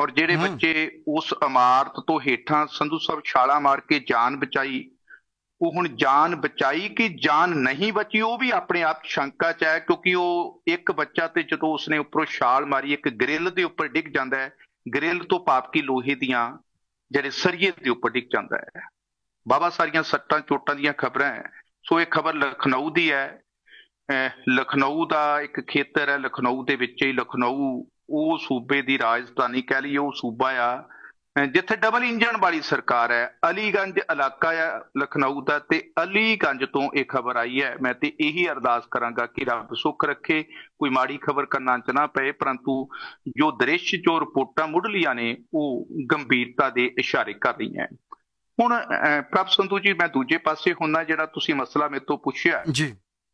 ਔਰ ਜਿਹੜੇ ਬੱਚੇ ਉਸ ਇਮਾਰਤ ਤੋਂ ਹੇਠਾਂ ਸੰਧੂ ਸਾਹਿਬ ਛਾਲਾਂ ਮਾਰ ਕੇ ਜਾਨ ਬਚਾਈ, ਉਹ ਹੁਣ ਜਾਨ ਬਚਾਈ ਕਿ ਜਾਨ ਨਹੀਂ ਬਚੀ ਉਹ ਵੀ ਆਪਣੇ ਆਪ ਸ਼ੰਕਾ 'ਚ ਹੈ, ਕਿਉਂਕਿ ਉਹ ਇੱਕ ਬੱਚਾ ਤੇ ਜਦੋਂ ਉਸਨੇ ਉੱਪਰੋਂ ਛਾਲ ਮਾਰੀ ਇੱਕ ਗ੍ਰਿਲ ਦੇ ਉੱਪਰ ਡਿੱਗ ਜਾਂਦਾ ਹੈ, ਗ੍ਰਿਲ ਤੋਂ ਭਾਵ ਕਿ ਲੋਹੇ ਦੀਆਂ ਜਿਹੜੇ ਸਰੀਏ ਦੇ ਉੱਪਰ ਡਿੱਗ ਜਾਂਦਾ ਹੈ। ਬਾਬਾ ਸਾਰੀਆਂ ਸੱਟਾਂ ਚੋਟਾਂ ਦੀਆਂ ਖਬਰਾਂ ਹੈ। ਸੋ ਇਹ ਖਬਰ ਲਖਨਊ ਦੀ ਹੈ। ਲਖਨਊ ਦਾ ਇੱਕ ਖੇਤਰ ਹੈ, ਲਖਨਊ ਦੇ ਵਿੱਚ ਹੀ ਲਖਨਊ ਉਹ ਸੂਬੇ ਦੀ ਰਾਜਧਾਨੀ ਕਹਿ ਲਈਏ, ਉਹ ਸੂਬਾ ਆ ਜਿੱਥੇ ਡਬਲ ਇੰਜਣ ਵਾਲੀ ਸਰਕਾਰ ਹੈ। ਅਲੀਗੰਜ ਇਲਾਕਾ ਆ ਲਖਨਊ ਦਾ, ਤੇ ਅਲੀਗੰਜ ਤੋਂ ਇਹ ਖਬਰ ਆਈ ਹੈ। ਮੈਂ ਤੇ ਇਹੀ ਅਰਦਾਸ ਕਰਾਂਗਾ ਕਿ ਰੱਬ ਸੁੱਖ ਰੱਖੇ, ਕੋਈ ਮਾੜੀ ਖਬਰ ਕੰਨਾਂ 'ਚ ਨਾ ਪਏ, ਪਰੰਤੂ ਜੋ ਦ੍ਰਿਸ਼ ਜੋ ਰਿਪੋਰਟਾਂ ਮੁੱਢਲੀਆਂ ਨੇ ਉਹ ਗੰਭੀਰਤਾ ਦੇ ਇਸ਼ਾਰੇ ਕਰ ਰਹੀਆਂ। ਹੁਣ ਪ੍ਰਭ ਸੰਧੂ ਜੀ, ਮੈਂ ਦੂਜੇ ਪਾਸੇ ਹੁੰਦਾ, ਜਿਹੜਾ ਤੁਸੀਂ ਮਸਲਾ ਮੇਰੇ ਤੋਂ ਪੁੱਛਿਆ ਜੀ,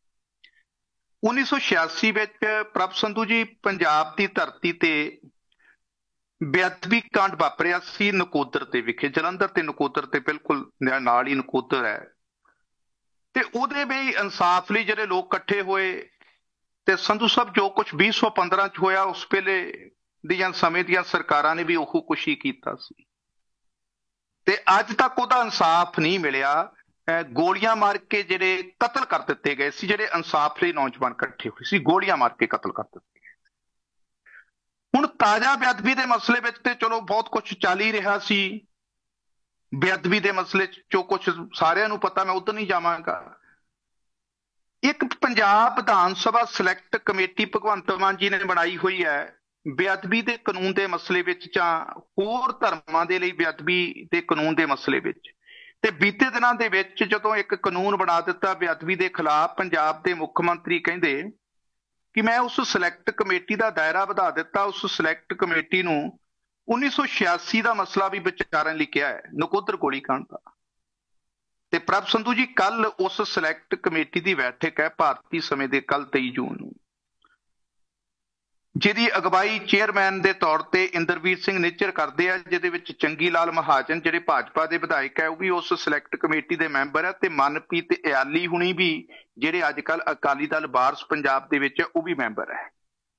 1986 ਵਿੱਚ ਪ੍ਰਭ ਸੰਧੂ ਜੀ ਪੰਜਾਬ ਦੀ ਧਰਤੀ ਤੇ ਬੇਅਦਬੀ ਕਾਂਡ ਵਾਪਰਿਆ ਸੀ ਨਕੋਦਰ ਤੇ ਵਿਖੇ, ਜਲੰਧਰ ਤੇ ਨਕੋਦਰ ਤੇ ਬਿਲਕੁਲ ਨਾਲ ਹੀ ਨਕੋਦਰ ਹੈ। ਤੇ ਉਹਦੇ ਵੀ ਇਨਸਾਫ ਲਈ ਜਿਹੜੇ ਲੋਕ ਇਕੱਠੇ ਹੋਏ, ਤੇ ਸੰਧੂ ਸਾਹਿਬ ਜੋ ਕੁਝ 2015 ਚ ਹੋਇਆ ਉਸ ਵੇਲੇ ਦੀਆਂ ਸਮੇਂ ਦੀਆਂ ਸਰਕਾਰਾਂ ਨੇ ਵੀ ਉਹ ਕੁਛ ਹੀ ਕੀਤਾ ਸੀ, ਤੇ ਅੱਜ ਤੱਕ ਉਹਦਾ ਇਨਸਾਫ ਨਹੀਂ ਮਿਲਿਆ। ਗੋਲੀਆਂ ਮਾਰ ਕੇ ਜਿਹੜੇ ਕਤਲ ਕਰ ਦਿੱਤੇ ਗਏ ਸੀ, ਜਿਹੜੇ ਇਨਸਾਫ ਲਈ ਨੌਜਵਾਨ ਇਕੱਠੇ ਹੋਏ ਸੀ, ਗੋਲੀਆਂ ਮਾਰ ਕੇ ਕਤਲ ਕਰ ਦਿੱਤੇ ਗਏ। ਹੁਣ ਤਾਜ਼ਾ ਬੇਅਦਬੀ ਦੇ ਮਸਲੇ ਵਿੱਚ ਤੇ ਚਲੋ ਬਹੁਤ ਕੁਝ ਚੱਲ ਹੀ ਰਿਹਾ ਸੀ। ਬੇਅਦਬੀ ਦੇ ਮਸਲੇ ਚੋਂ ਕੁਝ ਸਾਰਿਆਂ ਨੂੰ ਪਤਾ, ਮੈਂ ਉਧਰ ਨਹੀਂ ਜਾਵਾਂਗਾ। ਇੱਕ ਪੰਜਾਬ ਵਿਧਾਨ ਸਭਾ ਸਿਲੈਕਟ ਕਮੇਟੀ ਭਗਵੰਤ ਮਾਨ ਜੀ ਨੇ ਬਣਾਈ ਹੋਈ ਹੈ ਬੇਅਦਬੀ ਦੇ ਕਾਨੂੰਨ ਦੇ ਮਸਲੇ ਵਿੱਚ, ਜਾਂ ਹੋਰ ਧਰਮਾਂ ਦੇ ਲਈ ਬੇਅਦਬੀ ਦੇ ਕਾਨੂੰਨ ਦੇ ਮਸਲੇ ਵਿੱਚ। ਤੇ ਬੀਤੇ ਦਿਨਾਂ ਦੇ ਵਿੱਚ ਜਦੋਂ ਇੱਕ ਕਾਨੂੰਨ ਬਣਾ ਦਿੱਤਾ ਬੇਅਦਬੀ ਦੇ ਖਿਲਾਫ, ਪੰਜਾਬ ਦੇ ਮੁੱਖ ਮੰਤਰੀ ਕਹਿੰਦੇ ਕਿ ਮੈਂ ਉਸ ਸਿਲੈਕਟ ਕਮੇਟੀ ਦਾ ਦਾਇਰਾ ਵਧਾ ਦਿੱਤਾ। ਉਸ ਸਿਲੈਕਟ ਕਮੇਟੀ ਨੂੰ 1986 ਦਾ ਮਸਲਾ ਵੀ ਵਿਚਾਰਨ ਲਈ ਕਿਹਾ ਹੈ, ਨਕੋਦਰ ਗੋਲੀਕਾਂਡ ਦਾ। ਤੇ ਪ੍ਰਭ ਸੰਧੂ ਜੀ, ਕੱਲ ਉਸ ਸਿਲੈਕਟ ਕਮੇਟੀ ਦੀ ਬੈਠਕ ਹੈ ਭਾਰਤੀ ਸਮੇਂ ਦੇ ਕੱਲ 23 ਜੂਨ ਨੂੰ, ਜਿਹਦੀ ਅਗਵਾਈ ਚੇਅਰਮੈਨ ਦੇ ਤੌਰ ਤੇ ਇੰਦਰਵੀਰ ਸਿੰਘ ਨਿੱਜਰ ਕਰਦੇ ਆ, ਜਿਹਦੇ ਵਿੱਚ ਚੰਗੀ ਲਾਲ ਮਹਾਜਨ ਜਿਹੜੇ ਭਾਜਪਾ ਦੇ ਵਿਧਾਇਕ ਹੈ ਉਹ ਵੀ ਉਸ ਸਿਲੈਕਟ ਕਮੇਟੀ ਦੇ ਮੈਂਬਰ ਹੈ, ਤੇ ਮਨਪ੍ਰੀਤ ਇਆਲੀ ਹੁਣੀ ਵੀ ਜਿਹੜੇ ਅੱਜ ਕੱਲ ਅਕਾਲੀ ਦਲ ਵਾਰਸ ਪੰਜਾਬ ਦੇ ਵਿੱਚ ਉਹ ਵੀ ਮੈਂਬਰ ਹੈ।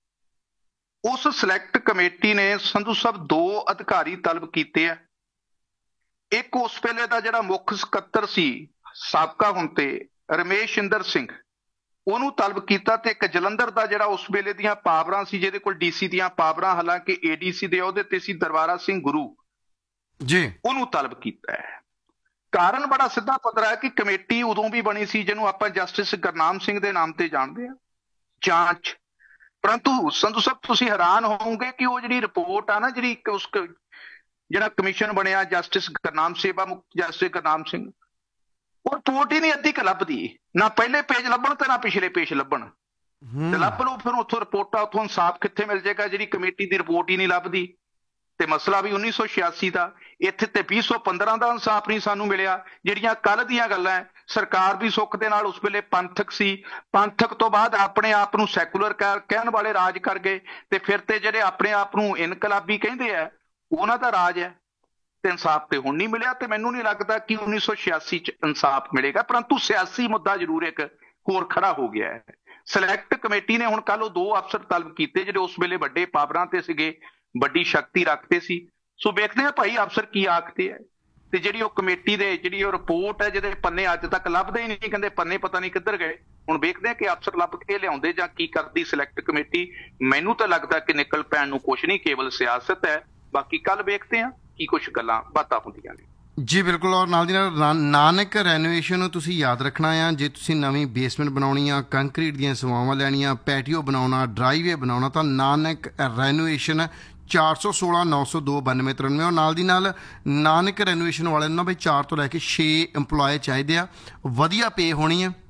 ਉਸ ਸਿਲੈਕਟ ਕਮੇਟੀ ਨੇ ਸੰਧੂ ਸਾਹਿਬ 2 ਅਧਿਕਾਰੀ ਤਲਬ ਕੀਤੇ ਆ। ਇੱਕ ਉਸ ਵੇਲੇ ਦਾ ਜਿਹੜਾ ਮੁੱਖ ਸਕੱਤਰ ਸੀ ਸਾਬਕਾ ਹੁਣ ਤੇ ਰਮੇਸ਼ ਇੰਦਰ ਸਿੰਘ, ਉਹਨੂੰ ਤਲਬ ਕੀਤਾ, ਤੇ ਇੱਕ ਜਲੰਧਰ ਦਾ ਜਿਹੜਾ ਉਸ ਵੇਲੇ ਦੀਆਂ ਪਾਵਰਾਂ ਸੀ, ਜਿਹਦੇ ਕੋਲ ਡੀਸੀ ਦੀਆਂ ਪਾਵਰਾਂ ਹਾਲਾਂਕਿ ਏਡੀਸੀ ਦੇ ਅਹੁਦੇ ਤੇ ਸੀ, ਦਰਬਾਰਾ ਸਿੰਘ ਗੁਰੂ ਜੀ, ਉਹਨੂੰ ਤਲਬ ਕੀਤਾ ਹੈ। ਕਾਰਨ ਬੜਾ ਸਿੱਧਾ ਪੱਧਰਾ ਹੈ ਕਿ ਕਮੇਟੀ ਉਦੋਂ ਵੀ ਬਣੀ ਸੀ ਜਿਹਨੂੰ ਆਪਾਂ ਜਸਟਿਸ ਗੁਰਨਾਮ ਸਿੰਘ ਦੇ ਨਾਮ ਤੇ ਜਾਣਦੇ ਆ, ਜਾਂਚ। ਪਰੰਤੂ ਸੰਧੂ ਸਾਹਿਬ ਤੁਸੀਂ ਹੈਰਾਨ ਹੋਵੋਗੇ ਕਿ ਉਹ ਜਿਹੜੀ ਰਿਪੋਰਟ ਆ ਨਾ, ਜਿਹੜੀ ਉਸ ਜਿਹੜਾ ਕਮਿਸ਼ਨ ਬਣਿਆ ਜਸਟਿਸ ਗੁਰਨਾਮ ਸੇਵਾ ਮੁਕਤ ਜਸਟਿਸ ਗੁਰਨਾਮ ਸਿੰਘ, ਉਹ ਰਿਪੋਰਟ ਹੀ ਨਹੀਂ ਅੱਧੀ ਕੁ ਲੱਭਦੀ, ਨਾ ਪਹਿਲੇ ਪੇਜ ਲੱਭਣ ਤੇ ਨਾ ਪਿਛਲੇ ਪੇਜ ਲੱਭਣ। ਤੇ ਲੱਭ ਲਓ ਫਿਰ ਉੱਥੋਂ ਰਿਪੋਰਟਾਂ, ਉੱਥੋਂ ਇਨਸਾਫ ਕਿੱਥੇ ਮਿਲ ਜਾਏਗਾ, ਜਿਹੜੀ ਕਮੇਟੀ ਦੀ ਰਿਪੋਰਟ ਹੀ ਨਹੀਂ ਲੱਭਦੀ। ਤੇ ਮਸਲਾ ਵੀ 1986 ਦਾ, ਇੱਥੇ ਤੇ 2015 ਦਾ ਇਨਸਾਫ ਨਹੀਂ ਸਾਨੂੰ ਮਿਲਿਆ। ਜਿਹੜੀਆਂ ਕੱਲ ਦੀਆਂ ਗੱਲਾਂ ਹੈ, ਸਰਕਾਰ ਵੀ ਸੁੱਖ ਦੇ ਨਾਲ ਉਸ ਵੇਲੇ ਪੰਥਕ ਸੀ, ਪੰਥਕ ਤੋਂ ਬਾਅਦ ਆਪਣੇ ਆਪ ਨੂੰ ਸੈਕੂਲਰ ਕਹਿਣ ਵਾਲੇ ਰਾਜ ਕਰ ਗਏ, ਤੇ ਫਿਰ ਤੇ ਜਿਹੜੇ ਆਪਣੇ ਆਪ ਨੂੰ ਇਨਕਲਾਬੀ ਕਹਿੰਦੇ ਆ ਉਹਨਾਂ ਦਾ ਰਾਜ ਹੈ। ਤੇ ਇਨਸਾਫ ਤੇ ਹੁਣ ਨਹੀਂ ਮਿਲਿਆ, ਤੇ ਮੈਨੂੰ ਨਹੀਂ ਲੱਗਦਾ ਕਿ 1986 ਚ ਇਨਸਾਫ ਮਿਲੇਗਾ। ਪਰੰਤੂ ਸਿਆਸੀ ਮੁੱਦਾ ਜ਼ਰੂਰ ਇੱਕ ਹੋਰ ਖੜਾ ਹੋ ਗਿਆ ਹੈ। ਸਿਲੈਕਟ ਕਮੇਟੀ ਨੇ ਹੁਣ ਕੱਲ ਉਹ 2 ਅਫਸਰ ਤਲਬ ਕੀਤੇ ਜਿਹੜੇ ਉਸ ਵੇਲੇ ਵੱਡੇ ਪਾਵਰਾਂ ਤੇ ਸੀਗੇ, ਵੱਡੀ ਸ਼ਕਤੀ ਰੱਖਦੇ ਸੀ। ਸੋ ਵੇਖਦੇ ਆ ਭਾਈ ਅਫਸਰ ਕੀ ਆਖਦੇ ਹੈ, ਤੇ ਜਿਹੜੀ ਉਹ ਕਮੇਟੀ ਦੇ ਜਿਹੜੀ ਉਹ ਰਿਪੋਰਟ ਹੈ ਜਿਹਦੇ ਪੰਨੇ ਅੱਜ ਤੱਕ ਲੱਭਦੇ ਹੀ ਨਹੀਂ, ਕਹਿੰਦੇ ਪੰਨੇ ਪਤਾ ਨਹੀਂ ਕਿੱਧਰ ਗਏ। ਹੁਣ ਵੇਖਦੇ ਆ ਕਿ ਅਫਸਰ ਲੱਭ ਕੇ ਲਿਆਉਂਦੇ ਜਾਂ ਕੀ ਕਰਦੀ ਸਿਲੈਕਟ ਕਮੇਟੀ। ਮੈਨੂੰ ਤਾਂ ਲੱਗਦਾ ਕਿ ਨਿਕਲ ਪੈਣ ਨੂੰ ਕੁਛ ਨਹੀਂ, ਕੇਵਲ ਸਿਆਸਤ ਹੈ। ਬਾਕੀ ਕੱਲ ਵੇਖਦੇ ਆ ਕੀ ਕੁਛ ਗੱਲਾਂ ਬਾਤਾਂ ਹੁੰਦੀਆਂ ਨੇ। ਜੀ ਬਿਲਕੁਲ। ਔਰ ਨਾਲ ਦੀ ਨਾਲ ਨਾਨਕ ਰੈਨੋਵੇਸ਼ਨ ਨੂੰ ਤੁਸੀਂ ਯਾਦ ਰੱਖਣਾ ਆ, ਜੇ ਤੁਸੀਂ ਨਵੀਂ ਬੇਸਮੈਂਟ ਬਣਾਉਣੀ ਆ, ਕੰਕਰੀਟ ਦੀਆਂ ਸੇਵਾਵਾਂ ਲੈਣੀਆਂ, ਪੈਟੀਓ ਬਣਾਉਣਾ, ਡਰਾਈਵੇ ਬਣਾਉਣਾ, ਤਾਂ ਨਾਨਕ ਰੈਨੋਵੇਸ਼ਨ 416 902 9293। ਔਰ ਨਾਲ ਦੀ ਨਾਲ ਨਾਨਕ ਰੈਨੋਵੇਸ਼ਨ ਵਾਲਿਆਂ ਨੂੰ ਨਾ ਬਈ 4 ਤੋਂ ਲੈ ਕੇ 6 ਇੰਪਲੋਏ ਚਾਹੀਦੇ ਆ, ਵਧੀਆ ਪੇ ਹੋਣੀ ਆ।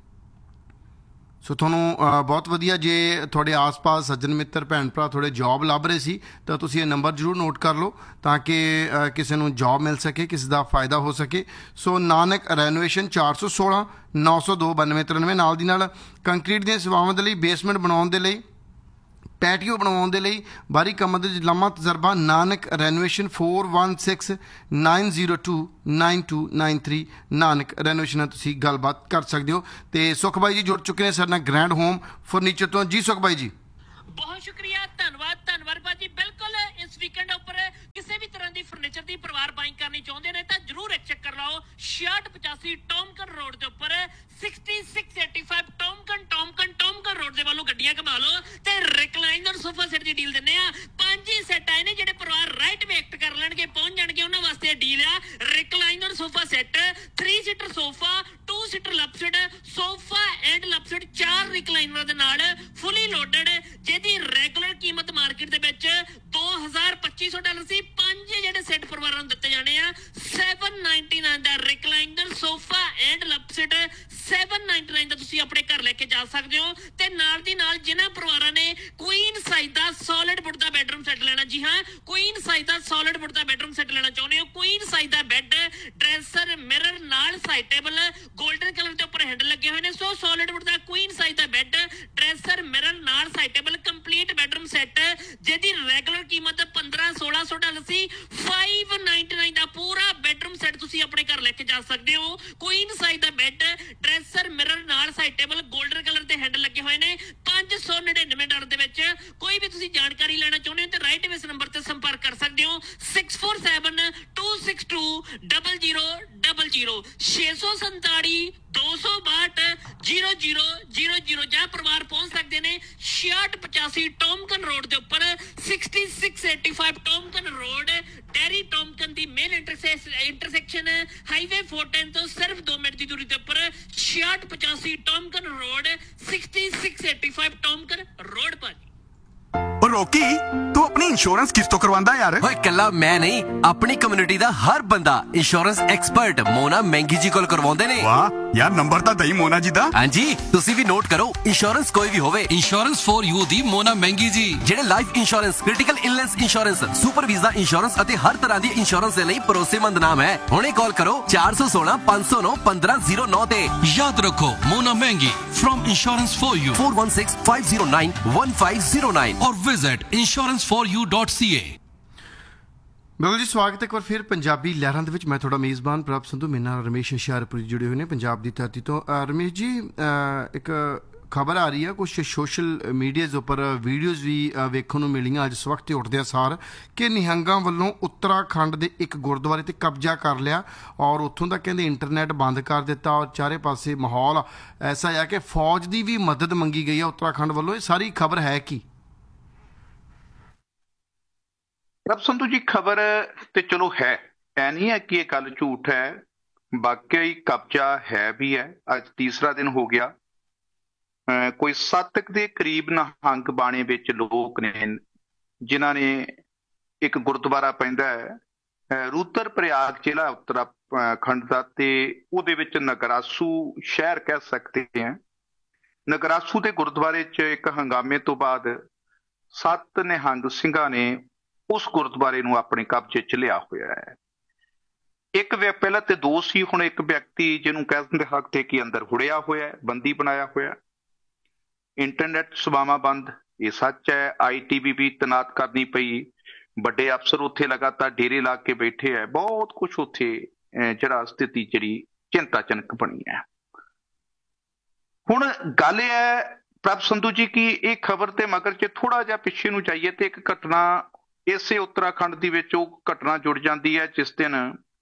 ਸੋ ਤੁਹਾਨੂੰ ਬਹੁਤ ਵਧੀਆ, ਜੇ ਤੁਹਾਡੇ ਆਸ-ਪਾਸ ਸੱਜਣ ਮਿੱਤਰ ਭੈਣ ਭਰਾ ਤੁਹਾਡੇ ਜੋਬ ਲੱਭ ਰਹੇ ਸੀ ਤਾਂ ਤੁਸੀਂ ਇਹ ਨੰਬਰ ਜ਼ਰੂਰ ਨੋਟ ਕਰ ਲਓ ਤਾਂ ਕਿ ਕਿਸੇ ਨੂੰ ਜੋਬ ਮਿਲ ਸਕੇ, ਕਿਸੇ ਦਾ ਫਾਇਦਾ ਹੋ ਸਕੇ। ਸੋ ਨਾਨਕ ਰੈਨੋਵੇਸ਼ਨ 416 902 9293। ਨਾਲ ਦੀ ਨਾਲ ਕੰਕਰੀਟ ਦੀਆਂ ਸੇਵਾਵਾਂ ਦੇ ਲਈ, ਬੇਸਮੈਂਟ ਬਣਾਉਣ ਦੇ ਲਈ, ਪੈਟੀਓ ਬਣਾਉਣ ਦੇ ਲਈ, ਬਾਹਰੀ ਕੰਮਾਂ ਦੇ ਲੰਮਾ ਤਜਰਬਾ, ਨਾਨਕ ਰੈਨੋਵੇਸ਼ਨ 4169 902 9293। ਨਾਨਕ ਰੈਨੋਵੇਸ਼ਨ ਨਾਲ ਤੁਸੀਂ ਗੱਲਬਾਤ ਕਰ ਸਕਦੇ ਹੋ। ਤੇ ਸੁਖ ਬਾਈ ਜੀ ਜੁੜ ਚੁੱਕੇ ਨੇ ਸਾਡੇ ਨਾਲ ਗ੍ਰੈਂਡ ਹੋਮ ਫਰਨੀਚਰ ਤੋਂ। ਜੀ ਸੁਖ ਬਾਈ ਜੀ, ਬਹੁਤ ਸ਼ੁਕਰੀਆ, ਧੰਨਵਾਦ ਭਾਜੀ। ਬਿਲਕੁਲ ਇਸ ਵੀਕਐਂਡ ਉੱਪਰ 6685 ਟੌਮਕਨ ਰੋਡ ਦੇ ਉੱਪਰ 6685 ਟੌਮਕਨ ਰੋਡ ਦੇ ਵੱਲੋਂ ਗੱਡੀਆਂ ਘੁਮਾ ਲਓ ਤੇ ਰਿਕਲਾਈਨਰ ਸੋਫਾ ਸੈੱਟ ਦੀ ਡੀਲ ਦਿੰਨੇ ਆ। 5 ਹੀ ਸੈੱਟ ਆਏ ਨੇ ਜਿਹੜੇ ਪਰਿਵਾਰ ਰਾਈਟ ਵੇ ਐਕਟ ਕਰ ਲੈਣਗੇ, ਪਹੁੰਚ ਜਾਣਗੇ, ਉਹਨਾਂ ਵਾਸਤੇ ਡੀਲ ਆ recliner sofa set 3 seater sofa 2 seater ਲਪਸਡ sofa and ਲਪਸਡ 4 ਰਿਕਲਾਈਨਰਾਂ ਦੇ ਨਾਲ ਫੁੱਲੀ ਲੋਡਡ, ਜਿਹਦੀ ਰੈਗੂਲਰ ਕੀਮਤ ਮਾਰਕੀਟ ਦੇ ਵਿੱਚ $2,2500 ਸੀ। 5 ਜਿਹੜੇ ਸੈੱਟ ਪਰਿਵਾਰਾਂ ਨੂੰ ਦਿੱਤੇ ਜਾਣੇ ਆ। 799 ਦਾ ਰਿਕਲਾਈਨਰ ਸੋਫਾ ਐਂਡ ਲਪਸਡ 799 ਦਾ ਤੁਸੀਂ ਆਪਣੇ ਘਰ ਲੈ ਕੇ ਜਾ ਸਕਦੇ ਹੋ। ਤੇ ਨਾਲ ਦੀ ਨਾਲ ਜਿਨ੍ਹਾਂ ਪਰਿਵਾਰਾਂ ਨੇ ਕੁਈਨ ਸਾਈਜ਼ ਦਾ ਸੋਲਿਡ ਵੁੱਡ ਦਾ ਬੈਡਰੂਮ ਸੈੱਟ ਲੈਣਾ, ਜੀ ਹਾਂ ਕੁਈਨ ਸਾਈਜ਼ ਦਾ ਸੋਲਿਡ ਵੁੱਡ ਦਾ ਬੈਡਰੂਮ ਸੈੱਟ ਲੈਣਾ ਚਾਹੁੰਦੇ ਹੋ, ਕੁਈਨ ਸਾਈਜ਼ ਦਾ ਬੈੱਡ ਡਰੈਸਰ ਮਿਰਰ ਨਾਲ ਸਾਈਡ ਟੇਬਲ 골ਡਨ ਕਲਰ ਦੇ ਉੱਪਰ ਹੈਂਡਲ ਲੱਗੇ ਹੋਏ ਨੇ। ਸੋ ਸੋਲਿਡ ਵੁੱਡ ਦਾ ਕੁਈਨ ਸਾਈਜ਼ ਦਾ ਬੈੱਡ ਡਰੈਸਰ ਮਿਰਰ ਨਾਲ side table complete bedroom set, ਜਿਹਦੀ ਰੈਗੂਲਰ ਕੀਮਤ $1,500 ਸੀ। 599 ਦਾ ਪੂਰਾ ਬੈਡਰੂਮ ਸੈੱਟ ਤੁਸੀਂ ਆਪਣੇ ਘਰ ਲੈ ਕੇ ਜਾ ਸਕਦੇ ਹੋ। ਕੁਈਨ ਸਾਈਜ਼ ਦਾ ਬੈੱਡ ਡਰੈਸਰ ਮਿਰਰ ਨਾਲ ਸਾਈਡ ਟੇਬਲ 골ਡਨ ਕਲਰ ਦੇ ਹੈਂਡਲ ਲੱਗੇ ਹੋਏ ਨੇ। $599 ਦੇ ਵਿੱਚ ਕੋਈ ਵੀ ਤੁਸੀਂ ਜਾਣਕਾਰੀ ਲੈਣਾ ਚਾਹੁੰਦੇ ਹੋ ਤੇ ਰਾਈਟ ਵੇ ਇਸ ਨੰਬਰ ਤੇ ਸੰਪਰਕ ਕਰ ਸਕਦੇ ਹੋ 6472620000 647 262 0000 ਜਾਂ ਪਰਿਵਾਰ ਪਹੁੰਚ ਸਕਦੇ ਨੇ 6685 ਟੌਮਕਨ ਰੋਡ ਦੇ ਉੱਪਰ 6685 ਟੌਮਕਨ ਰੋਡ ਡੈਰੀ ਟੌਮਕਨ ਦੀ ਮੇਨ ਇੰਟਰਸੈਕਸ਼ਨ ਹਾਈਵੇ 410 ਤੋਂ ਸਿਰਫ 2 ਮਿੰਟ ਦੀ ਦੂਰੀ ਦੇ ਉੱਪਰ 6685 ਟੌਮਕਨ ਰੋਡ 6685 ਟੌਮਕਨ ਰੋਡ ਪਰ। और रॉकी तू अपनी इंश्योरेंस किस तो करवांदा यार? ओए कल्ला मैं नहीं, अपनी कम्युनिटी दा हर बंदा इंश्योरेंस एक्सपर्ट मोना महंगी जी कोल करवाउंदे ने। वाह यार, नंबर ता दई मोना जी दा। हां जी, तुसी भी नोट करो, इंश्योरेंस कोई भी होवे, इंश्योरेंस फॉर यू दी मोना महंगी जी, ਜਿਹੜੇ life insurance, critical illness insurance, super visa insurance ਅਤੇ ਹਰ ਤਰ੍ਹਾਂ ਦੀ ਇੰਸ਼ੋਰੈਂਸ ਦੇ ਲਈ ਭਰੋਸੇਮੰਦ ਨਾਮ ਹੈ। ਹੁਣੇ ਕਾਲ ਕਰੋ 416 509 1509 ਤੇ याद रखो मोना महंगी फ्रॉम इंश्योरेंस फॉर यू 416 509 1509 और विजिट insuranceforyou.ca। ਬਿਲਕੁਲ ਜੀ, ਸਵਾਗਤ ਹੈ ਇੱਕ ਵਾਰ ਫਿਰ ਪੰਜਾਬੀ ਲਹਿਰਾਂ ਦੇ ਵਿੱਚ। ਮੈਂ ਤੁਹਾਡਾ ਮੇਜ਼ਬਾਨ ਪ੍ਰਭ ਸੰਧੂ, ਮੇਰੇ ਨਾਲ ਰਮੇਸ਼ ਹੁਸ਼ਿਆਰਪੁਰੀ ਜੁੜੇ ਹੋਏ ਨੇ ਪੰਜਾਬ ਦੀ ਧਰਤੀ ਤੋਂ। ਰਮੇਸ਼ ਜੀ, ਇੱਕ ਖਬਰ ਆ ਰਹੀ ਹੈ, ਕੁਛ ਸੋਸ਼ਲ ਮੀਡੀਆਜ਼ ਉੱਪਰ ਵੀਡੀਓਜ਼ ਵੀ ਵੇਖਣ ਨੂੰ ਮਿਲੀਆਂ ਅੱਜ ਇਸ ਵਕਤ ਤੇ ਉੱਠਦਿਆਂ ਸਾਰ ਕਿ ਨਿਹੰਗਾਂ ਵੱਲੋਂ ਉੱਤਰਾਖੰਡ ਦੇ ਇੱਕ ਗੁਰਦੁਆਰੇ ਤੇ ਕਬਜ਼ਾ ਕਰ ਲਿਆ ਔਰ ਉੱਥੋਂ ਦਾ ਕਹਿੰਦੇ ਇੰਟਰਨੈਟ ਬੰਦ ਕਰ ਦਿੱਤਾ ਔਰ ਚਾਰੇ ਪਾਸੇ ਮਾਹੌਲ ਐਸਾ ਆ ਕਿ ਫੌਜ ਦੀ ਵੀ ਮਦਦ ਮੰਗੀ ਗਈ ਹੈ ਉੱਤਰਾਖੰਡ ਵੱਲੋਂ। ਇਹ ਸਾਰੀ ਖਬਰ ਹੈ ਕੀ? ਪ੍ਰਭ ਸੰਧੂ ਜੀ, ਖਬਰ ਤੇ ਚਲੋ ਹੈ, ਐ ਨਹੀਂ ਹੈ ਕਿ ਇਹ ਗੱਲ ਝੂਠ ਹੈ, ਵਾਕਿਆ ਹੀ ਕਬਜ਼ਾ ਹੈ ਵੀ ਹੈ। ਅੱਜ ਤੀਸਰਾ ਦਿਨ ਹੋ ਗਿਆ। ਕੋਈ 7 ਦੇ ਕਰੀਬ ਨਿਹੰਗ ਬਾਣੇ ਵਿੱਚ ਲੋਕ ਨੇ ਜਿਨ੍ਹਾਂ ਨੇ ਇੱਕ ਗੁਰਦੁਆਰਾ ਪੈਂਦਾ ਹੈ ਰੂਦਰ ਪ੍ਰਯਾਗ ਜ਼ਿਲ੍ਹਾ ਉੱਤਰਾਖੰਡ ਦਾ, ਤੇ ਉਹਦੇ ਵਿੱਚ ਨਗਰਾਸੂ ਸ਼ਹਿਰ ਕਹਿ ਸਕਦੇ ਹਾਂ। ਨਗਰਾਸੂ ਦੇ ਗੁਰਦੁਆਰੇ 'ਚ ਇੱਕ ਹੰਗਾਮੇ ਤੋਂ ਬਾਅਦ 7 ਨਿਹੰਗ ਸਿੰਘਾਂ ਨੇ ਉਸ ਗੁਰਦੁਆਰੇ ਨੂੰ ਆਪਣੇ ਕਬਜ਼ੇ 'ਚ ਲਿਆ ਹੋਇਆ ਹੈ। ਇੱਕ ਪਹਿਲਾਂ ਤੇ 2 ਸੀ, ਹੁਣ ਇੱਕ ਵਿਅਕਤੀ ਜਿਹਨੂੰ ਕਹਿ ਦਿੰਦੇ ਹੱਕ ਤੇ ਕੀ ਅੰਦਰ ਹੁੜਿਆ ਹੋਇਆ ਹੈ, ਬੰਦੀ ਬਣਾਇਆ ਹੋਇਆ। ਇੰਟਰਨੈਟ ਸੇਵਾਵਾਂ ਬੰਦ, ਇਹ ਸੱਚ ਹੈ। ITV ਵੀ ਤੈਨਾਤ ਕਰਨੀ ਪਈ, ਵੱਡੇ ਅਫਸਰ ਉੱਥੇ ਲਗਾਤਾਰ ਡੇਰੇ ਲਾ ਕੇ ਬੈਠੇ ਹੈ। ਬਹੁਤ ਕੁਛ ਉੱਥੇ ਜਿਹੜਾ ਸਥਿਤੀ ਜਿਹੜੀ ਚਿੰਤਾਜਨਕ ਬਣੀ ਹੈ। ਹੁਣ ਗੱਲ ਇਹ ਹੈ ਪ੍ਰਭ ਸੰਧੂ ਜੀ ਕਿ ਇਹ ਖਬਰ ਤੇ ਮਗਰ 'ਚ ਥੋੜਾ ਜਿਹਾ ਪਿੱਛੇ ਨੂੰ ਜਾਈਏ ਤੇ ਇੱਕ ਘਟਨਾ ਇਸੇ ਉੱਤਰਾਖੰਡ ਦੀ ਵਿੱਚ ਉਹ ਘਟਨਾ ਜੁੜ ਜਾਂਦੀ ਹੈ ਜਿਸ ਦਿਨ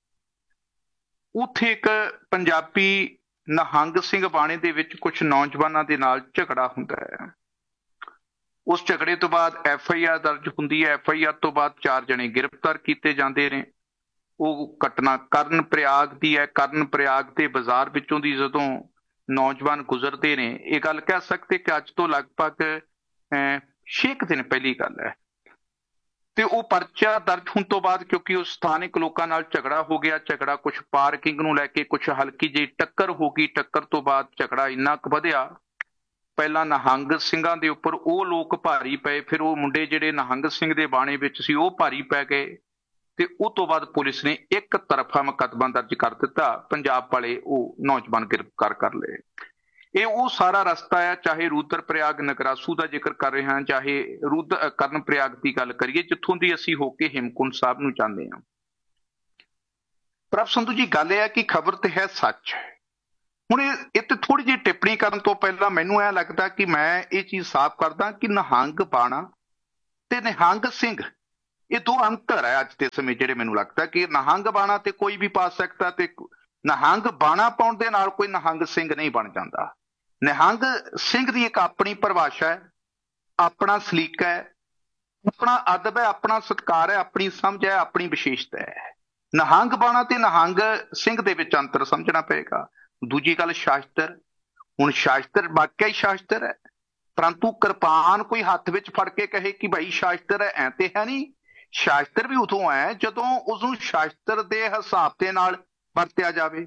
ਉੱਥੇ ਇੱਕ ਪੰਜਾਬੀ ਨਿਹੰਗ ਸਿੰਘ ਬਾਣੇ ਦੇ ਵਿੱਚ ਕੁਝ ਨੌਜਵਾਨਾਂ ਦੇ ਨਾਲ ਝਗੜਾ ਹੁੰਦਾ ਹੈ। ਉਸ ਝਗੜੇ ਤੋਂ ਬਾਅਦ FIR ਦਰਜ ਹੁੰਦੀ ਹੈ। FIR ਤੋਂ ਬਾਅਦ 4 ਜਣੇ ਗ੍ਰਿਫਤਾਰ ਕੀਤੇ ਜਾਂਦੇ ਨੇ। ਉਹ ਘਟਨਾ ਕਰਨ ਪ੍ਰਯਾਗ ਦੀ ਹੈ। ਕਰਨ ਪ੍ਰਯਾਗ ਦੇ ਬਾਜ਼ਾਰ ਵਿੱਚੋਂ ਦੀ ਜਦੋਂ ਨੌਜਵਾਨ ਗੁਜ਼ਰਦੇ ਨੇ, ਇਹ ਗੱਲ ਕਹਿ ਸਕਦੇ ਕਿ ਅੱਜ ਤੋਂ ਲਗਭਗ 6 ਦਿਨ ਪਹਿਲੀ ਗੱਲ ਹੈ। ਤੇ ਉਹ ਪਰਚਾ ਦਰਜ ਹੋਣ ਤੋਂ ਬਾਅਦ ਕਿਉਂਕਿ ਉਹ ਸਥਾਨਕ ਲੋਕਾਂ ਨਾਲ ਝਗੜਾ ਹੋ ਗਿਆ, ਝਗੜਾ ਕੁਛ ਪਾਰਕਿੰਗ ਨੂੰ ਲੈ ਕੇ, ਕੁਛ ਹਲਕੀ ਜਿਹੀ ਟੱਕਰ ਹੋ ਗਈ। ਟੱਕਰ ਤੋਂ ਬਾਅਦ ਝਗੜਾ ਇੰਨਾ ਕੁ ਵਧਿਆ, ਪਹਿਲਾਂ ਨਿਹੰਗ ਸਿੰਘਾਂ ਦੇ ਉੱਪਰ ਉਹ ਲੋਕ ਭਾਰੀ ਪਏ, ਫਿਰ ਉਹ ਮੁੰਡੇ ਜਿਹੜੇ ਨਿਹੰਗ ਸਿੰਘ ਦੇ ਬਾਣੇ ਵਿੱਚ ਸੀ ਉਹ ਭਾਰੀ ਪੈ ਗਏ ਤੇ ਉਹ ਤੋਂ ਬਾਅਦ ਪੁਲਿਸ ਨੇ ਇੱਕ ਤਰਫਾ ਮੁਕੱਦਮਾ ਦਰਜ ਕਰ ਦਿੱਤਾ। ਪੰਜਾਬ ਵਾਲੇ ਉਹ ਨੌਜਵਾਨ ਗ੍ਰਿਫਤਾਰ ਕਰ ਲਏ। ਇਹ ਉਹ ਸਾਰਾ ਰਸਤਾ ਹੈ, ਚਾਹੇ ਰੂਦਰ ਪ੍ਰਯਾਗ ਨਗਰਾਸੂ ਦਾ ਜ਼ਿਕਰ ਕਰ ਰਹੇ ਹਾਂ, ਚਾਹੇ ਕਰਨ ਪ੍ਰਯਾਗ ਦੀ ਗੱਲ ਕਰੀਏ, ਜਿੱਥੋਂ ਦੀ ਅਸੀਂ ਹੋ ਕੇ ਹੇਮਕੁੰਟ ਸਾਹਿਬ ਨੂੰ ਜਾਂਦੇ ਹਾਂ। ਪ੍ਰਭ ਸੰਧੂ ਜੀ, ਗੱਲ ਇਹ ਹੈ ਕਿ ਖਬਰ ਤੇ ਹੈ ਸੱਚ। ਹੁਣ ਇਹ ਤੇ ਥੋੜੀ ਜਿਹੀ ਟਿੱਪਣੀ ਕਰਨ ਤੋਂ ਪਹਿਲਾਂ ਮੈਨੂੰ ਇਹ ਲੱਗਦਾ ਕਿ ਮੈਂ ਇਹ ਚੀਜ਼ ਸਾਫ਼ ਕਰਦਾ ਕਿ ਨਿਹੰਗ ਬਾਣਾ ਤੇ ਨਿਹੰਗ ਸਿੰਘ ਇਹ 2 ਅੰਤਰ ਹੈ ਅੱਜ ਦੇ ਸਮੇਂ। ਜਿਹੜੇ ਮੈਨੂੰ ਲੱਗਦਾ ਕਿ ਨਿਹੰਗ ਬਾਣਾ ਤੇ ਕੋਈ ਵੀ ਪਾ ਸਕਦਾ ਤੇ ਨਿਹੰਗ ਬਾਣਾ ਪਾਉਣ ਦੇ ਨਾਲ ਕੋਈ ਨਿਹੰਗ ਸਿੰਘ ਨਹੀਂ ਬਣ ਜਾਂਦਾ। ਨਿਹੰਗ ਸਿੰਘ ਦੀ ਇੱਕ ਆਪਣੀ ਪਰਿਭਾਸ਼ਾ ਹੈ, ਆਪਣਾ ਸਲੀਕਾ ਹੈ, ਆਪਣਾ ਅਦਬ ਹੈ, ਆਪਣਾ ਸਤਿਕਾਰ ਹੈ, ਆਪਣੀ ਸਮਝ ਹੈ, ਆਪਣੀ ਵਿਸ਼ੇਸ਼ਤਾ ਹੈ। ਨਿਹੰਗ ਬਾਣਾ ਤੇ ਨਿਹੰਗ ਸਿੰਘ ਦੇ ਵਿੱਚ ਅੰਤਰ ਸਮਝਣਾ ਪਏਗਾ। ਦੂਜੀ ਗੱਲ ਸ਼ਾਸਤਰ, ਹੁਣ ਸ਼ਾਸਤਰ ਵਾਕਿਆ ਹੀ ਸ਼ਾਸਤਰ ਹੈ, ਪਰੰਤੂ ਕਿਰਪਾਨ ਕੋਈ ਹੱਥ ਵਿੱਚ ਫੜ ਕੇ ਕਹੇ ਕਿ ਭਾਈ ਸ਼ਾਸਤਰ ਹੈ, ਐ ਤੇ ਹੈ ਨਹੀਂ। ਸ਼ਾਸਤਰ ਵੀ ਉਦੋਂ ਹੈ ਜਦੋਂ ਉਸਨੂੰ ਸ਼ਾਸਤਰ ਦੇ ਹਿਸਾਬ ਦੇ ਨਾਲ ਵਰਤਿਆ ਜਾਵੇ।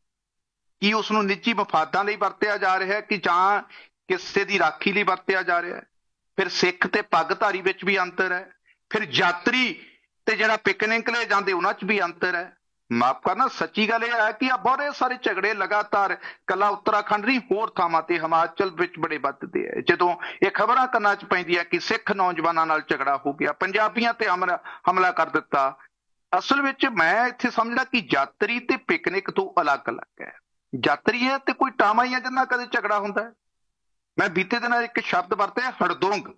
ਕੀ ਉਸ ਨੂੰ ਨਿੱਜੀ ਮਫਾਦਾਂ ਲਈ ਵਰਤਿਆ ਜਾ ਰਿਹਾ ਹੈ ਕਿ ਜਾਂ ਕਿਸੇ ਦੀ ਰਾਖੀ ਲਈ ਵਰਤਿਆ ਜਾ ਰਿਹਾ ਹੈ? ਫਿਰ ਸਿੱਖ ਤੇ ਪੱਗਧਾਰੀ ਵਿੱਚ ਵੀ ਅੰਤਰ ਹੈ। ਫਿਰ ਯਾਤਰੀ ਤੇ ਜਿਹੜਾ ਪਿਕਨਿਕ ਲੈ ਜਾਂਦੇ ਉਹਨਾਂ 'ਚ ਵੀ ਅੰਤਰ ਹੈ। ਮਾਫ ਕਰਨਾ, ਸੱਚੀ ਗੱਲ ਇਹ ਹੈ ਕਿ ਆ ਬਹੁਤ ਸਾਰੇ ਝਗੜੇ ਲਗਾਤਾਰ ਕੱਲਾ ਉੱਤਰਾਖੰਡ ਨਹੀਂ, ਹੋਰ ਥਾਵਾਂ ਤੇ ਹਿਮਾਚਲ ਵਿੱਚ ਬੜੇ ਵੱਧਦੇ ਹੈ। ਜਦੋਂ ਇਹ ਖਬਰਾਂ ਕੰਨਾਂ 'ਚ ਪੈਂਦੀ ਹੈ ਕਿ ਸਿੱਖ ਨੌਜਵਾਨਾਂ ਨਾਲ ਝਗੜਾ ਹੋ ਗਿਆ, ਪੰਜਾਬੀਆਂ ਤੇ ਹਮਲਾ ਕਰ ਦਿੱਤਾ, ਅਸਲ ਵਿੱਚ ਮੈਂ ਇੱਥੇ ਸਮਝਦਾ ਕਿ ਯਾਤਰੀ ਤੇ ਪਿਕਨਿਕ ਤੋਂ ਅਲੱਗ-ਅਲੱਗ ਹੈ। ਯਾਤਰੀ ਹੈ ਤੇ ਕੋਈ ਟਾਮਾ ਹੀ ਹੈ ਜਿਹਦੇ ਨਾਲ ਕਦੇ ਝਗੜਾ ਹੁੰਦਾ ਹੈ। ਮੈਂ ਬੀਤੇ ਦਿਨਾਂ ਇੱਕ ਸ਼ਬਦ ਵਰਤਿਆ, ਹੜਦੋਂਗ।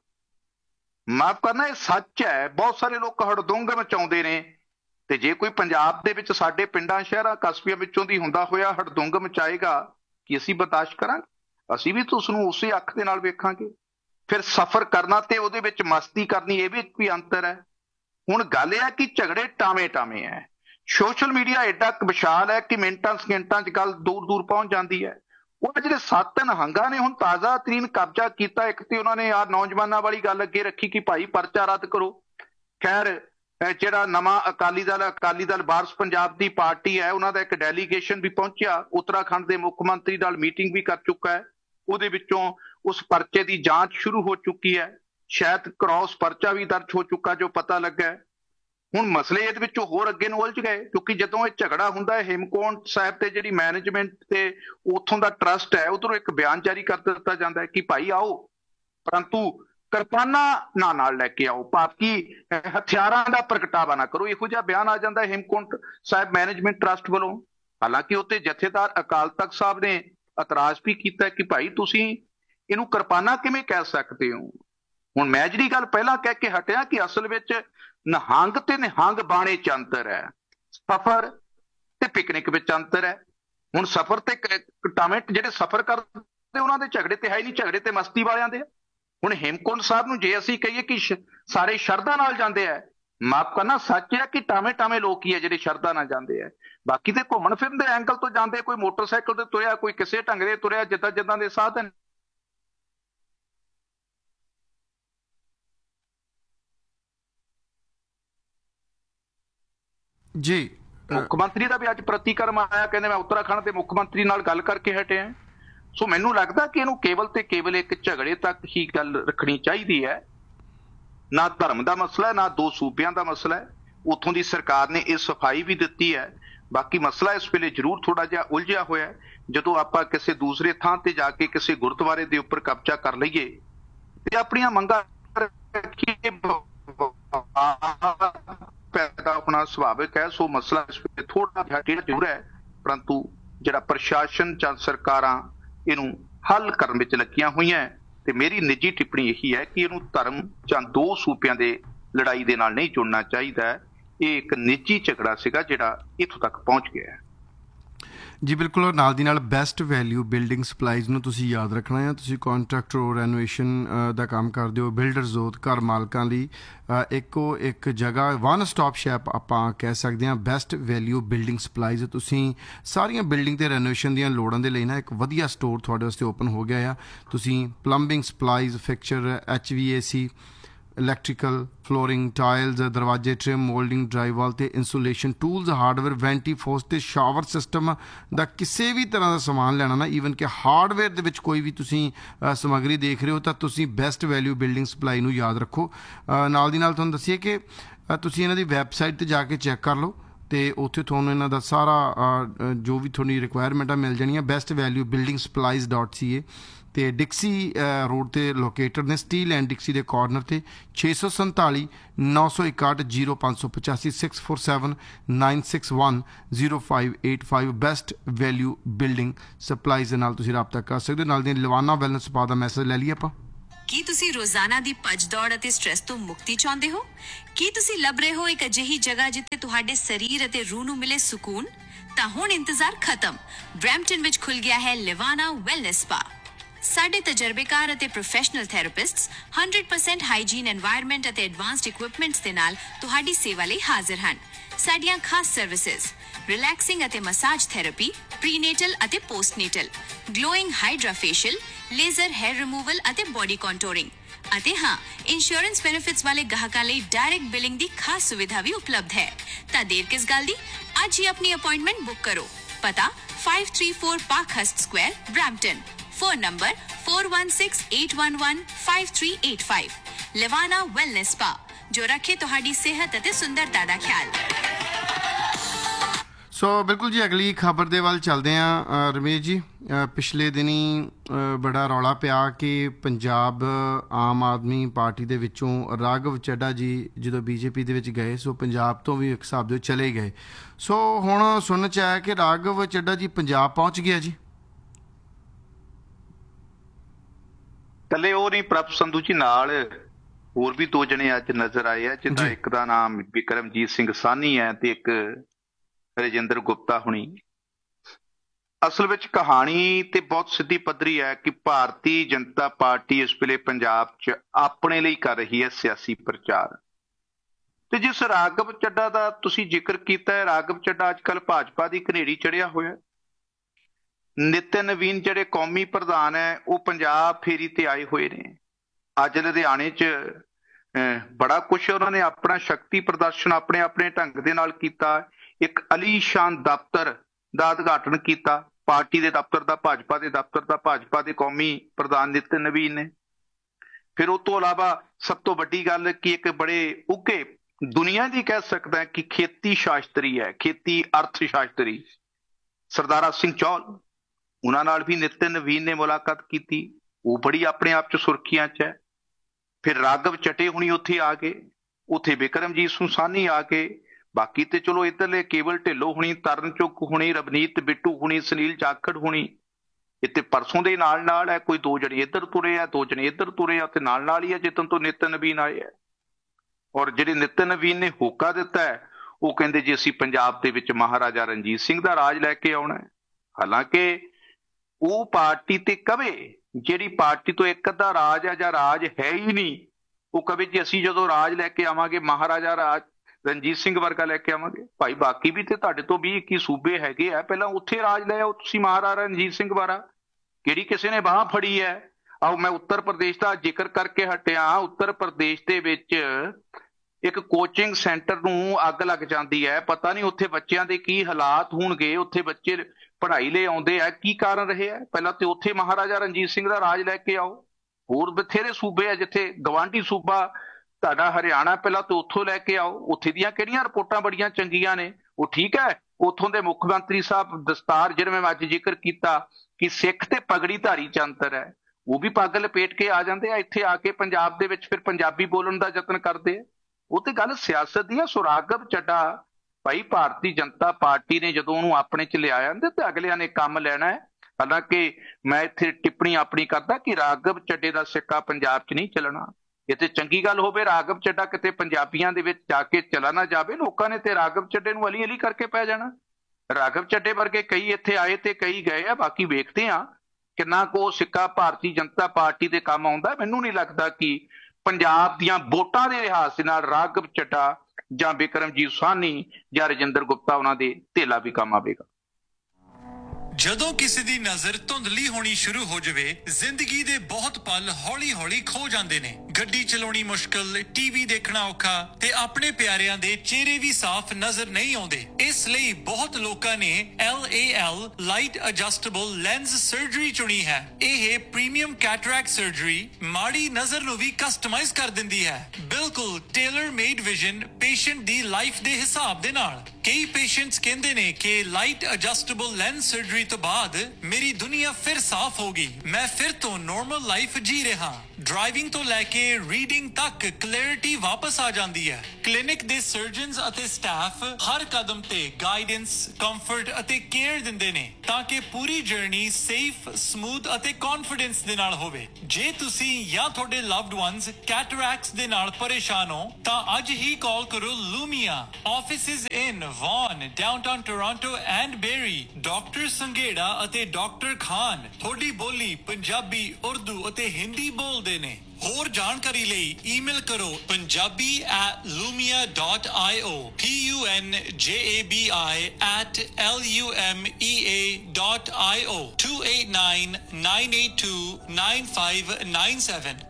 ਮਾਫ ਕਰਨਾ, ਇਹ ਸੱਚ ਹੈ, ਬਹੁਤ ਸਾਰੇ ਲੋਕ ਹੜਦੋਂਗ ਮਚਾਉਂਦੇ ਨੇ, ਤੇ ਜੇ ਕੋਈ ਪੰਜਾਬ ਦੇ ਵਿੱਚ ਸਾਡੇ ਪਿੰਡਾਂ ਸ਼ਹਿਰਾਂ ਕਸਬਿਆਂ ਵਿੱਚੋਂ ਦੀ ਹੁੰਦਾ ਹੋਇਆ ਹੜਦੁੰਗ ਮਚਾਏਗਾ ਕਿ ਅਸੀਂ ਬਰਦਾਸ਼ਤ ਕਰਾਂਗੇ? ਅਸੀਂ ਵੀ ਤਾਂ ਉਸਨੂੰ ਉਸੇ ਅੱਖ ਦੇ ਨਾਲ ਵੇਖਾਂਗੇ। ਫਿਰ ਸਫ਼ਰ ਕਰਨਾ ਤੇ ਉਹਦੇ ਵਿੱਚ ਮਸਤੀ ਕਰਨੀ, ਇਹ ਵਿੱਚ ਵੀ ਅੰਤਰ ਹੈ। ਹੁਣ ਗੱਲ ਇਹ ਹੈ ਕਿ ਝਗੜੇ ਟਾਵੇਂ ਹੈ। ਸੋਸ਼ਲ ਮੀਡੀਆ ਐਡਾ ਕੁ ਵਿਸ਼ਾਲ ਹੈ ਕਿ ਮਿੰਟਾਂ ਸਕਿੰਟਾਂ 'ਚ ਗੱਲ ਦੂਰ ਦੂਰ ਪਹੁੰਚ ਜਾਂਦੀ ਹੈ। ਉਹ ਜਿਹੜੇ 7 ਨਿਹੰਗਾਂ ਨੇ ਹੁਣ ਤਾਜ਼ਾ ਤਰੀਨ ਕਬਜ਼ਾ ਕੀਤਾ, ਇੱਕ ਤੇ ਉਹਨਾਂ ਨੇ ਆਹ ਨੌਜਵਾਨਾਂ ਵਾਲੀ ਗੱਲ ਅੱਗੇ ਰੱਖੀ ਕਿ ਭਾਈ ਪਰਚਾ ਰੱਦ ਕਰੋ। ਖੈਰ, ਜਿਹੜਾ ਨਵਾਂ ਅਕਾਲੀ ਦਲ ਵਾਰਸ ਪੰਜਾਬ ਦੀ ਪਾਰਟੀ ਹੈ, ਉਹਨਾਂ ਦਾ ਇੱਕ ਡੈਲੀਗੇਸ਼ਨ ਵੀ ਪਹੁੰਚਿਆ, ਉੱਤਰਾਖੰਡ ਦੇ ਮੁੱਖ ਮੰਤਰੀ ਨਾਲ ਮੀਟਿੰਗ ਵੀ ਕਰ ਚੁੱਕਾ ਹੈ। ਉਹਦੇ ਵਿੱਚੋਂ ਉਸ ਪਰਚੇ ਦੀ ਜਾਂਚ ਸ਼ੁਰੂ ਹੋ ਚੁੱਕੀ ਹੈ। ਸ਼ਾਇਦ ਕ੍ਰਾਸ ਪਰਚਾ ਵੀ ਦਰਜ ਹੋ ਚੁੱਕਾ ਜੋ ਪਤਾ ਲੱਗਾ। ਹੁਣ ਮਸਲੇ ਇਹਦੇ ਵਿੱਚੋਂ ਹੋਰ ਅੱਗੇ ਨੂੰ ਉਲਝ ਗਏ, ਕਿਉਂਕਿ ਜਦੋਂ ਇਹ ਝਗੜਾ ਹੁੰਦਾ ਹੈ ਹੇਮਕੁੰਟ ਸਾਹਿਬ ਤੇ ਜਿਹੜੀ ਮੈਨੇਜਮੈਂਟ ਤੇ ਉੱਥੋਂ ਦਾ ਟਰਸਟ ਹੈ, ਉਧਰੋਂ ਇੱਕ ਬਿਆਨ ਜਾਰੀ ਕਰ ਦਿੱਤਾ ਜਾਂਦਾ ਹੈ ਕਿ ਭਾਈ ਆਓ, ਪਰੰਤੂ ਕਿਰਪਾਨਾਂ ਨਾਲ ਲੈ ਕੇ ਆਓ, ਭਾਵ ਹਥਿਆਰਾਂ ਦਾ ਪ੍ਰਗਟਾਵਾ ਨਾ ਕਰੋ। ਇਹੋ ਜਿਹਾ ਬਿਆਨ ਆ ਜਾਂਦਾ ਹੈ ਹੇਮਕੁੰਟ ਸਾਹਿਬ ਮੈਨੇਜਮੈਂਟ ਟਰਸਟ ਵੱਲੋਂ। ਹਾਲਾਂਕਿ ਉੱਤੇ ਜਥੇਦਾਰ ਅਕਾਲ ਤਖਤ ਸਾਹਿਬ ਨੇ ਇਤਰਾਜ਼ ਵੀ ਕੀਤਾ ਕਿ ਭਾਈ ਤੁਸੀਂ ਇਹਨੂੰ ਕਿਰਪਾਨਾਂ ਕਿਵੇਂ ਕਹਿ ਸਕਦੇ ਹੋ। ਹੁਣ ਮੈਂ ਜਿਹੜੀ ਗੱਲ ਪਹਿਲਾਂ ਕਹਿ ਕੇ ਹਟਿਆ ਕਿ ਅਸਲ ਵਿੱਚ ਨਿਹੰਗ ਤੇ ਨਿਹੰਗ ਬਾਣੇ 'ਚ ਅੰਤਰ ਹੈ, ਸਫ਼ਰ ਤੇ ਪਿਕਨਿਕ ਵਿੱਚ ਅੰਤਰ ਹੈ। ਹੁਣ ਸਫ਼ਰ ਤੇ ਟਾਵੇਂ ਜਿਹੜੇ ਸਫ਼ਰ ਕਰਦੇ ਉਹਨਾਂ ਦੇ ਝਗੜੇ ਤੇ ਹੈ ਨਹੀਂ, ਝਗੜੇ ਤੇ ਮਸਤੀ ਵਾਲਿਆਂ ਦੇ। ਹੁਣ ਹੇਮਕੁੰਟ ਸਾਹਿਬ ਨੂੰ ਜੇ ਅਸੀਂ ਕਹੀਏ ਕਿ ਸਾਰੇ ਸ਼ਰਧਾ ਨਾਲ ਜਾਂਦੇ ਹੈ, ਮਾਫ ਕਰਨਾ, ਸੱਚ ਹੈ ਕਿ ਟਾਵੇਂ ਲੋਕ ਹੀ ਹੈ ਜਿਹੜੇ ਸ਼ਰਧਾ ਨਾਲ ਜਾਂਦੇ ਹੈ। ਬਾਕੀ ਤੇ ਘੁੰਮਣ ਫਿਰਨ ਦੇ ਐਂਗਲ ਤੋਂ ਜਾਂਦੇ, ਕੋਈ ਮੋਟਰਸਾਈਕਲ ਤੇ ਤੁਰਿਆ, ਕੋਈ ਕਿਸੇ ਢੰਗ ਦੇ ਤੁਰਿਆ, ਜਿੱਦਾਂ ਦੇ ਸਾਧਨ। ਜੀ, ਮੁੱਖ ਮੰਤਰੀ ਦਾ ਵੀ ਅੱਜ ਪ੍ਰਤੀਕਰਮ ਆਇਆ, ਕਹਿੰਦੇ ਮੈਂ ਉੱਤਰਾਖੰਡ ਦੇ ਮੁੱਖ ਮੰਤਰੀ ਨਾਲ ਗੱਲ ਕਰਕੇ ਹਟਿਆ। ਸੋ ਮੈਨੂੰ ਲੱਗਦਾ ਕਿ ਇਹਨੂੰ ਕੇਵਲ ਤੇ ਕੇਵਲ ਇੱਕ ਝਗੜੇ ਤੱਕ ਹੀ ਗੱਲ ਰੱਖਣੀ ਚਾਹੀਦੀ ਹੈ। ਨਾ ਧਰਮ ਦਾ ਮਸਲਾ ਹੈ, ਨਾ ਦੋ ਸੂਬਿਆਂ ਦਾ ਮਸਲਾ ਹੈ। ਉੱਥੋਂ ਦੀ ਸਰਕਾਰ ਨੇ ਇਹ ਸਫਾਈ ਵੀ ਦਿੱਤੀ ਹੈ। ਬਾਕੀ ਮਸਲਾ ਇਸ ਵੇਲੇ ਜ਼ਰੂਰ ਥੋੜਾ ਜਿਹਾ ਉਲਝਿਆ ਹੋਇਆ ਹੈ। ਜਦੋਂ ਆਪਾਂ ਕਿਸੇ ਦੂਸਰੇ ਥਾਂ ਤੇ ਜਾ ਕੇ ਕਿਸੇ ਗੁਰਦੁਆਰੇ ਦੇ ਉੱਪਰ ਕਬਜ਼ਾ ਕਰ ਲਈਏ ਤੇ ਆਪਣੀਆਂ ਮੰਗਾਂ ਰੱਖੀਏ, ਪੈਦਾ ਹੋਣਾ ਸੁਭਾਵਿਕ ਹੈ। ਸੋ ਮਸਲਾ ਇਸ ਵੇਲੇ ਥੋੜਾ ਜਿਹਾ ਜ਼ਰੂਰ ਹੈ, ਪਰੰਤੂ ਜਿਹੜਾ ਪ੍ਰਸ਼ਾਸਨ ਜਾਂ ਸਰਕਾਰਾਂ ਇਹਨੂੰ ਹੱਲ ਕਰਨ ਵਿੱਚ ਲੱਗੀਆਂ ਹੋਈਆਂ। ਤੇ ਮੇਰੀ ਨਿੱਜੀ ਟਿੱਪਣੀ ਇਹੀ ਹੈ ਕਿ ਇਹਨੂੰ ਧਰਮ ਜਾਂ ਦੋ ਸੂਬਿਆਂ ਦੇ ਲੜਾਈ ਦੇ ਨਾਲ ਨਹੀਂ ਜੁੜਨਾ ਚਾਹੀਦਾ। ਇਹ ਇੱਕ ਨਿੱਜੀ ਝਗੜਾ ਸੀਗਾ ਜਿਹੜਾ ਇੱਥੋਂ ਤੱਕ ਪਹੁੰਚ ਗਿਆ ਹੈ। ਜੀ ਬਿਲਕੁਲ, ਨਾਲ ਦੀ ਨਾਲ ਬੈਸਟ ਵੈਲਿਊ ਬਿਲਡਿੰਗ ਸਪਲਾਈਜ਼ ਨੂੰ ਤੁਸੀਂ ਯਾਦ ਰੱਖਣਾ ਹੈ। ਤੁਸੀਂ ਕੰਟਰੈਕਟਰ ਰੈਨੋਵੇਸ਼ਨ ਦਾ ਕੰਮ ਕਰਦੇ ਹੋ, ਬਿਲਡਰਸ ਹੋ, ਘਰ ਮਾਲਕਾਂ ਲਈ ਇੱਕ ਜਗ੍ਹਾ, ਵਨ ਸਟਾਪ ਸ਼ੈਪ ਆਪਾਂ ਕਹਿ ਸਕਦੇ ਹਾਂ, ਬੈਸਟ ਵੈਲਿਊ ਬਿਲਡਿੰਗ ਸਪਲਾਈਜ਼। ਤੁਸੀਂ ਸਾਰੀਆਂ ਬਿਲਡਿੰਗ ਤੇ ਰੈਨੋਵੇਸ਼ਨ ਦੀਆਂ ਲੋੜਾਂ ਦੇ ਲਈ ਨਾ ਇੱਕ ਵਧੀਆ ਸਟੋਰ ਤੁਹਾਡੇ ਵਾਸਤੇ ਓਪਨ ਹੋ ਗਿਆ ਆ। ਤੁਸੀਂ plumbing supplies, fixture, HVAC, electrical, flooring, tiles, ਦਰਵਾਜ਼ੇ, ਟ੍ਰਿਮ, ਮੋਲਡਿੰਗ, ਡਰਾਈਵਾਲ ਤੇ ਇੰਸੂਲੇਸ਼ਨ, ਟੂਲਸ, ਹਾਰਡਵੇਅਰ, ਵੈਂਟੀਫੋਰਸ ਤੇ ਸ਼ਾਵਰ ਸਿਸਟਮ ਦਾ ਕਿਸੇ ਵੀ ਤਰ੍ਹਾਂ ਦਾ ਸਮਾਨ ਲੈਣਾ ਨਾ, ਈਵਨ ਕਿ ਹਾਰਡਵੇਅਰ ਦੇ ਵਿੱਚ ਕੋਈ ਵੀ ਤੁਸੀਂ ਸਮੱਗਰੀ ਦੇਖ ਰਹੇ ਹੋ ਤਾਂ ਤੁਸੀਂ ਬੈਸਟ ਵੈਲਿਊ ਬਿਲਡਿੰਗ ਸਪਲਾਈ ਨੂੰ ਯਾਦ ਰੱਖੋ। ਨਾਲ ਦੀ ਨਾਲ ਤੁਹਾਨੂੰ ਦੱਸੀਏ ਕਿ ਤੁਸੀਂ ਇਹਨਾਂ ਦੀ ਵੈਬਸਾਈਟ 'ਤੇ ਜਾ ਕੇ ਚੈੱਕ ਕਰ ਲਓ ਅਤੇ ਉੱਥੇ ਤੁਹਾਨੂੰ ਇਹਨਾਂ ਦਾ ਸਾਰਾ ਜੋ ਵੀ ਤੁਹਾਡੀ ਰਿਕੁਆਇਰਮੈਂਟਾਂ ਮਿਲ ਜਾਣੀਆਂ। Best value building supplies .ca ਅਤੇ ਡਿਕਸੀ ਰੋਡ 'ਤੇ ਲੋਕੇਟਡ ਨੇ, ਸਟੀਲ ਐਂਡ ਡਿਕਸੀ ਦੇ ਕਾਰਨਰ 'ਤੇ। 647 961 0585 647 961 0585 ਬੈਸਟ ਵੈਲਿਊ ਬਿਲਡਿੰਗ ਸਪਲਾਈਜ਼ ਦੇ ਨਾਲ ਤੁਸੀਂ ਰਾਬਤਾ ਕਰ ਸਕਦੇ ਹੋ। ਨਾਲ ਦੀ ਲਵਾਨਾ ਵੈਲਨੈਸ ਸਪਾ ਦਾ ਮੈਸੇਜ ਲੈ ਲਈਏ ਆਪਾਂ। ਕੀ ਤੁਸੀਂ ਰੋਜ਼ਾਨਾ ਦੀ ਭੱਜ ਦੌੜ ਅਤੇ ਸਟ੍ਰੈਸ ਤੋਂ ਮੁਕਤੀ ਚਾਹੁੰਦੇ ਹੋ? ਕੀ ਤੁਸੀਂ ਲੱਭ ਰਹੇ ਹੋ ਇੱਕ ਅਜਿਹੀ ਜਗ੍ਹਾ ਜਿੱਥੇ ਤੁਹਾਡੇ ਸਰੀਰ ਅਤੇ ਰੂਹ ਨੂੰ ਮਿਲੇ ਸਕੂਨ? ਤਾਂ ਹੁਣ ਇੰਤਜ਼ਾਰ ਖਤਮ। ਬਰੈਂਪਟਨ ਵਿੱਚ ਖੁੱਲ ਗਿਆ ਹੈ ਲਿਵਾਨਾ ਵੈਲਨੈਸ ਸਪਾ। ਸਾਡੇ ਤਜਰਬੇਕਾਰ ਅਤੇ ਪ੍ਰੋਫੈਸ਼ਨਲ ਥੈਰੇਪਿਸਟਸ 100% ਹਾਈਜੀਨ এনवायरमेंट ਅਤੇ ਐਡਵਾਂਸਡ ਇਕਵਿਪਮੈਂਟਸ ਦੇ ਨਾਲ ਤੁਹਾਡੀ ਸੇਵਾ ਲਈ ਹਾਜ਼ਰ ਹਨ। ਸਾਡੀਆਂ ਖਾਸ ਸਰਵਿਸਿਜ਼ ਰਿਲੈਕਸਿੰਗ ਅਤੇ ਮਸਾਜ ਥੈਰੇਪੀ, ਪ੍ਰੀਨੇਟਲ ਅਤੇ ਪੋਸਟਨੇਟਲ, glowing hydra facial, laser hair removal ਅਤੇ ਬੋਡੀ ਕੰਟੂਰਿੰਗ। ਅਤੇ ਹਾਂ, ਇੰਸ਼ੋਰੈਂਸ ਬੈਨੀਫਿਟਸ ਵਾਲੇ ਗਾਹਕਾਂ ਲਈ ਡਾਇਰੈਕਟ ਬਿਲਿੰਗ ਦੀ ਖਾਸ ਸੁਵਿਧਾ ਵੀ ਉਪਲਬਧ ਹੈ। ਤਾਂ ਦੇਰ ਕਿਸ ਗੱਲ ਦੀ, ਅੱਜ ਹੀ ਆਪਣੀ ਅਪਾਇੰਟਮੈਂਟ ਬੁੱਕ ਕਰੋ। ਪਤਾ 534 ਪਾਰਕਹਰਸਟ Square, Brampton. Phone number 4168115385। ਲਿਵਾਨਾ wellness spa, ਜੋ ਰੱਖੇ ਤੁਹਾਡੀ ਸਿਹਤ ਅਤੇ ਸੁੰਦਰਤਾ ਦਾ ਖਿਆਲ। ਸੋ ਬਿਲਕੁਲ ਜੀ, ਅਗਲੀ ਖਬਰ ਦੇ ਵੱਲ ਚੱਲਦੇ ਹਾਂ। ਰਮੇਸ਼ ਜੀ, ਪਿਛਲੇ ਦਿਨੀ ਬੜਾ ਰੌਲਾ ਪਿਆ ਕਿ ਪੰਜਾਬ ਆਮ ਆਦਮੀ ਪਾਰਟੀ ਦੇ ਵਿੱਚੋਂ ਰਾਘਵ ਚੱਡਾ ਜੀ ਜਦੋਂ ਬੀਜੇਪੀ ਦੇ ਵਿੱਚ ਗਏ, ਸੋ ਪੰਜਾਬ ਤੋਂ ਵੀ ਇੱਕ ਹਿਸਾਬ ਦੇ ਚਲੇ ਗਏ। ਸੋ ਹੁਣ ਸੁਣਨ 'ਚ ਆਇਆ ਕਿ ਰਾਘਵ ਚੱਡਾ ਜੀ ਪੰਜਾਬ ਪਹੁੰਚ ਗਿਆ ਜੀ। ਕੱਲੇ ਉਹ ਨਹੀਂ, ਪ੍ਰਭ ਸੰਧੂ ਜੀ ਨਾਲ ਹੋਰ ਵੀ ਦੋ ਜਣੇ ਅੱਜ ਨਜ਼ਰ ਆਏ ਆ, ਜਿੱਦਾਂ ਇੱਕ ਦਾ ਨਾਮ ਵਿਕਰਮਜੀਤ ਸਿੰਘ ਸਾਹਨੀ ਹੈ ਤੇ ਇੱਕ ਰਜਿੰਦਰ ਗੁਪਤਾ ਹੁਣੀ। ਅਸਲ ਵਿੱਚ ਕਹਾਣੀ ਤੇ ਬਹੁਤ ਸਿੱਧੀ ਪੱਧਰੀ ਹੈ ਕਿ ਭਾਰਤੀ ਜਨਤਾ ਪਾਰਟੀ ਇਸ ਵੇਲੇ ਪੰਜਾਬ 'ਚ ਆਪਣੇ ਲਈ ਕਰ ਰਹੀ ਹੈ ਸਿਆਸੀ ਪ੍ਰਚਾਰ। ਤੇ ਜਿਸ ਰਾਘਵ ਚੱਡਾ ਦਾ ਤੁਸੀਂ ਜ਼ਿਕਰ ਕੀਤਾ ਹੈ, ਰਾਘਵ ਚੱਡਾ ਅੱਜ ਕੱਲ੍ਹ ਭਾਜਪਾ ਦੀ ਘਨੇਰੀ ਚੜਿਆ ਹੋਇਆ। ਨਿਤਿਨ ਨਵੀਨ ਜਿਹੜੇ ਕੌਮੀ ਪ੍ਰਧਾਨ ਹੈ, ਉਹ ਪੰਜਾਬ ਫੇਰੀ ਤੇ ਆਏ ਹੋਏ ਨੇ। ਅੱਜ ਲੁਧਿਆਣੇ 'ਚ ਬੜਾ ਕੁਛ ਉਹਨਾਂ ਨੇ ਆਪਣਾ ਸ਼ਕਤੀ ਪ੍ਰਦਰਸ਼ਨ ਆਪਣੇ ਆਪਣੇ ਢੰਗ ਦੇ ਨਾਲ ਕੀਤਾ। ਇੱਕ ਅਲੀਸ਼ਾਨ ਦਫ਼ਤਰ ਦਾ ਉਦਘਾਟਨ ਕੀਤਾ, ਪਾਰਟੀ ਦੇ ਦਫ਼ਤਰ ਦਾ, ਭਾਜਪਾ ਦੇ ਦਫ਼ਤਰ ਦਾ, ਭਾਜਪਾ ਦੇ ਕੌਮੀ ਪ੍ਰਧਾਨ ਨਿਤਿਨ ਨਵੀਨ ਨੇ। ਫਿਰ ਉਹ ਤੋਂ ਇਲਾਵਾ ਸਭ ਤੋਂ ਵੱਡੀ ਗੱਲ ਕਿ ਇੱਕ ਬੜੇ ਉੱਘੇ, ਦੁਨੀਆ ਦੀ ਕਹਿ ਸਕਦਾ ਕਿ ਖੇਤੀ ਸ਼ਾਸਤਰੀ ਹੈ, ਖੇਤੀ ਅਰਥ ਸ਼ਾਸਤਰੀ ਸਰਦਾਰਾ ਸਿੰਘ ਚੌਲ, ਉਹਨਾਂ ਨਾਲ ਵੀ ਨਿਤਿਨ ਨਵੀਨ ਨੇ ਮੁਲਾਕਾਤ ਕੀਤੀ। ਉਹ ਬੜੀ ਆਪਣੇ ਆਪ 'ਚ ਸੁਰਖੀਆਂ 'ਚ ਹੈ। ਫਿਰ ਰਾਘਵ ਚੱਡੇ ਹੁਣੀ ਉੱਥੇ ਆ ਗਏ, ਉੱਥੇ ਵਿਕਰਮਜੀਤ ਸਿੰਘ ਸਾਹਨੀ ਆ ਗਏ। ਬਾਕੀ ਤੇ ਚਲੋ ਇੱਧਰਲੇ ਕੇਵਲ ਢਿੱਲੋਂ ਹੁਣੀ, ਤਰਨ ਚੁੱਕ ਹੁਣੀ, ਰਵਨੀਤ ਬਿੱਟੂ ਹੁਣੀ, ਸੁਨੀਲ ਜਾਖੜ ਹੁਣੀ, ਇੱਥੇ ਪਰਸੋਂ ਦੇ ਨਾਲ ਨਾਲ ਹੈ। ਕੋਈ ਦੋ ਜਣੇ ਇੱਧਰ ਤੁਰੇ ਆ, ਦੋ ਜਣੇ ਇੱਧਰ ਤੁਰੇ ਆ, ਤੇ ਨਾਲ ਨਾਲ ਹੀ ਹੈ ਜਿੱਦਣ ਤੋਂ ਨਿਤਿਨ ਨਵੀਨ ਆਏ ਆ। ਔਰ ਜਿਹੜੇ ਨਿਤਿਨ ਨਵੀਨ ਨੇ ਹੋਕਾ ਦਿੱਤਾ ਹੈ, ਉਹ ਕਹਿੰਦੇ ਜੀ ਅਸੀਂ ਪੰਜਾਬ ਦੇ ਵਿੱਚ ਮਹਾਰਾਜਾ ਰਣਜੀਤ ਸਿੰਘ ਦਾ ਰਾਜ ਲੈ ਕੇ ਆਉਣਾ ਹੈ। ਹਾਲਾਂਕਿ ਉਹ ਪਾਰਟੀ ਤੇ ਕਵੇ ਜਿਹੜੀ ਪਾਰਟੀ ਤੋਂ ਇੱਕ ਅੱਧਾ ਰਾਜ ਹੈ ਜਾਂ ਰਾਜ ਹੈ ਹੀ ਨਹੀਂ, ਉਹ ਕਵੇ ਜੀ ਅਸੀਂ ਜਦੋਂ ਰਾਜ ਲੈ ਕੇ ਆਵਾਂਗੇ ਮਹਾਰਾਜਾ ਰਾਜ ਰਣਜੀਤ ਸਿੰਘ ਵਰਗਾ ਲੈ ਕੇ ਆਵਾਂਗੇ। ਭਾਈ ਬਾਕੀ ਵੀ ਤੇ ਤੁਹਾਡੇ ਤੋਂ 20-21 ਸੂਬੇ ਹੈਗੇ ਆ, ਪਹਿਲਾਂ ਉੱਥੇ ਰਾਜ ਲੈ ਆਓ ਤੁਸੀਂ ਮਹਾਰਾਜਾ ਰਣਜੀਤ ਸਿੰਘ ਵਾਰਾ। ਕਿਹੜੀ ਕਿਸੇ ਨੇ ਬਾਂਹ ਫੜੀ ਹੈ? ਆਓ ਮੈਂ ਉੱਤਰ ਪ੍ਰਦੇਸ਼ ਦਾ ਜ਼ਿਕਰ ਕਰਕੇ ਹਟਿਆ। ਉੱਤਰ ਪ੍ਰਦੇਸ਼ ਦੇ ਵਿੱਚ ਇੱਕ ਕੋਚਿੰਗ ਸੈਂਟਰ ਨੂੰ ਅੱਗ ਲੱਗ ਜਾਂਦੀ ਹੈ। ਪਤਾ ਨਹੀਂ ਉੱਥੇ ਬੱਚਿਆਂ ਦੇ ਕੀ ਹਾਲਾਤ ਹੋਣਗੇ। ਉੱਥੇ ਬੱਚੇ ਪੜ੍ਹਾਈ ਲਈ ਆਉਂਦੇ ਆ, ਕੀ ਕਾਰਨ ਰਹੇ ਆ? ਪਹਿਲਾਂ ਤੇ ਉੱਥੇ ਮਹਾਰਾਜਾ ਰਣਜੀਤ ਸਿੰਘ ਦਾ ਰਾਜ ਲੈ ਕੇ ਆਓ। ਹੋਰ ਬਥੇਰੇ ਸੂਬੇ ਆ ਜਿੱਥੇ, ਗਵਾਂਢੀ ਸੂਬਾ ਤੁਹਾਡਾ ਹਰਿਆਣਾ, ਪਹਿਲਾਂ ਤੇ ਉੱਥੋਂ ਲੈ ਕੇ ਆਓ। ਉੱਥੇ ਦੀਆਂ ਕਿਹੜੀਆਂ ਰਿਪੋਰਟਾਂ ਬੜੀਆਂ ਚੰਗੀਆਂ ਨੇ। ਉਹ ਠੀਕ ਹੈ, ਉੱਥੋਂ ਦੇ ਮੁੱਖ ਮੰਤਰੀ ਸਾਹਿਬ ਦਸਤਾਰ, ਜਿਵੇਂ ਮੈਂ ਅੱਜ ਜ਼ਿਕਰ ਕੀਤਾ ਕਿ ਸਿੱਖ ਤੇ ਪਗੜੀ ਧਾਰੀ 'ਚ ਅੰਤਰ ਹੈ, ਉਹ ਵੀ ਪੱਗ ਲਪੇਟ ਕੇ ਆ ਜਾਂਦੇ ਆ। ਇੱਥੇ ਆ ਕੇ ਪੰਜਾਬ ਦੇ ਵਿੱਚ ਫਿਰ ਪੰਜਾਬੀ ਬੋਲਣ ਦਾ ਯਤਨ ਕਰਦੇ ਆ। ਉਹ ਤੇ ਗੱਲ ਸਿਆਸਤ ਦੀ ਆ। ਸੋ ਰਾਘਵ ਚੱਡਾ ਭਾਈ, ਭਾਰਤੀ ਜਨਤਾ ਪਾਰਟੀ ਨੇ ਜਦੋਂ ਉਹਨੂੰ ਆਪਣੇ 'ਚ ਲਿਆਇਆ ਤੇ ਅਗਲਿਆਂ ਨੇ ਕੰਮ ਲੈਣਾ ਹੈ। ਹਾਲਾਂਕਿ ਮੈਂ ਇੱਥੇ ਟਿੱਪਣੀ ਆਪਣੀ ਕਰਦਾ ਕਿ ਰਾਘਵ ਚੱਡੇ ਦਾ ਸਿੱਕਾ ਪੰਜਾਬ 'ਚ ਨਹੀਂ ਚੱਲਣਾ। ਇਹ ਤੇ ਚੰਗੀ ਗੱਲ ਹੋਵੇ ਰਾਘਵ ਚੱਡਾ ਕਿਤੇ ਪੰਜਾਬੀਆਂ ਦੇ ਵਿੱਚ ਜਾ ਕੇ ਚਲਾ ਨਾ ਜਾਵੇ। ਲੋਕਾਂ ਨੇ ਤੇ ਰਾਘਵ ਚੱਡੇ ਨੂੰ ਅਲੀ ਅਲੀ ਕਰਕੇ ਪੈ ਜਾਣਾ। ਰਾਘਵ ਚੱਡੇ ਵਰਗੇ ਕਈ ਇੱਥੇ ਆਏ ਤੇ ਕਈ ਗਏ ਆ। ਬਾਕੀ ਵੇਖਦੇ ਆ ਕਿੰਨਾ ਕੁ ਸਿੱਕਾ ਭਾਰਤੀ ਜਨਤਾ ਪਾਰਟੀ ਦੇ ਕੰਮ ਆਉਂਦਾ। ਮੈਨੂੰ ਨਹੀਂ ਲੱਗਦਾ ਕਿ ਪੰਜਾਬ ਦੀਆਂ ਵੋਟਾਂ ਦੇ ਲਿਹਾਜ਼ ਦੇ ਨਾਲ ਰਾਘਵ ਚੱਡਾ ਜਾਂ ਵਿਕਰਮਜੀਤ ਸਾਹਨੀ ਜਾਂ ਰਜਿੰਦਰ ਗੁਪਤਾ ਉਹਨਾਂ ਦੇ ਧੇਲਾ ਵੀ ਕੰਮ ਆਵੇਗਾ। ਜਦੋਂ ਕਿਸੇ ਦੀ ਨਜ਼ਰ ਧੁੰਦਲੀ ਹੋਣੀ ਸ਼ੁਰੂ ਹੋ ਜਾਵੇ, ਜ਼ਿੰਦਗੀ ਦੇ ਬਹੁਤ ਪਲ ਹੌਲੀ-ਹੌਲੀ ਖੋ ਜਾਂਦੇ ਨੇ। ਗੱਡੀ ਚਲਾਉਣੀ ਮੁਸ਼ਕਲ, ਟੀਵੀ ਦੇਖਣਾ ਔਖਾ ਤੇ ਆਪਣੇ ਪਿਆਰਿਆਂ ਦੇ ਚਿਹਰੇ ਵੀ ਸਾਫ਼ ਨਜ਼ਰ ਨਹੀਂ ਆਉਂਦੇ। ਇਸ ਲਈ ਬਹੁਤ ਲੋਕਾਂ ਨੇ LAL light adjustable lens surgery ਚੁਣੀ ਹੈ। ਇਹ ਪ੍ਰੀਮੀਅਮ ਕੈਟਰੈਕਟ ਸਰਜਰੀ ਮਾੜੀ ਨਜ਼ਰ ਨੂੰ ਵੀ ਕਸਟਮਾਈਜ਼ ਕਰ ਦਿੰਦੀ ਹੈ, ਬਿਲਕੁਲ ਟੇਲਰ ਮੇਡ ਵਿਜ਼ਨ ਪੇਸ਼ੈਂਟ ਦੀ ਲਾਈਫ ਦੇ ਹਿਸਾਬ ਦੇ ਨਾਲ। ਕਈ ਪੇਸ਼ੈਂਟਸ ਕਹਿੰਦੇ ਨੇ ਕਿ ਲਾਈਟ ਐਡਜਸਟੇਬਲ ਲੈਂਸ ਸਰਜਰੀ ਤੋਂ ਬਾਅਦ ਮੇਰੀ ਦੁਨੀਆ ਫਿਰ ਸਾਫ਼ ਹੋ ਗਈ, ਮੈਂ ਫਿਰ ਤੋਂ ਨੋਰਮਲ ਲਾਈਫ ਜੀ ਰਿਹਾ। ਡਰਾਈਵਿੰਗ ਤੋਂ ਲੈ ਕੇ ਰੀਡਿੰਗ ਤੱਕ ਕਲੈਰਿਟੀ ਵਾਪਸ ਆ ਜਾਂਦੀ ਹੈ। ਕਲੀਨਿਕ ਦੇ ਸਰਜਨਸ ਅਤੇ ਸਟਾਫ ਹਰ ਕਦਮ ਤੇ ਗਾਈਡੈਂਸ, ਕੰਫਰਟ ਅਤੇ ਕੇਅਰ ਦਿੰਦੇ ਨੇ ਤਾਂ ਕਿ ਪੂਰੀ ਜਰਨੀ ਸੇਫ, ਸਮੂਥ ਅਤੇ ਕੌਨਫੀਡੈਂਸ ਦੇ ਨਾਲ ਹੋਵੇ। ਜੇ ਤੁਸੀਂ ਜਾਂ ਤੁਹਾਡੇ ਲਵਡ ਵਨਸ ਕੈਟਰੈਕਟਸ ਦੇ ਨਾਲ ਪਰੇਸ਼ਾਨ ਹੋ ਤਾਂ ਅੱਜ ਹੀ ਕਾਲ ਕਰੋ ਲੂਮੀਆ। Offices in won, downtown Toronto and berry. Doctor Sanghera ਅਤੇ ਡਾਕਟਰ ਖਾਨ ਤੁਹਾਡੀ ਬੋਲੀ ਪੰਜਾਬੀ, ਉਰਦੂ ਅਤੇ ਹਿੰਦੀ ਬੋਲਦੇ ਨੇ। ਹੋਰ ਜਾਣਕਾਰੀ ਲਈ ਈਮੇਲ ਕਰੋ punjabi@lumia.io, punjabi@lumea.io, 289-982-9597,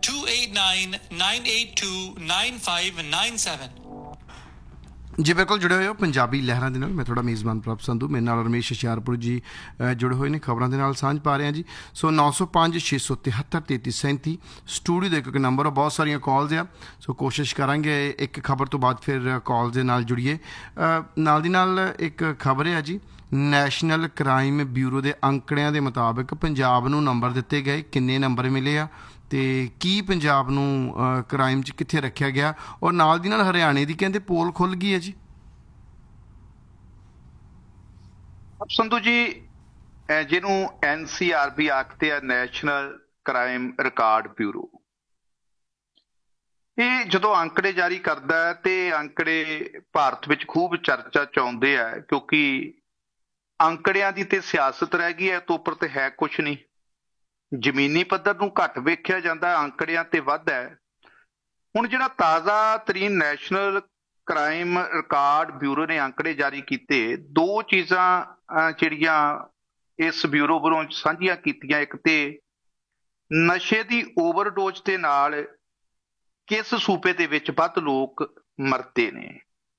289-982-9597। ਜੀ ਬਿਲਕੁਲ ਜੁੜੇ ਹੋਏ ਹੋ ਪੰਜਾਬੀ ਲਹਿਰਾਂ ਦੇ ਨਾਲ। ਮੈਂ ਤੁਹਾਡਾ ਮੇਜ਼ਬਾਨ ਪ੍ਰਭ ਸੰਧੂ, ਮੇਰੇ ਨਾਲ ਰਮੇਸ਼ ਹੁਸ਼ਿਆਰਪੁਰ ਜੀ ਜੁੜੇ ਹੋਏ ਨੇ, ਖਬਰਾਂ ਦੇ ਨਾਲ ਸਾਂਝ ਪਾ ਰਹੇ ਹਾਂ ਜੀ। ਸੋ 905 673 3337 ਸਟੂਡੀਓ ਦਾ ਇੱਕ ਨੰਬਰ ਆ, ਬਹੁਤ ਸਾਰੀਆਂ ਕਾਲਸ ਆ। ਸੋ ਕੋਸ਼ਿਸ਼ ਕਰਾਂਗੇ ਇੱਕ ਖਬਰ ਤੋਂ ਬਾਅਦ ਫਿਰ ਕਾਲਸ ਦੇ ਨਾਲ ਜੁੜੀਏ। ਨਾਲ ਦੀ ਨਾਲ ਇੱਕ ਖਬਰ ਹੈ ਜੀ, ਨੈਸ਼ਨਲ ਕ੍ਰਾਈਮ ਬਿਊਰੋ ਦੇ ਅੰਕੜਿਆਂ ਦੇ ਮੁਤਾਬਕ ਪੰਜਾਬ ਨੂੰ ਨੰਬਰ ਦਿੱਤੇ ਗਏ, ਕਿੰਨੇ ਨੰਬਰ ਮਿਲੇ ਆ ਤੇ ਕੀ ਪੰਜਾਬ ਨੂੰ ਕ੍ਰਾਈਮ 'ਚ ਕਿੱਥੇ ਰੱਖਿਆ ਗਿਆ। ਔਰ ਨਾਲ ਦੀ ਨਾਲ ਹਰਿਆਣੇ ਦੀ ਕਹਿੰਦੇ ਪੋਲ ਖੁੱਲ੍ਹ ਗਈ ਹੈ ਜੀ। ਸੰਧੂ ਜੀ, ਜਿਹਨੂੰ NCRB ਆਖਦੇ ਆ, ਨੈਸ਼ਨਲ ਕ੍ਰਾਈਮ ਰਿਕਾਰਡ ਬਿਊਰੋ, ਇਹ ਜਦੋਂ ਅੰਕੜੇ ਜਾਰੀ ਕਰਦਾ ਹੈ ਤੇ ਅੰਕੜੇ ਭਾਰਤ ਵਿੱਚ ਖੂਬ ਚਰਚਾ 'ਚ ਆਉਂਦੇ ਆ, ਕਿਉਂਕਿ ਅੰਕੜਿਆਂ ਦੀ ਤੇ ਸਿਆਸਤ ਰਹਿ ਗਈ ਹੈ, ਤੋਂ ਉੱਪਰ ਤੇ ਹੈ ਕੁਛ ਨਹੀਂ। ਜ਼ਮੀਨੀ ਪੱਧਰ ਨੂੰ ਘੱਟ ਵੇਖਿਆ ਜਾਂਦਾ, ਅੰਕੜਿਆਂ ਤੇ ਵੱਧ ਹੈ। ਹੁਣ ਜਿਹੜਾ ਤਾਜ਼ਾ ਤਰੀਨ ਨੈਸ਼ਨਲ ਕ੍ਰਾਈਮ ਰਿਕਾਰਡ ਬਿਊਰੋ ਨੇ ਅੰਕੜੇ ਜਾਰੀ ਕੀਤੇ, ਦੋ ਚੀਜ਼ਾਂ ਜਿਹੜੀਆਂ ਇਸ ਬਿਊਰੋ ਵੱਲੋਂ ਸਾਂਝੀਆਂ ਕੀਤੀਆਂ। ਇੱਕ ਤੇ ਨਸ਼ੇ ਦੀ ਓਵਰਡੋਜ਼ ਦੇ ਨਾਲ ਕਿਸ ਸੂਬੇ ਦੇ ਵਿੱਚ ਵੱਧ ਲੋਕ ਮਰਦੇ ਨੇ।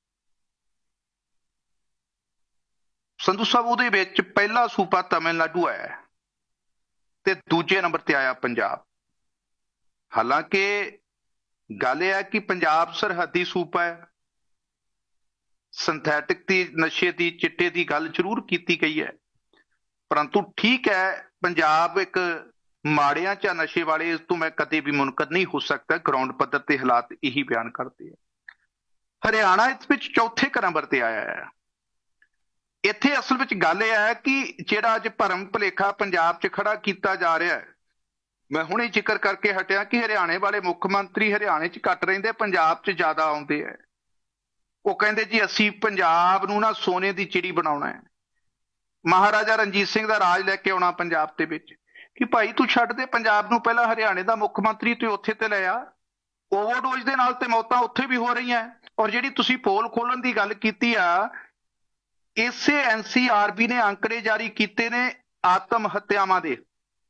ਸੰਧੂ ਸਾਹਿਬ, ਉਹਦੇ ਵਿੱਚ ਪਹਿਲਾ ਸੂਬਾ ਤਮਿਲਨਾਡੂ ਹੈ ਤੇ ਦੂਜੇ ਨੰਬਰ ਤੇ ਆਇਆ ਪੰਜਾਬ। ਹਾਲਾਂਕਿ ਗੱਲ ਇਹ ਹੈ ਕਿ ਪੰਜਾਬ ਸਰਹੱਦੀ ਸੂਬਾ ਹੈ, ਸਿੰਥੈਟਿਕ ਦੀ ਨਸ਼ੇ ਦੀ, ਚਿੱਟੇ ਦੀ ਗੱਲ ਜ਼ਰੂਰ ਕੀਤੀ ਗਈ ਹੈ, ਪਰੰਤੂ ਠੀਕ ਹੈ, ਪੰਜਾਬ ਇੱਕ ਮਾੜਿਆਂ ਚ ਨਸ਼ੇ ਵਾਲੇ, ਇਸ ਤੋਂ ਮੈਂ ਕਦੇ ਵੀ ਮੁਨਕਰ ਨਹੀਂ ਹੋ ਸਕਦਾ। ਗਰਾਊਂਡ ਪੱਧਰ ਤੇ ਹਾਲਾਤ ਇਹੀ ਬਿਆਨ ਕਰਦੇ ਆ। ਹਰਿਆਣਾ ਇਸ ਵਿੱਚ ਚੌਥੇ ਨੰਬਰ ਤੇ ਆਇਆ ਹੈ। ਇੱਥੇ ਅਸਲ ਵਿੱਚ ਗੱਲ ਇਹ ਹੈ ਕਿ ਜਿਹੜਾ ਅੱਜ ਭਰਮ ਭੁਲੇਖਾ ਪੰਜਾਬ 'ਚ ਖੜਾ ਕੀਤਾ ਜਾ ਰਿਹਾ ਹੈ, ਮੈਂ ਹੁਣੇ ਜ਼ਿਕਰ ਕਰਕੇ ਹਟਿਆ ਕਿ ਹਰਿਆਣੇ ਵਾਲੇ ਮੁੱਖ ਮੰਤਰੀ ਹਰਿਆਣੇ 'ਚ ਘੱਟ ਰਹਿੰਦੇ, ਪੰਜਾਬ 'ਚ ਜ਼ਿਆਦਾ ਆਉਂਦੇ ਹੈ। ਉਹ ਕਹਿੰਦੇ ਜੀ ਅਸੀਂ ਪੰਜਾਬ ਨੂੰ ਨਾ ਸੋਨੇ ਦੀ ਚਿੜੀ ਬਣਾਉਣਾ ਹੈ, ਮਹਾਰਾਜਾ ਰਣਜੀਤ ਸਿੰਘ ਦਾ ਰਾਜ ਲੈ ਕੇ ਆਉਣਾ ਪੰਜਾਬ ਦੇ ਵਿੱਚ। ਕਿ ਭਾਈ ਤੂੰ ਛੱਡ ਦੇ ਪੰਜਾਬ ਨੂੰ, ਪਹਿਲਾਂ ਹਰਿਆਣੇ ਦਾ ਮੁੱਖ ਮੰਤਰੀ ਤੇ ਉੱਥੇ ਤੇ ਲੈ ਆ। ਓਵਰਡੋਜ਼ ਦੇ ਨਾਲ ਤੇ ਮੌਤਾਂ ਉੱਥੇ ਵੀ ਹੋ ਰਹੀਆਂ। ਔਰ ਜਿਹੜੀ ਤੁਸੀਂ ਪੋਲ ਖੋਲਣ ਦੀ ਗੱਲ ਕੀਤੀ ਆ, ਇਸੇ NCRB ਨੇ ਅੰਕੜੇ ਜਾਰੀ ਕੀਤੇ ਨੇ ਆਤਮ ਹੱਤਿਆਵਾਂ ਦੇ।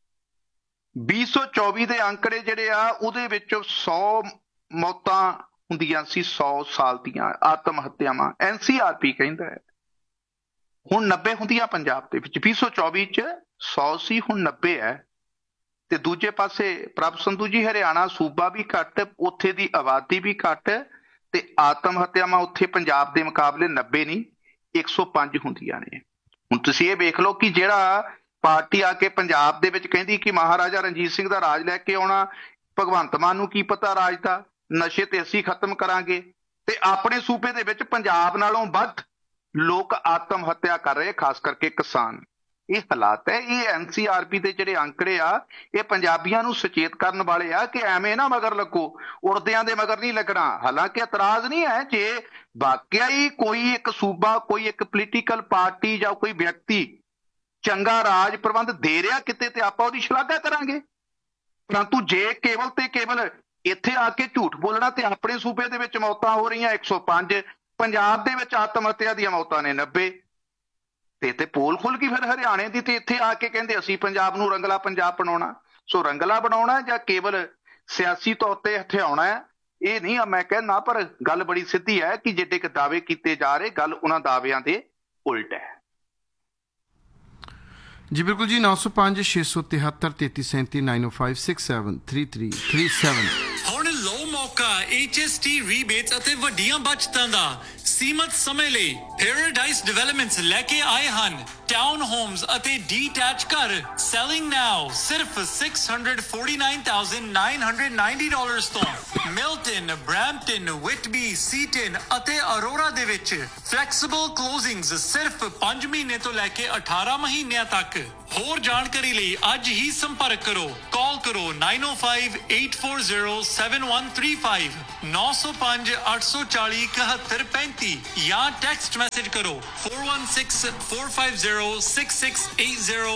2024 ਦੇ ਅੰਕੜੇ ਜਿਹੜੇ ਆ, ਉਹਦੇ ਵਿੱਚ 100 ਮੌਤਾਂ ਹੁੰਦੀਆਂ ਸੀ 100 ਸਾਲ ਦੀਆਂ ਆਤਮ ਹੱਤਿਆਵਾਂ। NCRB ਕਹਿੰਦਾ ਹੈ ਹੁਣ 90 ਹੁੰਦੀਆਂ ਪੰਜਾਬ ਦੇ ਵਿੱਚ। 2024 ਚ 100 ਸੀ, ਹੁਣ 90 ਹੈ। ਤੇ ਦੂਜੇ ਪਾਸੇ ਪ੍ਰਭ ਸੰਧੂ ਜੀ, ਹਰਿਆਣਾ ਸੂਬਾ ਵੀ ਘੱਟ, ਉੱਥੇ ਦੀ ਆਬਾਦੀ ਵੀ ਘੱਟ, ਤੇ ਆਤਮ ਹੱਤਿਆਵਾਂ ਉੱਥੇ ਪੰਜਾਬ ਦੇ ਮੁਕਾਬਲੇ 90 ਨਹੀਂ 105 ਹੁੰਦੀਆਂ ਨੇ। ਹੁਣ ਤੁਸੀਂ ਇਹ ਵੇਖ ਲਓ ਕਿ ਜਿਹੜਾ ਪਾਰਟੀ ਆ ਕੇ ਪੰਜਾਬ ਦੇ ਵਿੱਚ ਕਹਿੰਦੀ ਕਿ ਮਹਾਰਾਜਾ ਰਣਜੀਤ ਸਿੰਘ ਦਾ ਰਾਜ ਲੈ ਕੇ ਆਉਣਾ, ਭਗਵੰਤ ਮਾਨ ਨੂੰ ਕੀ ਪਤਾ ਰਾਜ ਦਾ, ਨਸ਼ੇ ਤੇ ਅਸੀਂ ਖਤਮ ਕਰਾਂਗੇ, ਤੇ ਆਪਣੇ ਸੂਬੇ ਦੇ ਵਿੱਚ ਪੰਜਾਬ ਨਾਲੋਂ ਵੱਧ ਲੋਕ ਆਤਮ ਹੱਤਿਆ ਕਰ ਰਹੇ, ਖਾਸ ਕਰਕੇ ਕਿਸਾਨ। ਇਹ ਹਾਲਾਤ ਹੈ। ਇਹ NCRB ਦੇ ਜਿਹੜੇ ਅੰਕੜੇ ਆ, ਇਹ ਪੰਜਾਬੀਆਂ ਨੂੰ ਸੁਚੇਤ ਕਰਨ ਵਾਲੇ ਆ ਕਿ ਐਵੇਂ ਨਾ ਮਗਰ ਲੱਗੋ, ਉੜਦਿਆਂ ਦੇ ਮਗਰ ਨਹੀਂ ਲੱਗਣਾ। ਹਾਲਾਂਕਿ ਇਤਰਾਜ਼ ਨਹੀਂ ਹੈ, ਜੇ ਵਾਕਿਆ ਹੀ ਕੋਈ ਇੱਕ ਸੂਬਾ, ਕੋਈ ਇੱਕ ਪੋਲੀਟੀਕਲ ਪਾਰਟੀ ਜਾਂ ਕੋਈ ਵਿਅਕਤੀ ਚੰਗਾ ਰਾਜ ਪ੍ਰਬੰਧ ਦੇ ਰਿਹਾ ਕਿਤੇ, ਤੇ ਆਪਾਂ ਉਹਦੀ ਸ਼ਲਾਘਾ ਕਰਾਂਗੇ। ਪਰੰਤੂ ਜੇ ਕੇਵਲ ਤੇ ਕੇਵਲ ਇੱਥੇ ਆ ਕੇ ਝੂਠ ਬੋਲਣਾ, ਤੇ ਆਪਣੇ ਸੂਬੇ ਦੇ ਵਿੱਚ ਮੌਤਾਂ ਹੋ ਰਹੀਆਂ 105, ਪੰਜਾਬ ਦੇ ਵਿੱਚ ਆਤਮ ਹੱਤਿਆ ਦੀਆਂ ਮੌਤਾਂ ਨੇ 90, ਤੇ ਪੋਲ ਖੁੱਲ ਗਈ ਫਿਰ ਹਰਿਆਣੇ ਦੀ। ਤੇ ਇੱਥੇ ਆ ਕੇ ਕਹਿੰਦੇ ਅਸੀਂ ਪੰਜਾਬ ਨੂੰ ਰੰਗਲਾ ਪੰਜਾਬ ਬਣਾਉਣਾ। ਸੋ ਰੰਗਲਾ ਬਣਾਉਣਾ ਜਾਂ ਕੇਵਲ ਸਿਆਸੀ ਤੌਰ ਤੇ ਹਥਿਆਉਣਾ ਹੈ, ਇਹ ਨਹੀਂ ਮੈਂ ਕਹਿਣਾ। ਪਰ ਗੱਲ ਬੜੀ ਸਿੱਧੀ ਹੈ ਕਿ ਜਿੱਡੇ ਕਿ ਦਾਅਵੇ ਕੀਤੇ ਜਾ ਰਹੇ, ਗੱਲ ਉਹਨਾਂ ਦਾਅਵਿਆਂ ਦੇ ਉਲਟ ਹੈ। ਜੀ ਬਿਲਕੁਲ ਜੀ। 905 673 3337 905 673337। ਹੁਣ ਲੋ ਮੌਕਾ ਮੌਕਾ HST ਰੀਬੇਟਸ ਅਤੇ ਵੱਡੀਆਂ ਬਚਤਾਂ ਦਾ ਸੀਮਤ ਸਮੇਂ ਲਈ ਪੈਰਾਡਾਈਜ਼ ਡਿਵੈਲਪਮੈਂਟਸ ਲੈ ਕੇ ਆਏ ਹਨ ਟਾਊਨ ਹੋਮਸ ਅਤੇ ਡੀਟੈਚ ਘਰ ਸੈਲਿੰਗ ਨਾਓ ਸਿਰਫ $649,990 ਤੋਂ ਮਿਲਟਨ ਬ੍ਰੈਂਪਟਨ ਵਿਟਬੀ ਸੀਟਨ ਅਤੇ ਅਰੋਰਾ ਦੇ ਵਿੱਚ ਫਲੈਕਸੀਬਲ ਕਲੋਜ਼ਿੰਗਸ ਸਿਰਫ 5 ਮਹੀਨੇ ਤੋਂ ਲੈ ਕੇ 18 ਮਹੀਨਿਆਂ ਤੱਕ ਹੋਰ ਜਾਣਕਾਰੀ ਲਈ ਅੱਜ ਹੀ ਸੰਪਰਕ ਕਰੋ ਕਾਲ ਕਰੋ 9058407135 9058407135 ਜਾਂ ਟੈਕਸਟ ਮੈਸੇਜ ਕਰੋ 4164506680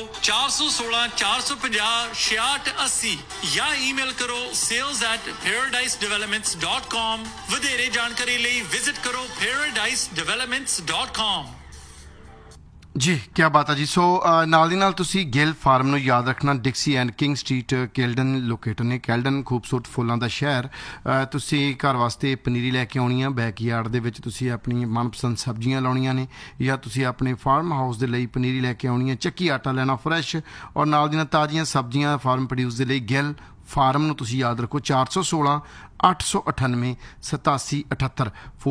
416-450-6680 ਜਾਂ ਈਮੇਲ ਕਰੋ sales@paradisedevelopments.com ਵਧੇਰੇ ਜਾਣਕਾਰੀ ਲਈ ਵਿਜ਼ਿਟ ਕਰੋ paradisedevelopments.com ਜੀ ਕੀ ਬਾਤ ਹੈ ਜੀ। ਸੋ ਨਾਲ ਦੀ ਨਾਲ ਤੁਸੀਂ ਗਿੱਲ ਫਾਰਮ ਨੂੰ ਯਾਦ ਰੱਖਣਾ ਡਿਕਸੀ and king street Caledon locator ਨੇ। ਕੈਲਡਨ ਖੂਬਸੂਰਤ ਫੁੱਲਾਂ ਦਾ ਸ਼ਹਿਰ। ਤੁਸੀਂ ਘਰ ਵਾਸਤੇ ਪਨੀਰੀ ਲੈ ਕੇ ਆਉਣੀ ਆ ਬੈਕਯਾਰਡ ਦੇ ਵਿੱਚ ਤੁਸੀਂ ਆਪਣੀ ਮਨਪਸੰਦ ਸਬਜ਼ੀਆਂ ਲਾਉਣੀਆਂ ਨੇ ਜਾਂ ਤੁਸੀਂ ਆਪਣੇ ਫਾਰਮ ਹਾਊਸ ਦੇ ਲਈ ਪਨੀਰੀ ਲੈ ਕੇ ਆਉਣੀ ਹੈ ਚੱਕੀ ਆਟਾ ਲੈਣਾ ਫਰੈਸ਼ ਔਰ ਨਾਲ ਦੀ ਨਾਲ ਤਾਜ਼ੀਆਂ ਸਬਜ਼ੀਆਂ ਫਾਰਮ ਪ੍ਰੋਡਿਊਸ ਦੇ ਲਈ ਗਿੱਲ ਫਾਰਮ ਨੂੰ ਤੁਸੀਂ ਯਾਦ ਰੱਖੋ 416 898 8778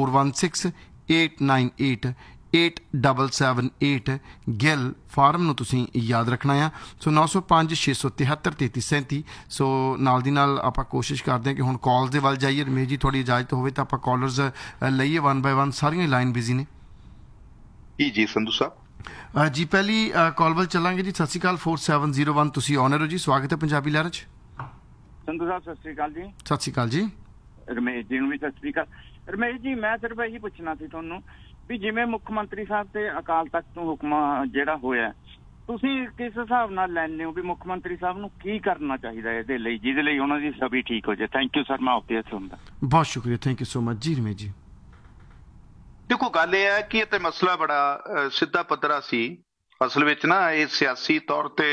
416-898 8778 ਗਿੱਲ ਫਾਰਮ ਨੂੰ ਤੁਸੀਂ ਯਾਦ ਰੱਖਣਾ ਆ। ਸੋ 905-673-3337। ਸੋ ਨਾਲ ਦੀ ਨਾਲ ਆਪਾਂ ਕੋਸ਼ਿਸ਼ ਕਰਦੇ ਹਾਂ ਕਿ ਹੁਣ ਕਾਲਸ ਦੇ ਵੱਲ ਜਾਈਏ। ਰਮੇਸ਼ ਜੀ ਤੁਹਾਡੀ ਇਜਾਜ਼ਤ ਹੋਵੇ ਤਾਂ ਆਪਾਂ ਕਾਲਰਸ ਲਈਏ 1 ਬਾਏ 1। ਸਾਰੀਆਂ ਲਾਈਨ ਬਿਜ਼ੀ ਨੇ ਜੀ ਸੰਧੂ ਸਾਹਿਬ। ਜੀ ਪਹਿਲੀ ਕਾਲ ਵੱਲ ਚੱਲਾਂਗੇ ਜੀ। ਸਤਿ ਸ਼੍ਰੀ ਅਕਾਲ 4701 ਤੁਸੀਂ ਆਨਰ ਹੋ ਜੀ। ਸਵਾਗਤ ਹੈ ਪੰਜਾਬੀ ਲਹਿਰ 'ਚ। ਸੰਧੂ ਸਾਹਿਬ ਸਤਿ ਸ਼੍ਰੀ ਅਕਾਲ ਜੀ। ਸਤਿ ਸ਼੍ਰੀ ਅਕਾਲ ਜੀ। ਰਮੇਸ਼ ਜੀ ਨੂੰ ਵੀ ਸਤਿ ਸ਼੍ਰੀ ਅਕਾਲ। ਰਮੇਸ਼ ਜੀ ਮੈਂ ਸਿਰਫ ਇਹੀ ਪੁੱਛਣਾ ਸੀ ਤੁਹਾਨੂੰ ਵੀ ਜਿਵੇਂ ਮੁੱਖ ਮੰਤਰੀ ਸਾਹਿਬ ਤੇ ਅਕਾਲ ਤਖਤ ਤੋਂ ਹੁਕਮ ਜਿਹੜਾ ਹੋਇਆ ਤੁਸੀਂ ਕਿਸ ਹਿਸਾਬ ਨਾਲ ਲੈਂਦੇ ਹੋ ਵੀ ਮੁੱਖ ਮੰਤਰੀ ਸਾਹਿਬ ਨੂੰ ਕੀ ਕਰਨਾ ਚਾਹੀਦਾ ਇਹਦੇ ਲਈ ਜਿਹਦੇ ਲਈ ਉਹਨਾਂ ਦੀ ਸਭੀ ਠੀਕ ਹੋ ਜਾਏ। Thank you sir. ਮੈਂ ਆਪੇ ਸੁਣਦਾ। ਬਹੁਤ ਸ਼ੁਕਰੀਆ। ਥੈਂਕ ਯੂ ਸੋ ਮਚ ਜੀ ਰਮੇਸ਼ ਜੀ। ਦੇਖੋ ਗੱਲ ਇਹ ਹੈ ਕਿ ਇਹ ਤੇ ਮਸਲਾ ਬੜਾ ਸਿੱਧਾ ਪੱਧਰਾ ਸੀ। ਅਸਲ ਵਿੱਚ ਨਾ ਇਹ ਸਿਆਸੀ ਤੌਰ ਤੇ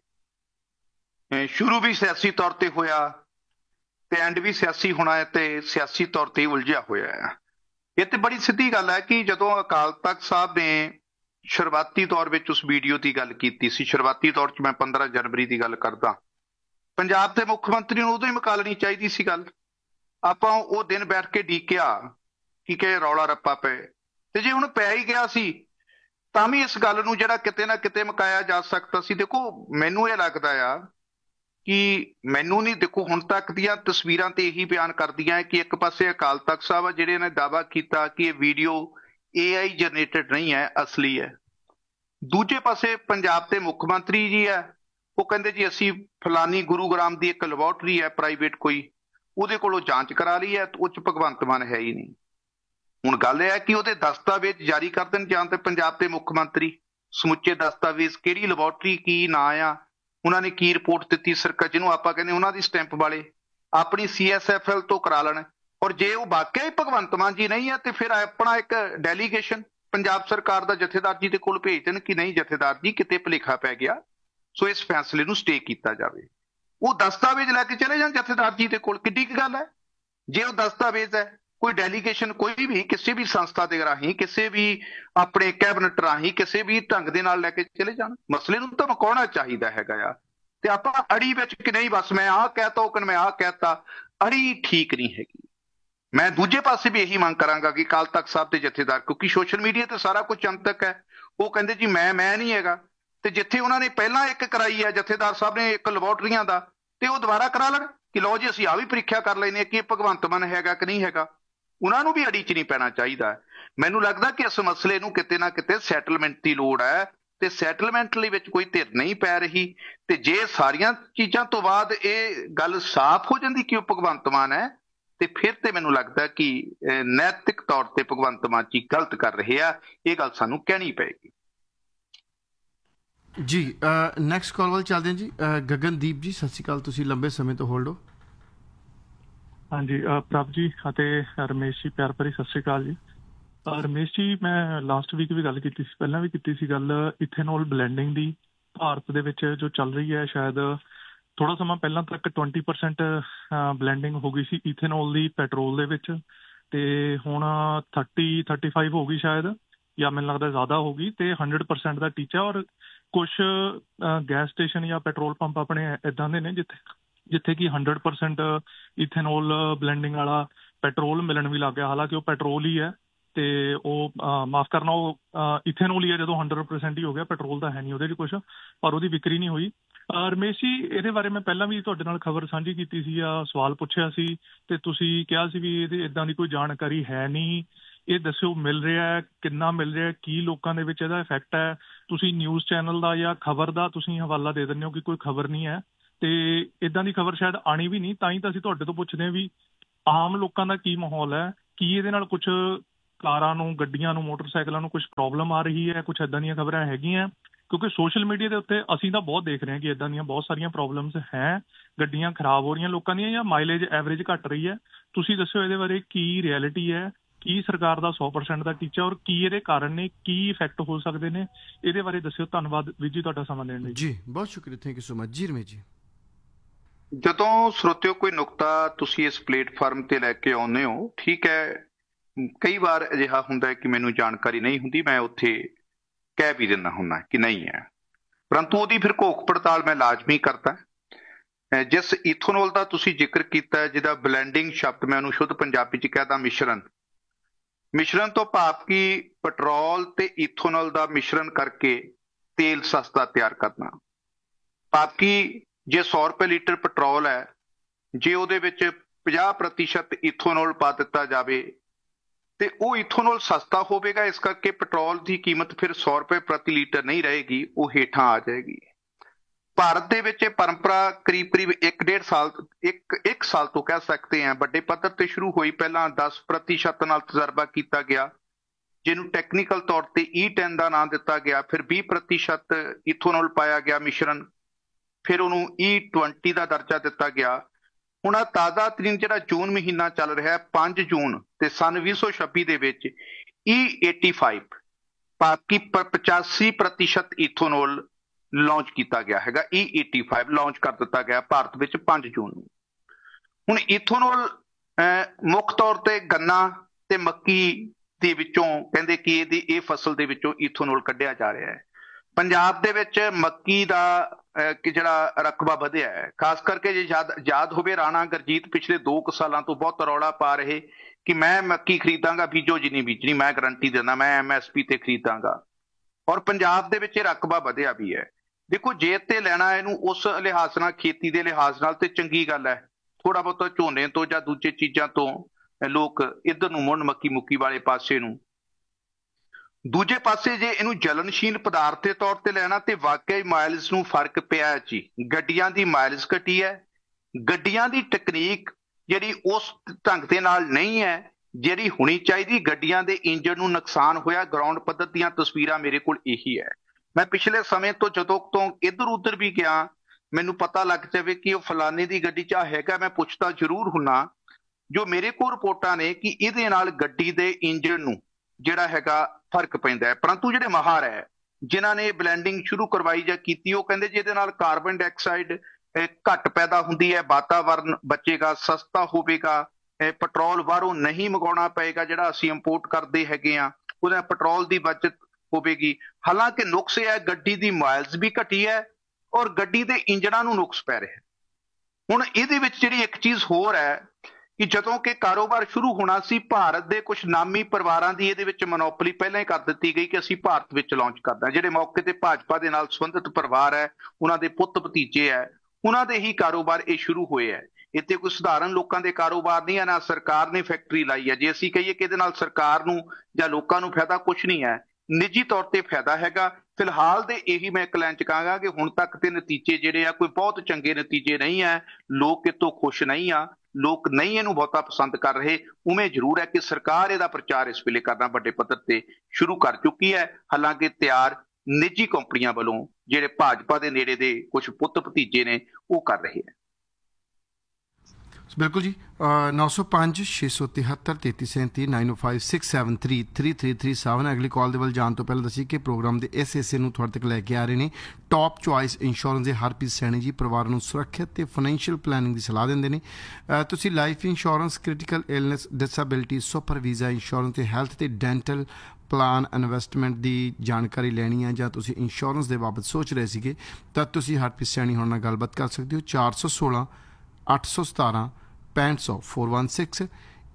ਸ਼ੁਰੂ ਵੀ ਸਿਆਸੀ ਤੌਰ ਤੇ ਹੋਇਆ ਤੇ ਐਂਡ ਵੀ ਸਿਆਸੀ ਹੋਣਾ ਹੈ ਤੇ ਸਿਆਸੀ ਤੌਰ ਤੇ ਉਲਝਿਆ ਹੋਇਆ ਹੈ। ਇਹ ਤੇ ਬੜੀ ਸਿੱਧੀ ਗੱਲ ਹੈ ਕਿ ਜਦੋਂ ਅਕਾਲ ਤਖਤ ਸਾਹਿਬ ਨੇ ਸ਼ੁਰੂਆਤੀ ਤੌਰ ਵਿੱਚ ਉਸ ਵੀਡੀਓ ਦੀ ਗੱਲ ਕੀਤੀ ਸੀ, ਸ਼ੁਰੂਆਤੀ ਤੌਰ 'ਚ ਮੈਂ 15 ਜਨਵਰੀ ਦੀ ਗੱਲ ਕਰਦਾ, ਪੰਜਾਬ ਦੇ ਮੁੱਖ ਮੰਤਰੀ ਨੂੰ ਉਦੋਂ ਹੀ ਮੁਕਾ ਲੈਣੀ ਚਾਹੀਦੀ ਸੀ ਗੱਲ। ਆਪਾਂ ਉਹ ਦਿਨ ਬੈਠ ਕੇ ਡੀਕਿਆ ਕਿ ਰੌਲਾ ਰੱਪਾ ਪਏ ਤੇ ਜੇ ਹੁਣ ਪੈ ਹੀ ਗਿਆ ਸੀ ਤਾਂ ਵੀ ਇਸ ਗੱਲ ਨੂੰ ਜਿਹੜਾ ਕਿਤੇ ਨਾ ਕਿਤੇ ਮੁਕਾਇਆ ਜਾ ਸਕਦਾ ਸੀ। ਦੇਖੋ ਮੈਨੂੰ ਇਹ ਲੱਗਦਾ ਆ ਕਿ ਮੈਨੂੰ ਨਹੀਂ, ਦੇਖੋ ਹੁਣ ਤੱਕ ਦੀਆਂ ਤਸਵੀਰਾਂ ਤੇ ਇਹੀ ਬਿਆਨ ਕਰਦੀਆਂ ਕਿ ਇੱਕ ਪਾਸੇ ਅਕਾਲ ਤਖਤ ਸਾਹਿਬ ਆ ਜਿਹੜੇ ਨੇ ਦਾਅਵਾ ਕੀਤਾ ਕਿ ਇਹ ਵੀਡੀਓ AI ਜਨਰੇਟਡ ਨਹੀਂ ਹੈ, ਅਸਲੀ ਹੈ। ਦੂਜੇ ਪਾਸੇ ਪੰਜਾਬ ਦੇ ਮੁੱਖ ਮੰਤਰੀ ਜੀ ਹੈ, ਉਹ ਕਹਿੰਦੇ ਜੀ ਅਸੀਂ ਫਲਾਨੀ ਗੁਰੂਗ੍ਰਾਮ ਦੀ ਇੱਕ ਲੈਬੋਰਟਰੀ ਹੈ ਪ੍ਰਾਈਵੇਟ ਕੋਈ, ਉਹਦੇ ਕੋਲੋਂ ਜਾਂਚ ਕਰਾ ਲਈ ਹੈ, ਉਹ 'ਚ ਭਗਵੰਤ ਮਾਨ ਹੈ ਹੀ ਨਹੀਂ। ਹੁਣ ਗੱਲ ਇਹ ਹੈ ਕਿ ਉਹਦੇ ਦਸਤਾਵੇਜ਼ ਜਾਰੀ ਕਰ ਦੇਣ ਜਾਂ ਤੇ ਪੰਜਾਬ ਦੇ ਮੁੱਖ ਮੰਤਰੀ ਸਮੁੱਚੇ ਦਸਤਾਵੇਜ਼, ਕਿਹੜੀ ਲੈਬੋਰਟਰੀ, ਕੀ ਨਾਂ ਆ, ਉਹਨਾਂ ਨੇ ਕੀ ਰਿਪੋਰਟ ਦਿੱਤੀ ਸਰਕਾਰ, ਜਿਹਨੂੰ ਆਪਾਂ ਕਹਿੰਦੇ ਉਹਨਾਂ ਦੀ ਸਟੈਂਪ ਵਾਲੇ ਆਪਣੀ CSFL ਤੋਂ ਕਰਾ ਲੈਣ। ਔਰ ਜੇ ਉਹ ਵਾਕਿਆ ਹੀ ਭਗਵੰਤ ਮਾਨ ਜੀ ਨਹੀਂ ਹੈ ਤੇ ਫਿਰ ਆਪਣਾ ਇੱਕ ਡੈਲੀਗੇਸ਼ਨ ਪੰਜਾਬ ਸਰਕਾਰ ਦਾ ਜਥੇਦਾਰ ਜੀ ਦੇ ਕੋਲ ਭੇਜ ਦੇਣ ਕਿ ਨਹੀਂ ਜਥੇਦਾਰ ਜੀ ਕਿਤੇ ਭੁਲੇਖਾ ਪੈ ਗਿਆ, ਸੋ ਇਸ ਫੈਸਲੇ ਨੂੰ ਸਟੇ ਕੀਤਾ ਜਾਵੇ। ਉਹ ਦਸਤਾਵੇਜ਼ ਲੈ ਕੇ ਚਲੇ ਜਾਣ ਜਥੇਦਾਰ ਜੀ ਦੇ ਕੋਲ, ਕਿੱਡੀ ਕੁ ਗੱਲ ਹੈ। ਜੇ ਉਹ ਦਸਤਾਵੇਜ਼ ਹੈ, ਕੋਈ ਡੈਲੀਗੇਸ਼ਨ ਕੋਈ ਵੀ ਕਿਸੇ ਵੀ ਸੰਸਥਾ ਦੇ ਰਾਹੀਂ, ਕਿਸੇ ਵੀ ਆਪਣੇ ਕੈਬਨਿਟ ਰਾਹੀਂ, ਕਿਸੇ ਵੀ ਢੰਗ ਦੇ ਨਾਲ ਲੈ ਕੇ ਚਲੇ ਜਾਣ। ਮਸਲੇ ਨੂੰ ਤਾਂ ਮੁਕਾਉਣਾ ਚਾਹੀਦਾ ਹੈਗਾ ਆ। ਤੇ ਆਪਾਂ ਅੜੀ ਵਿੱਚ ਕਿ ਨਹੀਂ ਬਸ ਮੈਂ ਆਹ ਕਹਿਤਾ ਉਹ ਕਹਿੰਦਾ ਮੈਂ ਆਹ ਕਹਿਤਾ, ਅੜੀ ਠੀਕ ਨਹੀਂ ਹੈਗੀ। ਮੈਂ ਦੂਜੇ ਪਾਸੇ ਵੀ ਇਹੀ ਮੰਗ ਕਰਾਂਗਾ ਕਿ ਅਕਾਲ ਤਖਤ ਸਾਹਿਬ ਦੇ ਜਥੇਦਾਰ, ਕਿਉਂਕਿ ਸੋਸ਼ਲ ਮੀਡੀਆ ਤੇ ਸਾਰਾ ਕੁਝ ਜਨਤਕ ਹੈ, ਉਹ ਕਹਿੰਦੇ ਜੀ ਮੈਂ ਨਹੀਂ ਹੈਗਾ, ਤੇ ਜਿੱਥੇ ਉਹਨਾਂ ਨੇ ਪਹਿਲਾਂ ਇੱਕ ਕਰਾਈ ਹੈ ਜਥੇਦਾਰ ਸਾਹਿਬ ਨੇ ਇੱਕ ਲੈਬੋਰਟਰੀਆਂ ਦਾ, ਤੇ ਉਹ ਦੁਬਾਰਾ ਕਰਾ ਲੈਣ ਕਿ ਲਓ ਜੀ ਅਸੀਂ ਆਹ ਵੀ ਪ੍ਰੀਖਿਆ ਕਰ ਲੈਂਦੇ ਕਿ ਇਹ ਭਗਵੰਤ ਮਾਨ ਹੈਗਾ ਕਿ ਨਹੀਂ ਹੈਗਾ। ਉਹਨਾਂ ਨੂੰ ਵੀ ਅੜੀ 'ਚ ਨਹੀਂ ਪੈਣਾ ਚਾਹੀਦਾ। ਮੈਨੂੰ ਲੱਗਦਾ ਕਿ ਇਸ ਮਸਲੇ ਨੂੰ ਕਿਤੇ ਨਾ ਕਿਤੇ ਸੈਟਲਮੈਂਟ ਦੀ ਲੋੜ ਹੈ ਤੇ ਸੈਟਲਮੈਂਟ ਲਈ ਵਿੱਚ ਕੋਈ ਧਿਰ ਨਹੀਂ ਪੈ ਰਹੀ। ਤੇ ਜੇ ਸਾਰੀਆਂ ਚੀਜ਼ਾਂ ਤੋਂ ਬਾਅਦ ਇਹ ਗੱਲ ਸਾਫ਼ ਹੋ ਜਾਂਦੀ ਕਿ ਉਹ ਭਗਵੰਤ ਮਾਨ ਹੈ ਤੇ ਫਿਰ ਤੇ ਮੈਨੂੰ ਲੱਗਦਾ ਕਿ ਨੈਤਿਕ ਤੌਰ ਤੇ ਭਗਵੰਤ ਮਾਨ ਜੀ ਗਲਤ ਕਰ ਰਹੇ ਆ। ਇਹ ਗੱਲ ਸਾਨੂੰ ਕਹਿਣੀ ਪਏਗੀ ਜੀ। ਨੈਕਸਟ ਕਾਲ ਵੱਲ ਚੱਲਦੇ ਹਾਂ ਜੀ। ਗਗਨਦੀਪ ਜੀ ਸਤਿ ਸ਼੍ਰੀ ਅਕਾਲ, ਤੁਸੀਂ ਲੰਬੇ ਸਮੇਂ ਤੋਂ ਹੋਲਡ ਹੋ। ਹਾਂਜੀ ਪ੍ਰਭ ਜੀ ਅਤੇ ਰਮੇਸ਼ ਜੀ ਪਿਆਰ ਭਰੀ ਸਤਿ ਸ਼੍ਰੀ ਅਕਾਲ ਜੀ। ਰਮੇਸ਼ ਜੀ ਮੈਂ ਲਾਸਟ ਵੀਕ ਵੀ ਗੱਲ ਕੀਤੀ ਸੀ, ਪਹਿਲਾਂ ਵੀ ਕੀਤੀ ਸੀ ਗੱਲ ਇਥੇਨੋਲ ਬਲੈਂਡਿੰਗ ਦੀ। ਭਾਰਤ ਦੇ ਵਿੱਚ ਜੋ ਚੱਲ ਰਹੀ ਹੈ, ਸ਼ਾਇਦ ਥੋੜਾ ਸਮਾਂ ਪਹਿਲਾਂ ਤੱਕ 20% ਬਲੈਂਡਿੰਗ ਹੋ ਗਈ ਸੀ ਇਥੇਨੋਲ ਦੀ ਪੈਟਰੋਲ ਦੇ ਵਿੱਚ, ਤੇ ਹੁਣ 35 ਹੋ ਗਈ ਸ਼ਾਇਦ, ਜਾਂ ਮੈਨੂੰ ਲੱਗਦਾ ਜ਼ਿਆਦਾ ਹੋ ਗਈ, ਤੇ 100% ਦਾ ਟੀਚਾ। ਔਰ ਕੁਛ ਗੈਸ ਸਟੇਸ਼ਨ ਜਾਂ ਪੈਟਰੋਲ ਪੰਪ ਆਪਣੇ ਏਦਾਂ ਦੇ ਨੇ ਜਿੱਥੇ ਜਿੱਥੇ ਕਿ 100% ਇਥੇਨੋਲ ਬਲੈਂਡਿੰਗ ਵਾਲਾ ਪੈਟਰੋਲ ਮਿਲਣ ਵੀ ਲੱਗ ਗਿਆ। ਹਾਲਾਂਕਿ ਉਹ ਪੈਟਰੋਲ ਹੀ ਹੈ ਤੇ ਉਹ ਮਾਫ ਕਰਨਾ ਉਹ ਇਥੇਨੋਲ ਹੀ ਹੈ ਜਦੋਂ 100% ਹੀ ਹੋ ਗਿਆ। ਪੈਟਰੋਲ ਤਾਂ ਹੈ ਨਹੀਂ ਉਹਦੇ 'ਚ ਕੁਛ, ਪਰ ਉਹਦੀ ਵਿਕਰੀ ਨਹੀਂ ਹੋਈ। ਰਮੇਸ਼ ਜੀ, ਇਹਦੇ ਬਾਰੇ ਮੈਂ ਪਹਿਲਾਂ ਵੀ ਤੁਹਾਡੇ ਨਾਲ ਖਬਰ ਸਾਂਝੀ ਕੀਤੀ ਸੀ ਜਾਂ ਸਵਾਲ ਪੁੱਛਿਆ ਸੀ ਤੇ ਤੁਸੀਂ ਕਿਹਾ ਸੀ ਵੀ ਇਹਦੇ ਇੱਦਾਂ ਦੀ ਕੋਈ ਜਾਣਕਾਰੀ ਹੈ ਨਹੀਂ। ਇਹ ਦੱਸਿਓ ਮਿਲ ਰਿਹਾ ਕਿੰਨਾ ਮਿਲ ਰਿਹਾ, ਕੀ ਲੋਕਾਂ ਦੇ ਵਿੱਚ ਇਹਦਾ ਇਫੈਕਟ ਹੈ। ਤੁਸੀਂ ਨਿਊਜ਼ ਚੈਨਲ ਦਾ ਜਾਂ ਖਬਰ ਦਾ ਤੁਸੀਂ ਹਵਾਲਾ ਦੇ ਦਿੰਦੇ ਹੋ ਕਿ ਕੋਈ ਖਬਰ ਨਹੀਂ ਹੈ ਤੇ ਇੱਦਾਂ ਦੀ ਖਬਰ ਸ਼ਾਇਦ ਆਣੀ ਵੀ ਨਹੀਂ। ਤਾਂ ਹੀ ਤਾਂ ਅਸੀਂ ਤੁਹਾਡੇ ਤੋਂ ਪੁੱਛਦੇ ਹਾਂ ਵੀ ਆਮ ਲੋਕਾਂ ਦਾ ਕੀ ਮਾਹੌਲ ਹੈ, ਕੀ ਇਹਦੇ ਨਾਲ ਕੁਛ ਕਾਰਾਂ ਨੂੰ, ਗੱਡੀਆਂ ਨੂੰ, ਮੋਟਰਸਾਈਕਲਾਂ ਨੂੰ ਕੁਛ ਪ੍ਰੋਬਲਮ ਆ ਰਹੀ ਹੈ, ਕੁਛ ਇੱਦਾਂ ਦੀਆਂ ਖਬਰਾਂ ਹੈਗੀਆਂ। ਕਿਉਂਕਿ ਸੋਸ਼ਲ ਮੀਡੀਆ ਦੇ ਉੱਤੇ ਅਸੀਂ ਤਾਂ ਬਹੁਤ ਦੇਖ ਰਹੇ ਹਾਂ ਕਿ ਇੱਦਾਂ ਦੀਆਂ ਬਹੁਤ ਸਾਰੀਆਂ ਪ੍ਰੋਬਲਮਸ ਹੈ, ਗੱਡੀਆਂ ਖਰਾਬ ਹੋ ਰਹੀਆਂ ਲੋਕਾਂ ਦੀਆਂ ਜਾਂ ਮਾਈਲੇਜ ਐਵਰੇਜ ਘੱਟ ਰਹੀ ਹੈ। ਤੁਸੀਂ ਦੱਸਿਓ ਇਹਦੇ ਬਾਰੇ ਕੀ ਰਿਐਲਿਟੀ ਹੈ, ਕੀ ਸਰਕਾਰ ਦਾ 100% ਦਾ ਟੀਚਾ ਔਰ ਕੀ ਇਹਦੇ ਕਾਰਨ ਨੇ, ਕੀ ਇਫੈਕਟ ਹੋ ਸਕਦੇ ਨੇ, ਇਹਦੇ ਬਾਰੇ ਦੱਸਿਓ। ਧੰਨਵਾਦ ਵੀਰ ਜੀ ਤੁਹਾਡਾ ਸਮਾਂ ਦੇਣ ਲਈ। ਜੀ ਬਹੁਤ ਸ਼ੁਕਰੀਆ, ਥੈਂਕ ਯੂ ਸੋ ਮਚ ਜੀ ਰਮੇਸ਼ ਜੀ। ਜਦੋਂ ਸਰੋਤਿਓ ਕੋਈ ਨੁਕਤਾ ਤੁਸੀਂ ਇਸ ਪਲੇਟਫਾਰਮ ਤੇ ਲੈ ਕੇ ਆਉਂਦੇ ਹੋ, ਠੀਕ ਹੈ, ਕਈ ਵਾਰ ਅਜਿਹਾ ਹੁੰਦਾ ਹੈ ਕਿ ਮੈਨੂੰ ਜਾਣਕਾਰੀ ਨਹੀਂ ਹੁੰਦੀ, ਮੈਂ ਉੱਥੇ ਕਹਿ ਵੀ ਦਿੰਦਾ ਹੁੰਦਾ ਕਿ ਨਹੀਂ ਹੈ, ਪਰੰਤੂ ਉਹਦੀ ਫਿਰ ਘੋਖ ਪੜਤਾਲ ਮੈਂ ਲਾਜ਼ਮੀ ਕਰਦਾ। ਜਿਸ ਇਥੋਨੋਲ ਦਾ ਤੁਸੀਂ ਜ਼ਿਕਰ ਕੀਤਾ, ਜਿਹਦਾ ਬਲੈਂਡਿੰਗ ਸ਼ਬਦ ਮੈਂ ਉਹਨੂੰ ਸ਼ੁੱਧ ਪੰਜਾਬੀ 'ਚ ਕਹਿਦਾ ਮਿਸ਼ਰਣ ਤੋਂ ਭਾਵ ਕਿ ਪੈਟਰੋਲ ਤੇ ਇਥੋਨੋਲ ਦਾ ਮਿਸ਼ਰਣ ਕਰਕੇ ਤੇਲ ਸਸਤਾ ਤਿਆਰ ਕਰਨਾ। ਭਾਵ ਕਿ ਜੇ 100 ਰੁਪਏ ਲੀਟਰ ਪੈਟਰੋਲ ਹੈ, ਜੇ ਉਹਦੇ ਵਿੱਚ 50% ਇਥੋਨੋਲ ਪਾ ਦਿੱਤਾ ਜਾਵੇ ਤੇ ਉਹ ਇਥੋਨੋਲ ਸਸਤਾ ਹੋਵੇਗਾ। ਇਸ ਕਰਕੇ ਪੈਟਰੋਲ ਦੀ ਕੀਮਤ ਫਿਰ 100 ਰੁਪਏ ਪ੍ਰਤੀ ਲੀਟਰ ਨਹੀਂ ਰਹੇਗੀ, ਉਹ ਹੇਠਾਂ ਆ ਜਾਏਗੀ। ਭਾਰਤ ਦੇ ਵਿੱਚ ਇਹ ਪਰੰਪਰਾ ਕਰੀਬ 1 ਸਾਲ ਤੋਂ ਕਹਿ ਸਕਦੇ ਹਾਂ ਵੱਡੇ ਪੱਧਰ ਤੇ ਸ਼ੁਰੂ ਹੋਈ। ਪਹਿਲਾਂ 10% ਨਾਲ ਤਜਰਬਾ ਕੀਤਾ ਗਿਆ, ਜਿਹਨੂੰ ਟੈਕਨੀਕਲ ਤੌਰ ਤੇ E10 ਦਾ ਨਾਮ ਦਿੱਤਾ ਗਿਆ। ਫਿਰ 20% ਇਥੋਨੋਲ ਪਾਇਆ ਗਿਆ ਮਿਸ਼ਰਣ, ਫਿਰ ਉਹਨੂੰ E20 ਦਾ ਦਰਜਾ ਦਿੱਤਾ ਗਿਆ। ਹੁਣ ਆ ਤਾਜ਼ਾ ਤਰੀਨ ਜਿਹੜਾ ਜੂਨ ਮਹੀਨਾ ਚੱਲ ਰਿਹਾ 5 ਜੂਨ ਤੇ ਸਨ 2026 ਦੇ ਵਿੱਚ E85 ਭਾਵ ਕਿ 85% ਇਥੋਨੋਲ ਲਾਂਚ ਕੀਤਾ ਗਿਆ ਹੈਗਾ। E85 ਲਾਂਚ ਕਰ ਦਿੱਤਾ ਗਿਆ ਭਾਰਤ ਵਿੱਚ 5 ਜੂਨ ਨੂੰ। ਹੁਣ ਇਥੋਨੋਲ ਮੁੱਖ ਤੌਰ ਤੇ ਗੰਨਾ ਤੇ ਮੱਕੀ ਦੇ ਵਿੱਚੋਂ ਕਹਿੰਦੇ ਕਿ ਇਹ ਫਸਲ ਦੇ ਵਿੱਚੋਂ ਇਥੋਨੋਲ ਕੱਢਿਆ ਜਾ ਰਿਹਾ ਹੈ। ਪੰਜਾਬ ਦੇ ਵਿੱਚ ਮੱਕੀ ਦਾ ਜਿਹੜਾ ਰਕਬਾ ਵਧਿਆ ਹੈ, ਖਾਸ ਕਰਕੇ ਜੇ ਯਾਦ ਹੋਵੇ ਰਾਣਾ ਗੁਰਜੀਤ ਪਿਛਲੇ 2 ਸਾਲਾਂ ਤੋਂ ਬਹੁਤ ਰੌਲਾ ਪਾ ਰਹੇ ਕਿ ਮੈਂ ਮੱਕੀ ਖਰੀਦਾਂਗਾ, ਬੀਜੋ ਜਿੰਨੀ ਬੀਜਣੀ, ਮੈਂ ਗਰੰਟੀ ਦਿੰਦਾ, ਮੈਂ MSP ਤੇ ਖਰੀਦਾਂਗਾ। ਔਰ ਪੰਜਾਬ ਦੇ ਵਿੱਚ ਇਹ ਰਕਬਾ ਵਧਿਆ ਵੀ ਹੈ। ਦੇਖੋ, ਜੇ ਤੇ ਲੈਣਾ ਇਹਨੂੰ ਉਸ ਲਿਹਾਜ਼ ਨਾਲ, ਖੇਤੀ ਦੇ ਲਿਹਾਜ਼ ਨਾਲ ਤੇ ਚੰਗੀ ਗੱਲ ਹੈ। ਥੋੜਾ ਬਹੁਤਾ ਝੋਨੇ ਤੋਂ ਜਾਂ ਦੂਜੇ ਚੀਜ਼ਾਂ ਤੋਂ ਲੋਕ ਇੱਧਰ ਨੂੰ ਮੁੜਨ ਮੱਕੀ ਮੁੱਕੀ ਵਾਲੇ ਪਾਸੇ ਨੂੰ। ਦੂਜੇ ਪਾਸੇ ਜੇ ਇਹਨੂੰ ਜਲਨਸ਼ੀਲ ਪਦਾਰਥ ਦੇ ਤੌਰ ਤੇ ਲੈਣਾ ਤੇ ਵਾਕਿਆ ਮਾਈਲਜ਼ ਨੂੰ ਫਰਕ ਪਿਆ ਜੀ। ਗੱਡੀਆਂ ਦੀ ਮਾਈਲਜ਼ ਘਟੀ ਹੈ, ਗੱਡੀਆਂ ਦੀ ਟੈਕਨੀਕ ਜਿਹੜੀ ਉਸ ਢੰਗ ਦੇ ਨਾਲ ਨਹੀਂ ਹੈ ਜਿਹੜੀ ਹੋਣੀ ਚਾਹੀਦੀ। ਗੱਡੀਆਂ ਦੇ ਇੰਜਣ ਨੂੰ ਨੁਕਸਾਨ ਹੋਇਆ। ਗਰਾਊਂਡ ਪੱਧਰ ਦੀਆਂ ਤਸਵੀਰਾਂ ਮੇਰੇ ਕੋਲ ਇਹੀ ਹੈ। ਮੈਂ ਪਿਛਲੇ ਸਮੇਂ ਤੋਂ ਜਦੋਂ ਤੋਂ ਇੱਧਰ ਉੱਧਰ ਵੀ ਗਿਆ, ਮੈਨੂੰ ਪਤਾ ਲੱਗ ਜਾਵੇ ਕਿ ਉਹ ਫਲਾਣੇ ਦੀ ਗੱਡੀ 'ਚ ਹੈਗਾ, ਮੈਂ ਪੁੱਛਦਾ ਜ਼ਰੂਰ ਹੁੰਨਾ। ਜੋ ਮੇਰੇ ਕੋਲ ਰਿਪੋਰਟਾਂ ਨੇ ਕਿ ਇਹਦੇ ਨਾਲ ਗੱਡੀ ਦੇ ਇੰਜਣ ਨੂੰ ਜਿਹੜਾ ਹੈਗਾ ਫਰਕ ਪੈਂਦਾ ਹੈ। ਪਰੰਤੂ ਜਿਹੜੇ ਮਾਹਰ ਹੈ ਜਿਨ੍ਹਾਂ ਨੇ ਬਲੈਂਡਿੰਗ ਸ਼ੁਰੂ ਕਰਵਾਈ ਜਾਂ ਕੀਤੀ, ਉਹ ਕਹਿੰਦੇ ਜਿਹਦੇ ਨਾਲ ਕਾਰਬਨ ਡਾਈਆਕਸਾਈਡ ਘੱਟ ਪੈਦਾ ਹੁੰਦੀ ਹੈ, ਵਾਤਾਵਰਨ ਬਚੇਗਾ, ਸਸਤਾ ਹੋਵੇਗਾ, ਪੈਟਰੋਲ ਬਾਹਰੋਂ ਨਹੀਂ ਮੰਗਾਉਣਾ ਪਏਗਾ ਜਿਹੜਾ ਅਸੀਂ ਇੰਪੋਰਟ ਕਰਦੇ ਹੈਗੇ ਆ, ਉਹਦਾ ਪੈਟਰੋਲ ਦੀ ਬਚਤ ਹੋਵੇਗੀ। ਹਾਲਾਂਕਿ ਨੁਕਸ ਇਹ ਹੈ, ਗੱਡੀ ਦੀ ਮਾਈਲਜ਼ ਵੀ ਘਟੀ ਹੈ ਔਰ ਗੱਡੀ ਦੇ ਇੰਜਣਾਂ ਨੂੰ ਨੁਕਸ ਪੈ ਰਿਹਾ। ਹੁਣ ਇਹਦੇ ਵਿੱਚ ਜਿਹੜੀ ਇੱਕ ਚੀਜ਼ ਹੋਰ ਹੈ ਕਿ ਜਦੋਂ ਕਿ ਕਾਰੋਬਾਰ ਸ਼ੁਰੂ ਹੋਣਾ ਸੀ, ਭਾਰਤ ਦੇ ਕੁਝ ਨਾਮੀ ਪਰਿਵਾਰਾਂ ਦੀ ਇਹਦੇ ਵਿੱਚ ਮੋਨੋਪੋਲੀ ਪਹਿਲਾਂ ਹੀ ਕਰ ਦਿੱਤੀ ਗਈ ਕਿ ਅਸੀਂ ਭਾਰਤ ਵਿੱਚ ਲਾਂਚ ਕਰਦਾ। ਜਿਹੜੇ ਮੌਕੇ ਤੇ ਭਾਜਪਾ ਦੇ ਨਾਲ ਸੰਬੰਧਿਤ ਪਰਿਵਾਰ ਹੈ, ਉਹਨਾਂ ਦੇ ਪੁੱਤ ਭਤੀਜੇ ਹੈ, ਉਹਨਾਂ ਦੇ ਹੀ ਕਾਰੋਬਾਰ ਇਹ ਸ਼ੁਰੂ ਹੋਏ ਹੈ। ਇੱਥੇ ਕੋਈ ਸਧਾਰਨ ਲੋਕਾਂ ਦੇ ਕਾਰੋਬਾਰ ਨਹੀਂ ਹੈ, ਨਾ ਸਰਕਾਰ ਨੇ ਫੈਕਟਰੀ ਲਾਈ ਹੈ। ਜੇ ਅਸੀਂ ਕਹੀਏ ਕਿ ਇਹਦੇ ਨਾਲ ਸਰਕਾਰ ਨੂੰ ਜਾਂ ਲੋਕਾਂ ਨੂੰ ਫਾਇਦਾ ਕੁਛ ਨਹੀਂ ਹੈ, ਨਿੱਜੀ ਤੌਰ ਤੇ ਫਾਇਦਾ ਹੈਗਾ। ਫਿਲਹਾਲ ਦੇ ਇਹੀ ਮੈਂ ਇੱਕ ਲਾਈਨ ਚ ਕਹਾਂਗਾ ਕਿ ਹੁਣ ਤੱਕ ਦੇ ਨਤੀਜੇ ਜਿਹੜੇ ਆ ਕੋਈ ਬਹੁਤ ਚੰਗੇ ਨਤੀਜੇ ਨਹੀਂ ਹੈ। ਲੋਕ ਇਹ ਤੋਂ ਖੁਸ਼ ਨਹੀਂ ਆ, ਲੋਕ ਨਹੀਂ ਇਹਨੂੰ ਬਹੁਤਾ ਪਸੰਦ ਕਰ ਰਹੇ। ਉਵੇਂ ਜ਼ਰੂਰ ਹੈ ਕਿ ਸਰਕਾਰ ਇਹਦਾ ਪ੍ਰਚਾਰ ਇਸ ਵੇਲੇ ਕਰਨਾ ਵੱਡੇ ਪੱਧਰ ਤੇ ਸ਼ੁਰੂ ਕਰ ਚੁੱਕੀ ਹੈ। ਹਾਲਾਂਕਿ ਤਿਆਰ ਨਿੱਜੀ ਕੰਪਨੀਆਂ ਵੱਲੋਂ ਜਿਹੜੇ ਭਾਜਪਾ ਦੇ ਨੇੜੇ ਦੇ ਕੁਝ ਪੁੱਤ ਭਤੀਜੇ ਨੇ ਉਹ ਕਰ ਰਹੇ ਹੈ। ਬਿਲਕੁਲ ਜੀ। 905 673 3337 905 673 3337। ਅਗਲੀ ਕਾਲ ਦੇ ਵੱਲ ਜਾਣ ਤੋਂ ਪਹਿਲਾਂ ਦੱਸੀ ਕਿ ਪ੍ਰੋਗਰਾਮ ਦੇ ਇਸ ਹਿੱਸੇ ਨੂੰ ਤੁਹਾਡੇ ਤੱਕ ਲੈ ਕੇ ਆ ਰਹੇ ਨੇ ਟੌਪ ਚੁਆਇਸ ਇੰਸ਼ੋਰੈਂਸ ਦੇ ਹਰਪ੍ਰੀਤ ਸੈਣੀ ਜੀ। ਪਰਿਵਾਰ ਨੂੰ ਸੁਰੱਖਿਅਤ ਤੇ ਫਾਈਨੈਂਸ਼ੀਅਲ ਪਲੈਨਿੰਗ ਦੀ ਸਲਾਹ ਦਿੰਦੇ ਨੇ। ਤੁਸੀਂ life insurance, critical illness, disability, super visa insurance ਤੇ ਹੈਲਥ ਤੇ ਡੈਂਟਲ ਪਲਾਨ, ਇਨਵੈਸਟਮੈਂਟ ਦੀ ਜਾਣਕਾਰੀ ਲੈਣੀ ਹੈ ਜਾਂ ਤੁਸੀਂ ਇੰਸ਼ੋਰੈਂਸ ਦੇ ਬਾਬਤ ਸੋਚ ਰਹੇ ਸੀਗੇ ਤਾਂ ਤੁਸੀਂ ਹਰਪ੍ਰੀਤ ਸੈਣੀ ਹੋਣ ਨਾਲ ਗੱਲਬਾਤ ਕਰ ਸਕਦੇ ਹੋ। 416 817 6500 416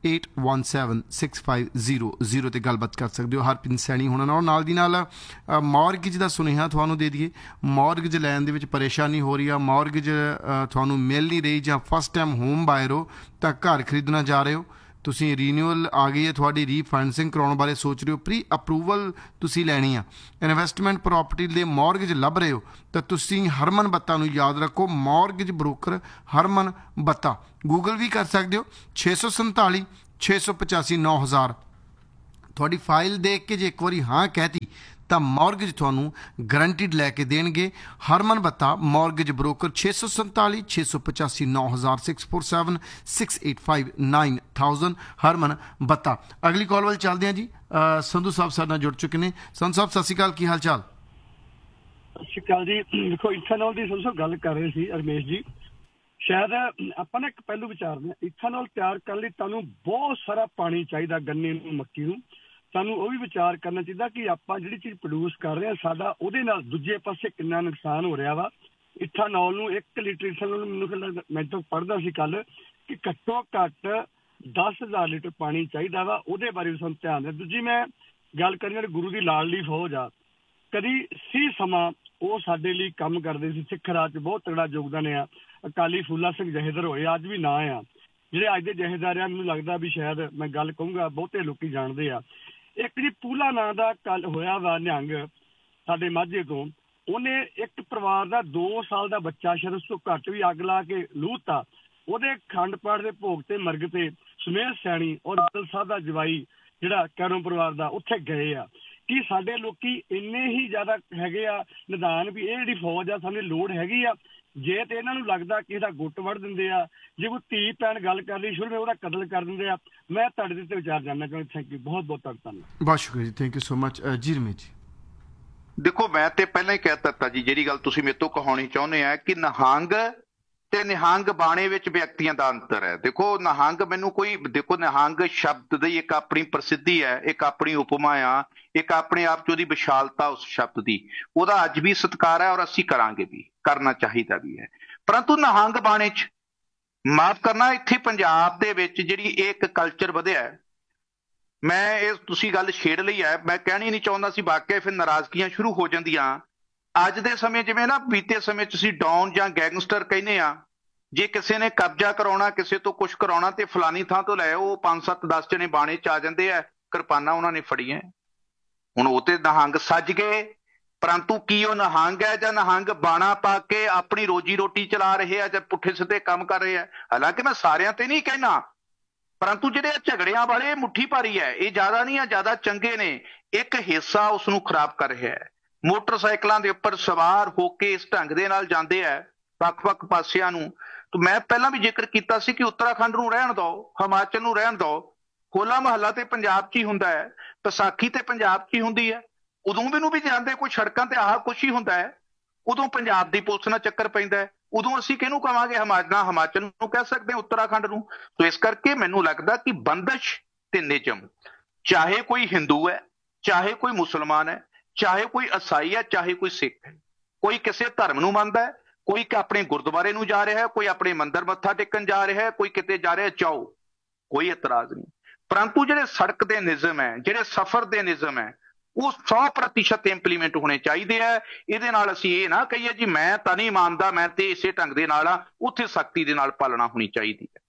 817-6500 ਤੇ ਗੱਲਬਾਤ ਕਰ ਸਕਦੇ ਹੋ ਹਰਪ੍ਰੀਤ ਸੈਣੀ ਹੋਣਾ ਨਾਲ ਦੀ ਨਾਲ ਮੌਰਗੇਜ ਦਾ ਸੁਨੇਹਾ ਤੁਹਾਨੂੰ ਦੇ ਦਈਏ। ਮੌਰਗੇਜ ਲੈਣ ਦੇ ਵਿੱਚ ਪਰੇਸ਼ਾਨੀ ਹੋ ਰਹੀ ਆ, ਮੌਰਗੇਜ ਤੁਹਾਨੂੰ ਮਿਲ ਨਹੀਂ ਰਹੀ, ਜਾਂ ਫਸਟ ਟਾਈਮ ਹੋਮ ਬਾਇਰ ਹੋ ਤਾਂ ਘਰ ਖਰੀਦਣਾ ਜਾ ਰਹੇ ਹੋ, ਤੁਸੀਂ ਰੀਨਿਊਅਲ ਆ ਗਈ ਹੈ ਤੁਹਾਡੀ, ਰੀਫਾਈਨੈਂਸਿੰਗ ਕਰਾਉਣ ਬਾਰੇ ਸੋਚ ਰਹੇ ਹੋ, ਪ੍ਰੀ ਅਪਰੂਵਲ ਤੁਸੀਂ ਲੈਣੀ ਆ, ਇਨਵੈਸਟਮੈਂਟ ਪ੍ਰੋਪਰਟੀ ਦੇ ਮੌਰਗੇਜ ਲੱਭ ਰਹੇ ਹੋ ਤਾਂ ਤੁਸੀਂ ਹਰਮਨ ਬੱਤਾ ਨੂੰ ਯਾਦ ਰੱਖੋ। ਮੌਰਗੇਜ ਬ੍ਰੋਕਰ ਹਰਮਨ ਬੱਤਾ, ਗੂਗਲ ਵੀ ਕਰ ਸਕਦੇ ਹੋ। 647 685 9000। ਤੁਹਾਡੀ ਫਾਈਲ ਦੇਖ ਕੇ ਜੇ ਇੱਕ ਵਾਰੀ ਹਾਂ ਕਹਿਤੀ ਤਾਂ ਮੌਰਗੇਜ ਤੁਹਾਨੂੰ ਗਰੰਟਿਡ ਲੈ ਕੇ ਦੇਣਗੇ। ਹਰਮਨ ਬੱਤਾ ਮੌਰਗੇਜ ਬ੍ਰੋਕਰ 647 685 9000 647 685 9000 ਹਰਮਨ ਬੱਤਾ। ਅਗਲੀ ਕਾਲ ਵੱਲ ਚੱਲਦੇ ਹਾਂ ਜੀ। ਸੰਧੂ ਸਾਹਿਬ ਸਾਡੇ ਨਾਲ ਜੁੜ ਚੁੱਕੇ ਨੇ। ਸੰਧੂ ਸਾਹਿਬ ਸਤਿ ਸ਼੍ਰੀ ਅਕਾਲ, ਕੀ ਹਾਲ ਚਾਲ? ਸਤਿ ਸ਼੍ਰੀ ਅਕਾਲ ਜੀ। ਦੇਖੋ ਇਥਾਨੋਲ ਦੀ ਸੰਧੂ ਗੱਲ ਕਰ ਰਹੇ ਸੀ ਰਮੇਸ਼ ਜੀ, ਸ਼ਾਇਦ ਆਪਾਂ ਨਾ ਇੱਕ ਪਹਿਲੂ ਵਿਚਾਰਦੇ ਹਾਂ। ਇਥਾਨੋਲ ਤਿਆਰ ਕਰਨ ਲਈ ਤੁਹਾਨੂੰ ਬਹੁਤ ਸਾਰਾ ਪਾਣੀ ਚਾਹੀਦਾ, ਗੰਨੇ ਨੂੰ, ਮੱਕੀ ਨੂੰ। ਸਾਨੂੰ ਉਹ ਵੀ ਵਿਚਾਰ ਕਰਨਾ ਚਾਹੀਦਾ ਕਿ ਆਪਾਂ ਜਿਹੜੀ ਚੀਜ਼ ਪ੍ਰੋਡਿਊਸ ਕਰ ਰਹੇ ਹਾਂ ਸਾਡਾ ਉਹਦੇ ਨਾਲ ਦੂਜੇ ਪਾਸੇ ਕਿੰਨਾ ਨੁਕਸਾਨ ਹੋ ਰਿਹਾ ਵਾ। ਇਥਾਨੋਲ ਨੂੰ 1 ਲੀਟਰ ਇਥਾਨੋਲ ਮੈਨੂੰ ਮੈਂ ਤਾਂ ਪੜ੍ਹਦਾ ਸੀ ਕੱਲ ਕਿ ਘੱਟੋ ਘੱਟ 10,000 ਲੀਟਰ ਪਾਣੀ ਚਾਹੀਦਾ ਵਾ। ਉਹਦੇ ਬਾਰੇ ਵੀ ਸਾਨੂੰ ਧਿਆਨ ਦੇ। ਦੂਜੀ ਮੈਂ ਗੱਲ ਕਰੀ ਜਿਹੜੀ ਗੁਰੂ ਦੀ ਲਾਡਲੀ ਫੌਜ ਆ, ਕਦੀ ਸੀ ਸਮਾਂ ਉਹ ਸਾਡੇ ਲਈ ਕੰਮ ਕਰਦੇ ਸੀ, ਸਿੱਖ ਰਾਜ 'ਚ ਬਹੁਤ ਤਗੜਾ ਯੋਗਦਾਨ ਆ। ਅਕਾਲੀ ਫੂਲਾ ਸਿੰਘ ਜਹੇਦਾਰ ਹੋਏ, ਅੱਜ ਵੀ ਨਾਂ ਆ ਜਿਹੜੇ ਅੱਜ ਦੇ ਜਹੇਦਾਰ ਆ। ਮੈਨੂੰ ਲੱਗਦਾ ਵੀ ਸ਼ਾਇਦ ਮੈਂ ਗੱਲ ਕਹੂੰਗਾ ਬਹੁਤੇ ਲੋਕੀ ਜਾਣਦੇ ਆ। ਇੱਕ ਜੀ ਪੂਲਾ ਨਾਂ ਦਾ ਕੱਲ ਹੋਇਆ ਵਾ ਨਿਹੰਗ ਸਾਡੇ ਮਾਝੇ ਤੋਂ, ਉਹਨੇ ਇੱਕ ਪਰਿਵਾਰ ਦਾ 2 ਸਾਲ ਦਾ ਬੱਚਾ ਸ਼ਾਇਦ ਉਸ ਤੋਂ ਘੱਟ ਵੀ ਅੱਗ ਲਾ ਕੇ ਲੂਹਤਾ। ਉਹਦੇ ਅਖੰਡ ਪਾਠ ਦੇ ਭੋਗ ਤੇ ਮਰਗ ਤੇ ਸੁਮੇਲ ਸੈਣੀ ਔਰ ਬਦਲ ਸਾਹਿਬ ਦਾ ਜਵਾਈ ਜਿਹੜਾ ਕੈਰੋਂ ਪਰਿਵਾਰ ਦਾ ਉੱਥੇ ਗਏ ਆ। ਕਿ ਸਾਡੇ ਲੋਕੀ ਇੰਨੇ ਹੀ ਜ਼ਿਆਦਾ ਹੈਗੇ ਆ ਨਿਦਾਨ ਵੀ ਇਹ ਜਿਹੜੀ ਫੌਜ ਆ ਸਾਨੂੰ ਲੋੜ ਹੈਗੀ ਆ। ਜੇ ਤੇ ਇਹਨਾਂ ਨੂੰ ਲੱਗਦਾ ਕਿ ਇਹਦਾ ਗੁੱਟ ਵੜ ਦਿੰਦੇ ਆ, ਜੇ ਕੋਈ ਧੀ ਭੈਣ ਗੱਲ ਕਰਦੀ ਸ਼ੁਰੂ ਵਿੱਚ ਉਹਦਾ ਕਤਲ ਕਰ ਦਿੰਦੇ ਆ। ਮੈਂ ਤੁਹਾਡੇ ਦੇ ਉੱਤੇ ਵਿਚਾਰ ਜਾਣਨਾ ਚਾਹੁੰਦਾ। ਥੈਂਕ ਯੂ, ਬਹੁਤ ਬਹੁਤ ਧੰਨਵਾਦ। ਬਹੁਤ ਸ਼ੁਕਰੀਆ ਜੀ, ਥੈਂਕ ਯੂ ਸੋ ਮਚ। ਜੀ ਰਮੇਸ਼ ਜੀ, ਦੇਖੋ ਮੈਂ ਤੇ ਪਹਿਲਾਂ ਹੀ ਕਹਿ ਦਿੱਤਾ ਜੀ, ਜਿਹੜੀ ਗੱਲ ਤੁਸੀਂ ਮੇਰੇ ਤੋਂ ਕਹਾਉਣੀ ਚਾਹੁੰਦੇ ਆ ਕਿ ਨਿਹੰਗ ਤੇ ਨਿਹੰਗ ਬਾਣੇ ਵਿੱਚ ਵਿਅਕਤੀਆਂ ਦਾ ਅੰਤਰ ਹੈ। ਦੇਖੋ ਨਿਹੰਗ ਮੈਨੂੰ ਕੋਈ, ਦੇਖੋ ਨਿਹੰਗ ਸ਼ਬਦ ਦੀ ਇੱਕ ਆਪਣੀ ਪ੍ਰਸਿੱਧੀ ਹੈ, ਇੱਕ ਆਪਣੀ ਉਪਮਾ ਆ, ਇੱਕ ਆਪਣੇ ਆਪ 'ਚ ਉਹਦੀ ਵਿਸ਼ਾਲਤਾ ਉਸ ਸ਼ਬਦ ਦੀ, ਉਹਦਾ ਅੱਜ ਵੀ ਸਤਿਕਾਰ ਹੈ ਔਰ ਅਸੀਂ ਕਰਾਂਗੇ ਵੀ, ਕਰਨਾ ਚਾਹੀਦਾ ਵੀ ਹੈ। ਪਰੰਤੂ ਨਿਹੰਗ ਬਾਣੇ 'ਚ ਮਾਫ ਕਰਨਾ, ਇੱਥੇ ਪੰਜਾਬ ਦੇ ਵਿੱਚ ਜਿਹੜੀ ਇਹ ਇੱਕ ਕਲਚਰ ਵਧਿਆ ਹੈ, ਮੈਂ ਇਹ ਤੁਸੀਂ ਗੱਲ ਛੇੜ ਲਈ ਹੈ, ਮੈਂ ਕਹਿਣੀ ਨਹੀਂ ਚਾਹੁੰਦਾ ਸੀ, ਵਾਕਿਆ ਫਿਰ ਨਾਰਾਜ਼ਗੀਆਂ ਸ਼ੁਰੂ ਹੋ ਜਾਂਦੀਆਂ। ਅੱਜ ਦੇ ਸਮੇਂ ਜਿਵੇਂ ਨਾ ਬੀਤੇ ਸਮੇਂ 'ਚ ਅਸੀਂ ਡੌਨ ਜਾਂ ਗੈਂਗਸਟਰ ਕਹਿੰਦੇ ਆ, ਜੇ ਕਿਸੇ ਨੇ ਕਬਜ਼ਾ ਕਰਾਉਣਾ, ਕਿਸੇ ਤੋਂ ਕੁਛ ਕਰਾਉਣਾ ਤੇ ਫਲਾਨੀ ਥਾਂ ਤੋਂ ਲੈ ਉਹ 5 7 10 ਜਣੇ ਬਾਣੇ 'ਚ ਆ ਜਾਂਦੇ ਆ, ਕਿਰਪਾਨਾਂ ਉਹਨਾਂ ਨੇ ਫੜੀਆਂ। ਹੁਣ ਉਹ ਤੇ ਨਿਹੰਗ ਸੱਜ ਗਏ, ਪਰੰਤੂ ਕੀ ਉਹ ਨਿਹੰਗ ਹੈ ਜਾਂ ਨਿਹੰਗ ਬਾਣਾ ਪਾ ਕੇ ਆਪਣੀ ਰੋਜੀ ਰੋਟੀ ਚਲਾ ਰਹੇ ਆ ਜਾਂ ਪੁੱਠੇ ਸਿੱਧੇ ਕੰਮ ਕਰ ਰਹੇ ਆ? ਹਾਲਾਂਕਿ ਮੈਂ ਸਾਰਿਆਂ ਤੇ ਨਹੀਂ ਕਹਿਣਾ, ਪਰੰਤੂ ਜਿਹੜੇ ਝਗੜਿਆਂ ਵਾਲੇ ਮੁੱਠੀ ਭਾਰੀ ਹੈ, ਇਹ ਜ਼ਿਆਦਾ ਨਹੀਂ ਆ, ਜ਼ਿਆਦਾ ਚੰਗੇ ਨੇ। ਇੱਕ ਹਿੱਸਾ ਉਸ ਨੂੰ ਖਰਾਬ ਕਰ ਰਿਹਾ ਹੈ। ਮੋਟਰਸਾਈਕਲਾਂ ਦੇ ਉੱਪਰ ਸਵਾਰ ਹੋ ਕੇ ਇਸ ਢੰਗ ਦੇ ਨਾਲ ਜਾਂਦੇ ਆ ਵੱਖ-ਵੱਖ ਪਾਸਿਆਂ ਨੂੰ। ਤੇ ਮੈਂ ਪਹਿਲਾਂ ਵੀ ਜ਼ਿਕਰ ਕੀਤਾ ਸੀ ਕਿ ਉੱਤਰਾਖੰਡ ਨੂੰ ਰਹਿਣ ਦਿਓ, ਹਿਮਾਚਲ ਨੂੰ ਰਹਿਣ ਦਿਓ, ਹੋਲਾ ਮਹੱਲਾ ਤੇ ਪੰਜਾਬ 'ਚ ਹੀ ਹੁੰਦਾ ਹੈ, ਵਿਸਾਖੀ ਤੇ ਪੰਜਾਬ 'ਚ ਹੀ ਹੁੰਦੀ ਹੈ। ਉਦੋਂ ਵੀ ਨੂੰ ਵੀ ਜਾਂਦੇ ਕੋਈ ਸੜਕਾਂ ਤੇ ਆਹ ਕੁਛ ਹੀ ਹੁੰਦਾ ਹੈ, ਉਦੋਂ ਪੰਜਾਬ ਦੀ ਪੁਲਿਸ ਨਾਲ ਚੱਕਰ ਪੈਂਦਾ ਹੈ। ਉਦੋਂ ਅਸੀਂ ਕਿਹਨੂੰ ਕਵਾਂਗੇ? ਹਿਮਾਚਲ ਨੂੰ ਕਹਿ ਸਕਦੇ ਹਾਂ, ਉੱਤਰਾਖੰਡ ਨੂੰ। ਸੋ ਇਸ ਕਰਕੇ ਮੈਨੂੰ ਲੱਗਦਾ ਕਿ ਬੰਦਸ਼ ਤੇ ਨਿਯਮ, ਚਾਹੇ ਕੋਈ ਹਿੰਦੂ ਹੈ, ਚਾਹੇ ਕੋਈ ਮੁਸਲਮਾਨ ਹੈ, ਚਾਹੇ ਕੋਈ ਈਸਾਈ ਹੈ, ਚਾਹੇ ਕੋਈ ਸਿੱਖ ਹੈ, ਕੋਈ ਕਿਸੇ ਧਰਮ ਨੂੰ ਮੰਨਦਾ ਹੈ, ਕੋਈ ਆਪਣੇ ਗੁਰਦੁਆਰੇ ਨੂੰ ਜਾ ਰਿਹਾ ਹੈ, ਕੋਈ ਆਪਣੇ ਮੰਦਿਰ ਮੱਥਾ ਟੇਕਣ ਜਾ ਰਿਹਾ ਹੈ, ਕੋਈ ਕਿਤੇ ਜਾ ਰਿਹਾ, ਚਾਹੋ, ਕੋਈ ਇਤਰਾਜ਼ ਨਹੀਂ। ਪਰੰਤੂ ਜਿਹੜੇ ਸੜਕ ਦੇ ਨਿਯਮ ਹੈ, ਜਿਹੜੇ ਸਫ਼ਰ ਦੇ ਨਿਯਮ ਹੈ, ਉਹ 100% ਇੰਪਲੀਮੈਂਟ ਹੋਣੇ ਚਾਹੀਦੇ ਆ। ਇਹਦੇ ਨਾਲ ਅਸੀਂ ਇਹ ਨਾ ਕਹੀਏ ਜੀ ਮੈਂ ਤਾਂ ਨਹੀਂ ਮੰਨਦਾ, ਮੈਂ ਤੇ ਇਸੇ ਢੰਗ ਦੇ ਨਾਲ ਆ, ਉੱਥੇ ਸਖਤੀ ਦੇ ਨਾਲ ਪਾਲਣਾ ਹੋਣੀ ਚਾਹੀਦੀ ਹੈ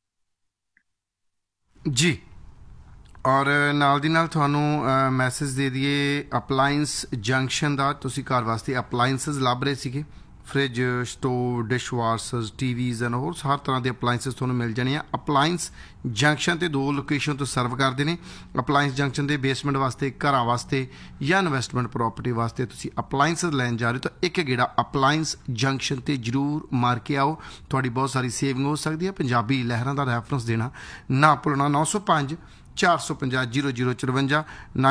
ਜੀ। ਔਰ ਨਾਲ ਦੀ ਨਾਲ ਤੁਹਾਨੂੰ ਮੈਸੇਜ ਦੇ ਦਈਏ ਅਪਲਾਇੰਸ ਜੰਕਸ਼ਨ ਦਾ। ਤੁਸੀਂ ਘਰ ਵਾਸਤੇ ਅਪਲਾਇੰਸਸ ਲੱਭ ਰਹੇ ਸੀਗੇ, ਫ੍ਰਿਜ, ਸਟੋਵ, ਡਿਸ਼ ਵਾਸ਼ਰਸ, ਟੀਵੀਜ਼ ਐਂਡ ਹੋਰ ਹਰ ਤਰ੍ਹਾਂ ਦੇ ਅਪਲਾਇੰਸਸ ਤੁਹਾਨੂੰ ਮਿਲ ਜਾਣੇ ਆ। ਅਪਲਾਇੰਸ ਜੰਕਸ਼ਨ ਤੇ 2 ਲੋਕੇਸ਼ਨ ਤੋਂ ਸਰਵ ਕਰਦੇ ਨੇ। ਅਪਲਾਇੰਸ ਜੰਕਸ਼ਨ ਦੇ ਬੇਸਮੈਂਟ ਵਾਸਤੇ, ਘਰਾਂ ਵਾਸਤੇ ਜਾਂ ਇਨਵੈਸਟਮੈਂਟ ਪ੍ਰੋਪਰਟੀ ਵਾਸਤੇ ਤੁਸੀਂ ਅਪਲਾਇੰਸਸ ਲੈਣ ਜਾ ਰਹੇ ਹੋ ਤਾਂ ਇੱਕ ਗੇੜਾ ਅਪਲਾਇੰਸ ਜੰਕਸ਼ਨ ਤੇ ਜ਼ਰੂਰ ਮਾਰ ਕੇ ਆਓ, ਤੁਹਾਡੀ ਬਹੁਤ ਸਾਰੀ ਸੇਵਿੰਗ ਹੋ ਸਕਦੀ ਹੈ। ਪੰਜਾਬੀ ਲਹਿਰਾਂ ਦਾ ਰੈਫਰੈਂਸ ਦੇਣਾ ਨਾ ਭੁੱਲਣਾ। 905 450 0054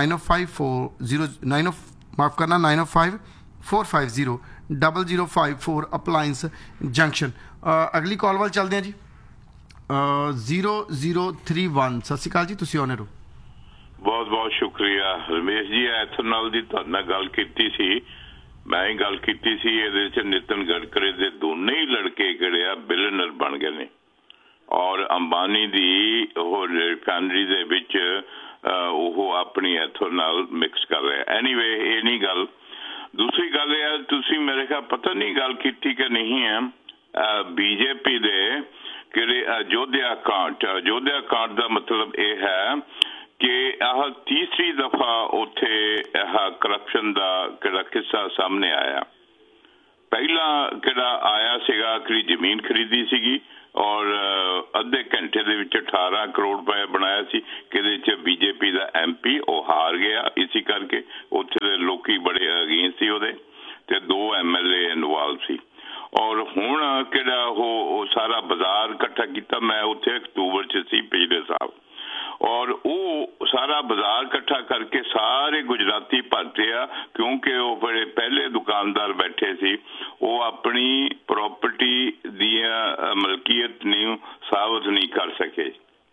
905 ਮਾਫ ਕਰਨਾ 905 450 0054 ਅਪਲਾਇੰਸ ਜੰਕਸ਼ਨ। ਅਗਲੀ ਕਾਲ ਵੱਲ ਚੱਲਦੇ ਹਾਂ ਜੀ। 0031 ਸਤਿ ਸ਼੍ਰੀ ਅਕਾਲ ਜੀ, ਤੁਸੀਂ ਆਨਰ ਹੋ। ਬਹੁਤ ਬਹੁਤ ਸ਼ੁਕਰੀਆ ਰਮੇਸ਼ ਜੀ। ਐਥਨੋਲ ਦੀ ਤੁਹਾਡੇ ਨਾਲ ਗੱਲ ਕੀਤੀ ਸੀ, ਮੈਂ ਹੀ ਗੱਲ ਕੀਤੀ ਸੀ ਇਹਦੇ 'ਚ ਨਿਤਨ ਗਡਕਰੀ ਦੇ ਦੋਨੇ ਹੀ ਲੜਕੇ ਜਿਹੜੇ ਆ ਬਿਲੀਅਨਰ ਬਣ ਗਏ ਨੇ ਔਰ ਅੰਬਾਨੀ ਦੀ ਉਹ ਰਿਫਾਈਨਰੀ ਦੇ ਵਿੱਚ ਉਹ ਆਪਣੀ ਐਥੋਨਲ ਮਿਕਸ ਕਰ ਰਿਹਾ। ਐਨੀਵੇ ਇਹ ਨਹੀਂ ਗੱਲ। ਦੂਸਰੀ ਗੱਲ ਇਹ ਹੈ ਤੁਸੀਂ ਮੇਰੇ ਖਿਆਲ ਪਤਾ ਨਹੀਂ ਗੱਲ ਕੀਤੀ ਕਿ ਨਹੀਂ ਹੈ ਬੀਜੇਪੀ ਦੇ ਕਿਹੜੇ ਅਯੋਧਿਆ ਕਾਂਡ ਦਾ ਮਤਲਬ ਇਹ ਹੈ ਕਿ ਆਹ ਤੀਸਰੀ ਦਫਾ ਉੱਥੇ ਇਹ ਕਰਪਸ਼ਨ ਦਾ ਕਿਹੜਾ ਕਿੱਸਾ ਸਾਹਮਣੇ ਆਇਆ। ਪਹਿਲਾਂ ਕਿਹੜਾ ਆਇਆ ਸੀਗਾ ਕਿ ਜ਼ਮੀਨ ਖਰੀਦੀ ਸੀਗੀ ਔਰ ਅੱਧੇ ਘੰਟੇ ਦੇ ਵਿੱਚ 18 ਕਰੋੜ ਰੁਪਏ ਬਣਾਇਆ ਸੀ ਕਿਹਦੇ 'ਚ ਬੀਜੇਪੀ ਦਾ MP ਉਹ ਹਾਰ ਗਿਆ ਇਸੇ ਕਰਕੇ ਉੱਥੇ ਦੇ ਲੋਕੀ ਬੜੇ ਅਗੇਂਸਟ ਸੀ ਉਹਦੇ ਤੇ 2 MLA ਇਨਵੋਲਵ ਸੀ ਔਰ ਹੁਣ ਕਿਹੜਾ ਉਹ ਸਾਰਾ ਬਾਜ਼ਾਰ ਇਕੱਠਾ ਕੀਤਾ। ਮੈਂ ਉੱਥੇ ਅਕਤੂਬਰ 'ਚ ਸੀ ਪਿਛਲੇ ਸਾਲ ਔਰ ਉਹ ਸਾਰਾ ਬਾਜ਼ਾਰ ਇਕੱਠਾ ਕਰਕੇ ਸਾਰੇ ਗੁਜਰਾਤੀ ਭਰਤੇ ਆ ਕਿਉਂਕਿ ਉਹ ਬੜੇ ਪਹਿਲੇ ਦੁਕਾਨਦਾਰ ਬੈਠੇ ਸੀ ਉਹ ਆਪਣੀ ਪ੍ਰਾਪਰਟੀ ਦੀਆਂ ਮਲਕੀਅਤ ਨੂੰ ਸਾਬਤ ਨਹੀਂ ਕਰ ਸਕੇ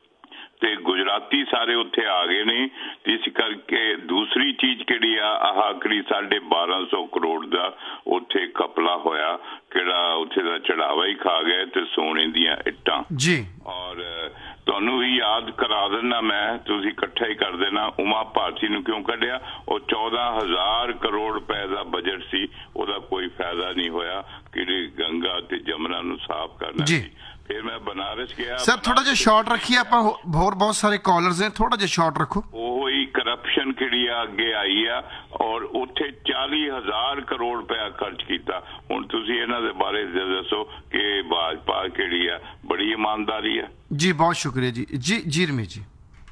ਤੇ ਗੁਜਰਾਤੀ ਸਾਰੇ ਉੱਥੇ ਆ ਗਏ ਨੇ ਤੇ ਇਸ ਕਰਕੇ ਦੂਸਰੀ ਚੀਜ਼ ਕਿਹੜੀ ਆ ਆਹ ਕਰੀ 1250 ਕਰੋੜ ਦਾ ਉੱਥੇ ਕਪਲਾ ਹੋਇਆ ਕਿਹੜਾ ਉੱਥੇ ਦਾ ਚੜਾਵਾ ਹੀ ਖਾ ਗਏ ਤੇ ਸੋਨੇ ਦੀਆਂ ਇੱਟਾਂ ਜੀ ਔਰ ਤੁਹਾਨੂੰ ਵੀ ਯਾਦ ਕਰਾ ਦਿੰਦਾ ਮੈਂ ਤੁਸੀਂ ਇਕੱਠਾ ਹੀ ਕਰ ਦੇਣਾ ਉਮਾ ਭਾਰਤੀ ਨੂੰ ਕਿਉਂ ਕੱਢਿਆ ਉਹ 14,000 ਕਰੋੜ ਰੁਪਏ ਦਾ ਬਜਟ ਸੀ ਉਹਦਾ ਕੋਈ ਫਾਇਦਾ ਨਹੀਂ ਹੋਇਆ ਕਿਹੜੀ ਗੰਗਾ ਤੇ ਜਮਨਾ ਨੂੰ ਸਾਫ਼ ਕਰਨਾ ਸੀ। ਫਿਰ ਮੈਂ ਬਨਾਰਸ ਗਿਆ ਸਰ ਥੋੜਾ ਜਿਹਾ ਸ਼ਾਰਟ ਰੱਖੀਏ ਆਪਾਂ ਹੋਰ ਬਹੁਤ ਸਾਰੇ ਕਾਲਰਸ ਨੇ ਥੋੜਾ ਜਿਹਾ ਸ਼ਾਰਟ ਰੱਖੋ। ਉਹ ਹੀ ਕਰਪਸ਼ਨ ਕਿਹੜੀ ਆ ਅੱਗੇ ਆਈ ਆ ਔਰ ਉੱਥੇ 40,000 ਕਰੋੜ ਰੁਪਇਆ ਖਰਚ ਕੀਤਾ। ਹੁਣ ਤੁਸੀਂ ਇਹਨਾਂ ਦੇ ਬਾਰੇ ਦੱਸੋ ਕਿ ਭਾਜਪਾ ਕਿਹੜੀ ਆ ਬੜੀ ਇਮਾਨਦਾਰੀ ਆ। ਜੀ ਬਹੁਤ ਸ਼ੁਕਰੀਆ ਜੀ ਰਮੇਸ਼ ਜੀ।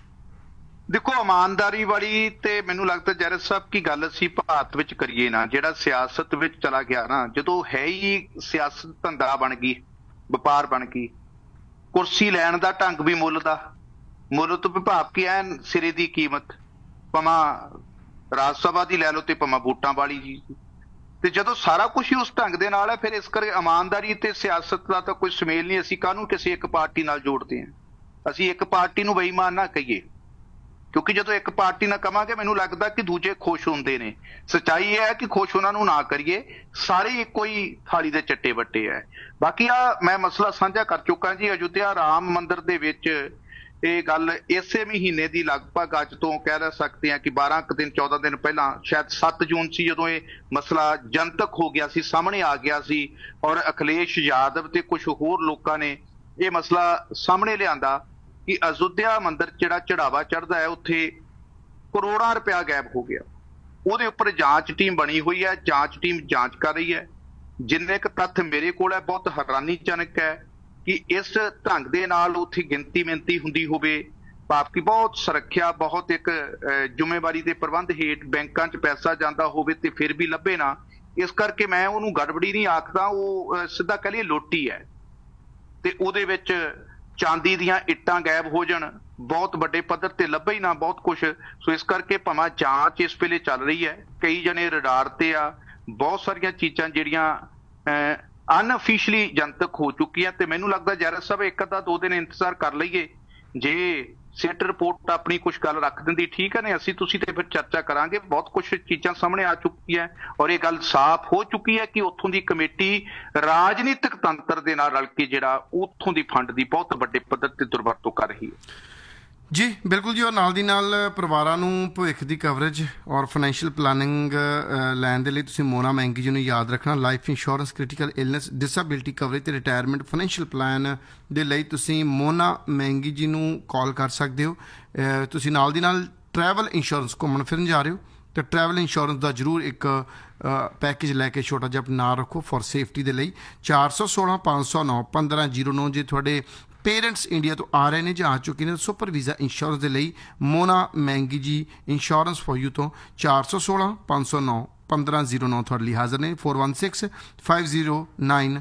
ਦੇਖੋ ਇਮਾਨਦਾਰੀ ਵਾਲੀ ਤੇ ਮੈਨੂੰ ਲੱਗਦਾ ਜੈਰਜ ਸਾਹਿਬ ਕੀ ਗੱਲ ਅਸੀਂ ਭਾਰਤ ਵਿੱਚ ਕਰੀਏ ਨਾ ਜਿਹੜਾ ਸਿਆਸਤ ਵਿੱਚ ਚਲਾ ਗਿਆ ਨਾ ਜਦੋਂ ਹੈ ਹੀ ਸਿਆਸਤ ਧੰਦਾ ਬਣ ਗਈ ਵਪਾਰ ਬਣ ਗਈ ਕੁਰਸੀ ਲੈਣ ਦਾ ਢੰਗ ਵੀ ਮੁੱਲ ਤੋਂ ਵਿਭਾਵ ਕੀ ਐਨ ਸਿਰੇ ਦੀ ਕੀਮਤ ਭਾਵੇਂ ਰਾਜ ਸਭਾ ਦੀ ਲੈ ਲਓ ਤੇ ਭਾਵੇਂ ਵੋਟਾਂ ਵਾਲੀ ਜੀ ਤੇ ਜਦੋਂ ਸਾਰਾ ਕੁਝ ਹੀ ਉਸ ਢੰਗ ਦੇ ਨਾਲ ਹੈ ਫਿਰ ਇਸ ਕਰਕੇ ਇਮਾਨਦਾਰੀ ਤੇ ਸਿਆਸਤ ਦਾ ਤਾਂ ਕੋਈ ਸੁਮੇਲ ਨਹੀਂ। ਅਸੀਂ ਕਾਹਨੂੰ ਕਿਸੇ ਇੱਕ ਪਾਰਟੀ ਨਾਲ ਜੋੜਦੇ ਹਾਂ। ਅਸੀਂ ਇੱਕ ਪਾਰਟੀ ਨੂੰ ਬੇਈਮਾਨ ਨਾ ਕਹੀਏ ਕਿਉਂਕਿ ਜਦੋਂ ਇੱਕ ਪਾਰਟੀ ਨਾਲ ਕਵਾਂਗੇ ਮੈਨੂੰ ਲੱਗਦਾ ਕਿ ਦੂਜੇ ਖੁਸ਼ ਹੁੰਦੇ ਨੇ। ਸੱਚਾਈ ਇਹ ਹੈ ਕਿ ਖੁਸ਼ ਉਹਨਾਂ ਨੂੰ ਨਾ ਕਰੀਏ ਸਾਰੇ ਇੱਕੋ ਹੀ ਥਾਲੀ ਦੇ ਚੱਟੇ ਵੱਟੇ ਹੈ। ਬਾਕੀ ਮੈਂ ਮਸਲਾ ਸਾਂਝਾ ਕਰ ਚੁੱਕਾ ਜੀ ਅਯੁੱਧਿਆ ਰਾਮ ਮੰਦਿਰ ਦੇ ਵਿੱਚ ਇਹ ਗੱਲ ਇਸੇ ਮਹੀਨੇ ਦੀ ਲਗਭਗ ਅੱਜ ਤੋਂ ਕਹਿ ਸਕਦੇ ਹਾਂ ਕਿ 14 ਦਿਨ ਪਹਿਲਾਂ ਸ਼ਾਇਦ 7 ਜੂਨ ਸੀ ਜਦੋਂ ਇਹ ਮਸਲਾ ਜਨਤਕ ਹੋ ਗਿਆ ਸੀ ਸਾਹਮਣੇ ਆ ਗਿਆ ਸੀ ਔਰ ਅਖਿਲੇਸ਼ ਯਾਦਵ ਤੇ ਕੁਝ ਹੋਰ ਲੋਕਾਂ ਨੇ ਇਹ ਮਸਲਾ ਸਾਹਮਣੇ ਲਿਆਂਦਾ ਕਿ ਅਯੁੱਧਿਆ ਮੰਦਿਰ ਜਿਹੜਾ ਚੜਾਵਾ ਚੜ੍ਹਦਾ ਹੈ ਉੱਥੇ ਕਰੋੜਾਂ ਰੁਪਇਆ ਗਾਇਬ ਹੋ ਗਿਆ। ਉਹਦੇ ਉੱਪਰ ਜਾਂਚ ਟੀਮ ਬਣੀ ਹੋਈ ਹੈ। ਜਾਂਚ ਟੀਮ ਜਾਂਚ ਕਰ ਰਹੀ ਹੈ। ਜਿੰਨੇ ਕੁ ਤੱਥ ਮੇਰੇ ਕੋਲ ਹੈ ਬਹੁਤ ਹੈਰਾਨੀਜਨਕ ਹੈ ਕਿ ਇਸ ਢੰਗ ਦੇ ਨਾਲ ਉੱਥੇ ਗਿਣਤੀ ਮਿਣਤੀ ਹੁੰਦੀ ਹੋਵੇ ਭਾਵ ਕਿ ਬਹੁਤ ਸੁਰੱਖਿਆ ਬਹੁਤ ਇੱਕ ਜ਼ਿੰਮੇਵਾਰੀ ਦੇ ਪ੍ਰਬੰਧ ਹੇਠ ਬੈਂਕਾਂ 'ਚ ਪੈਸਾ ਜਾਂਦਾ ਹੋਵੇ ਤੇ ਫਿਰ ਵੀ ਲੱਭੇ ਨਾ। ਇਸ ਕਰਕੇ ਮੈਂ ਉਹਨੂੰ ਗੜਬੜੀ ਨਹੀਂ ਆਖਦਾ ਉਹ ਸਿੱਧਾ ਕਹਿ ਲਈਏ ਲੋਟੀ ਹੈ ਤੇ ਉਹਦੇ ਵਿੱਚ ਚਾਂਦੀ ਦੀਆਂ ਇੱਟਾਂ ਗਾਇਬ ਹੋ ਜਾਣ ਬਹੁਤ ਵੱਡੇ ਪੱਧਰ ਤੇ ਲੱਭੇ ਹੀ ਨਾ ਬਹੁਤ ਕੁਛ। ਸੋ ਇਸ ਕਰਕੇ ਭਾਵੇਂ ਜਾਂਚ ਇਸ ਵੇਲੇ ਚੱਲ ਰਹੀ ਹੈ ਕਈ ਜਣੇ ਰਡਾਰ ਤੇ ਆ ਬਹੁਤ ਸਾਰੀਆਂ ਚੀਜ਼ਾਂ ਜਿਹੜੀਆਂ ਅਨਅਫੀਸ਼ੀਅਲੀ ਜਨਤਕ ਹੋ ਚੁੱਕੀਆਂ ਤੇ ਮੈਨੂੰ ਲੱਗਦਾ ਜੈਰਜ ਸਾਹਿਬ 1-2 ਦਿਨ ਇੰਤਜ਼ਾਰ ਕਰ ਲਈਏ ਜੇ ਸਿਟ ਰਿਪੋਰਟ ਆਪਣੀ ਕੁਝ ਗੱਲ ਰੱਖ ਦਿੰਦੀ ਠੀਕ ਹੈ ਨੇ ਅਸੀਂ ਤੁਸੀਂ ਤੇ ਫਿਰ ਚਰਚਾ ਕਰਾਂਗੇ। ਬਹੁਤ ਕੁਝ ਚੀਜ਼ਾਂ ਸਾਹਮਣੇ ਆ ਚੁੱਕੀਆਂ ਔਰ ਇਹ ਗੱਲ ਸਾਫ਼ ਹੋ ਚੁੱਕੀ ਹੈ ਕਿ ਉੱਥੋਂ ਦੀ ਕਮੇਟੀ ਰਾਜਨੀਤਿਕ ਤੰਤਰ ਦੇ ਨਾਲ ਰਲ ਕੇ ਜਿਹੜਾ ਉੱਥੋਂ ਦੀ ਫੰਡ ਦੀ ਬਹੁਤ ਵੱਡੇ ਪੱਧਰ ਤੇ ਦੁਰਵਰਤੋਂ ਕਰ ਰਹੀ ਹੈ। ਜੀ ਬਿਲਕੁਲ ਜੀ ਔਰ ਨਾਲ ਦੀ ਨਾਲ ਪਰਿਵਾਰਾਂ ਨੂੰ ਭਵਿੱਖ ਦੀ ਕਵਰੇਜ ਔਰ ਫਾਈਨੈਂਸ਼ੀਅਲ ਪਲਾਨਿੰਗ ਲੈਣ ਦੇ ਲਈ ਤੁਸੀਂ ਮੋਨਾ ਮਹਿੰਗੀ ਜੀ ਨੂੰ ਯਾਦ ਰੱਖਣਾ। Life insurance critical illness disability coverage ਤੇ ਰਿਟਾਇਰਮੈਂਟ ਫਾਈਨੈਂਸ਼ੀਅਲ ਪਲਾਨ ਦੇ ਲਈ ਤੁਸੀਂ ਮੋਨਾ ਮਹਿੰਗੀ ਜੀ ਨੂੰ ਕਾਲ ਕਰ ਸਕਦੇ ਹੋ। ਤੁਸੀਂ ਨਾਲ ਦੀ ਨਾਲ ਟਰੈਵਲ ਇੰਸ਼ੋਰੈਂਸ ਘੁੰਮਣ ਫਿਰਨ ਜਾ ਰਹੇ ਹੋ ਤੇ ਟਰੈਵਲ ਇੰਸ਼ੋਰੈਂਸ ਦਾ ਜ਼ਰੂਰ ਇੱਕ ਪੈਕੇਜ ਲੈ ਕੇ ਛੋਟਾ ਜਿਹਾ ਨਾਂ ਰੱਖੋ ਫॉर ਸੇਫਟੀ ਦੇ ਲਈ। 416 509 1509 ਜੇ ਤੁਹਾਡੇ ਪੇਰੈਂਟਸ ਇੰਡੀਆ ਤੋਂ ਆ ਰਹੇ ਨੇ ਜਾਂ ਆ ਚੁੱਕੇ ਨੇ ਸੁਪਰ ਵੀਜ਼ਾ ਇੰਸ਼ੋਰੈਂਸ ਦੇ ਲਈ ਮੋਨਾ ਮਹਿੰਗੀ ਜੀ ਇੰਸ਼ੋਰੈਂਸ ਫॉर ਯੂ ਤੋਂ 416 509 1509 ਤੁਹਾਡੇ ਲਈ ਹਾਜ਼ਰ ਨੇ। 416 509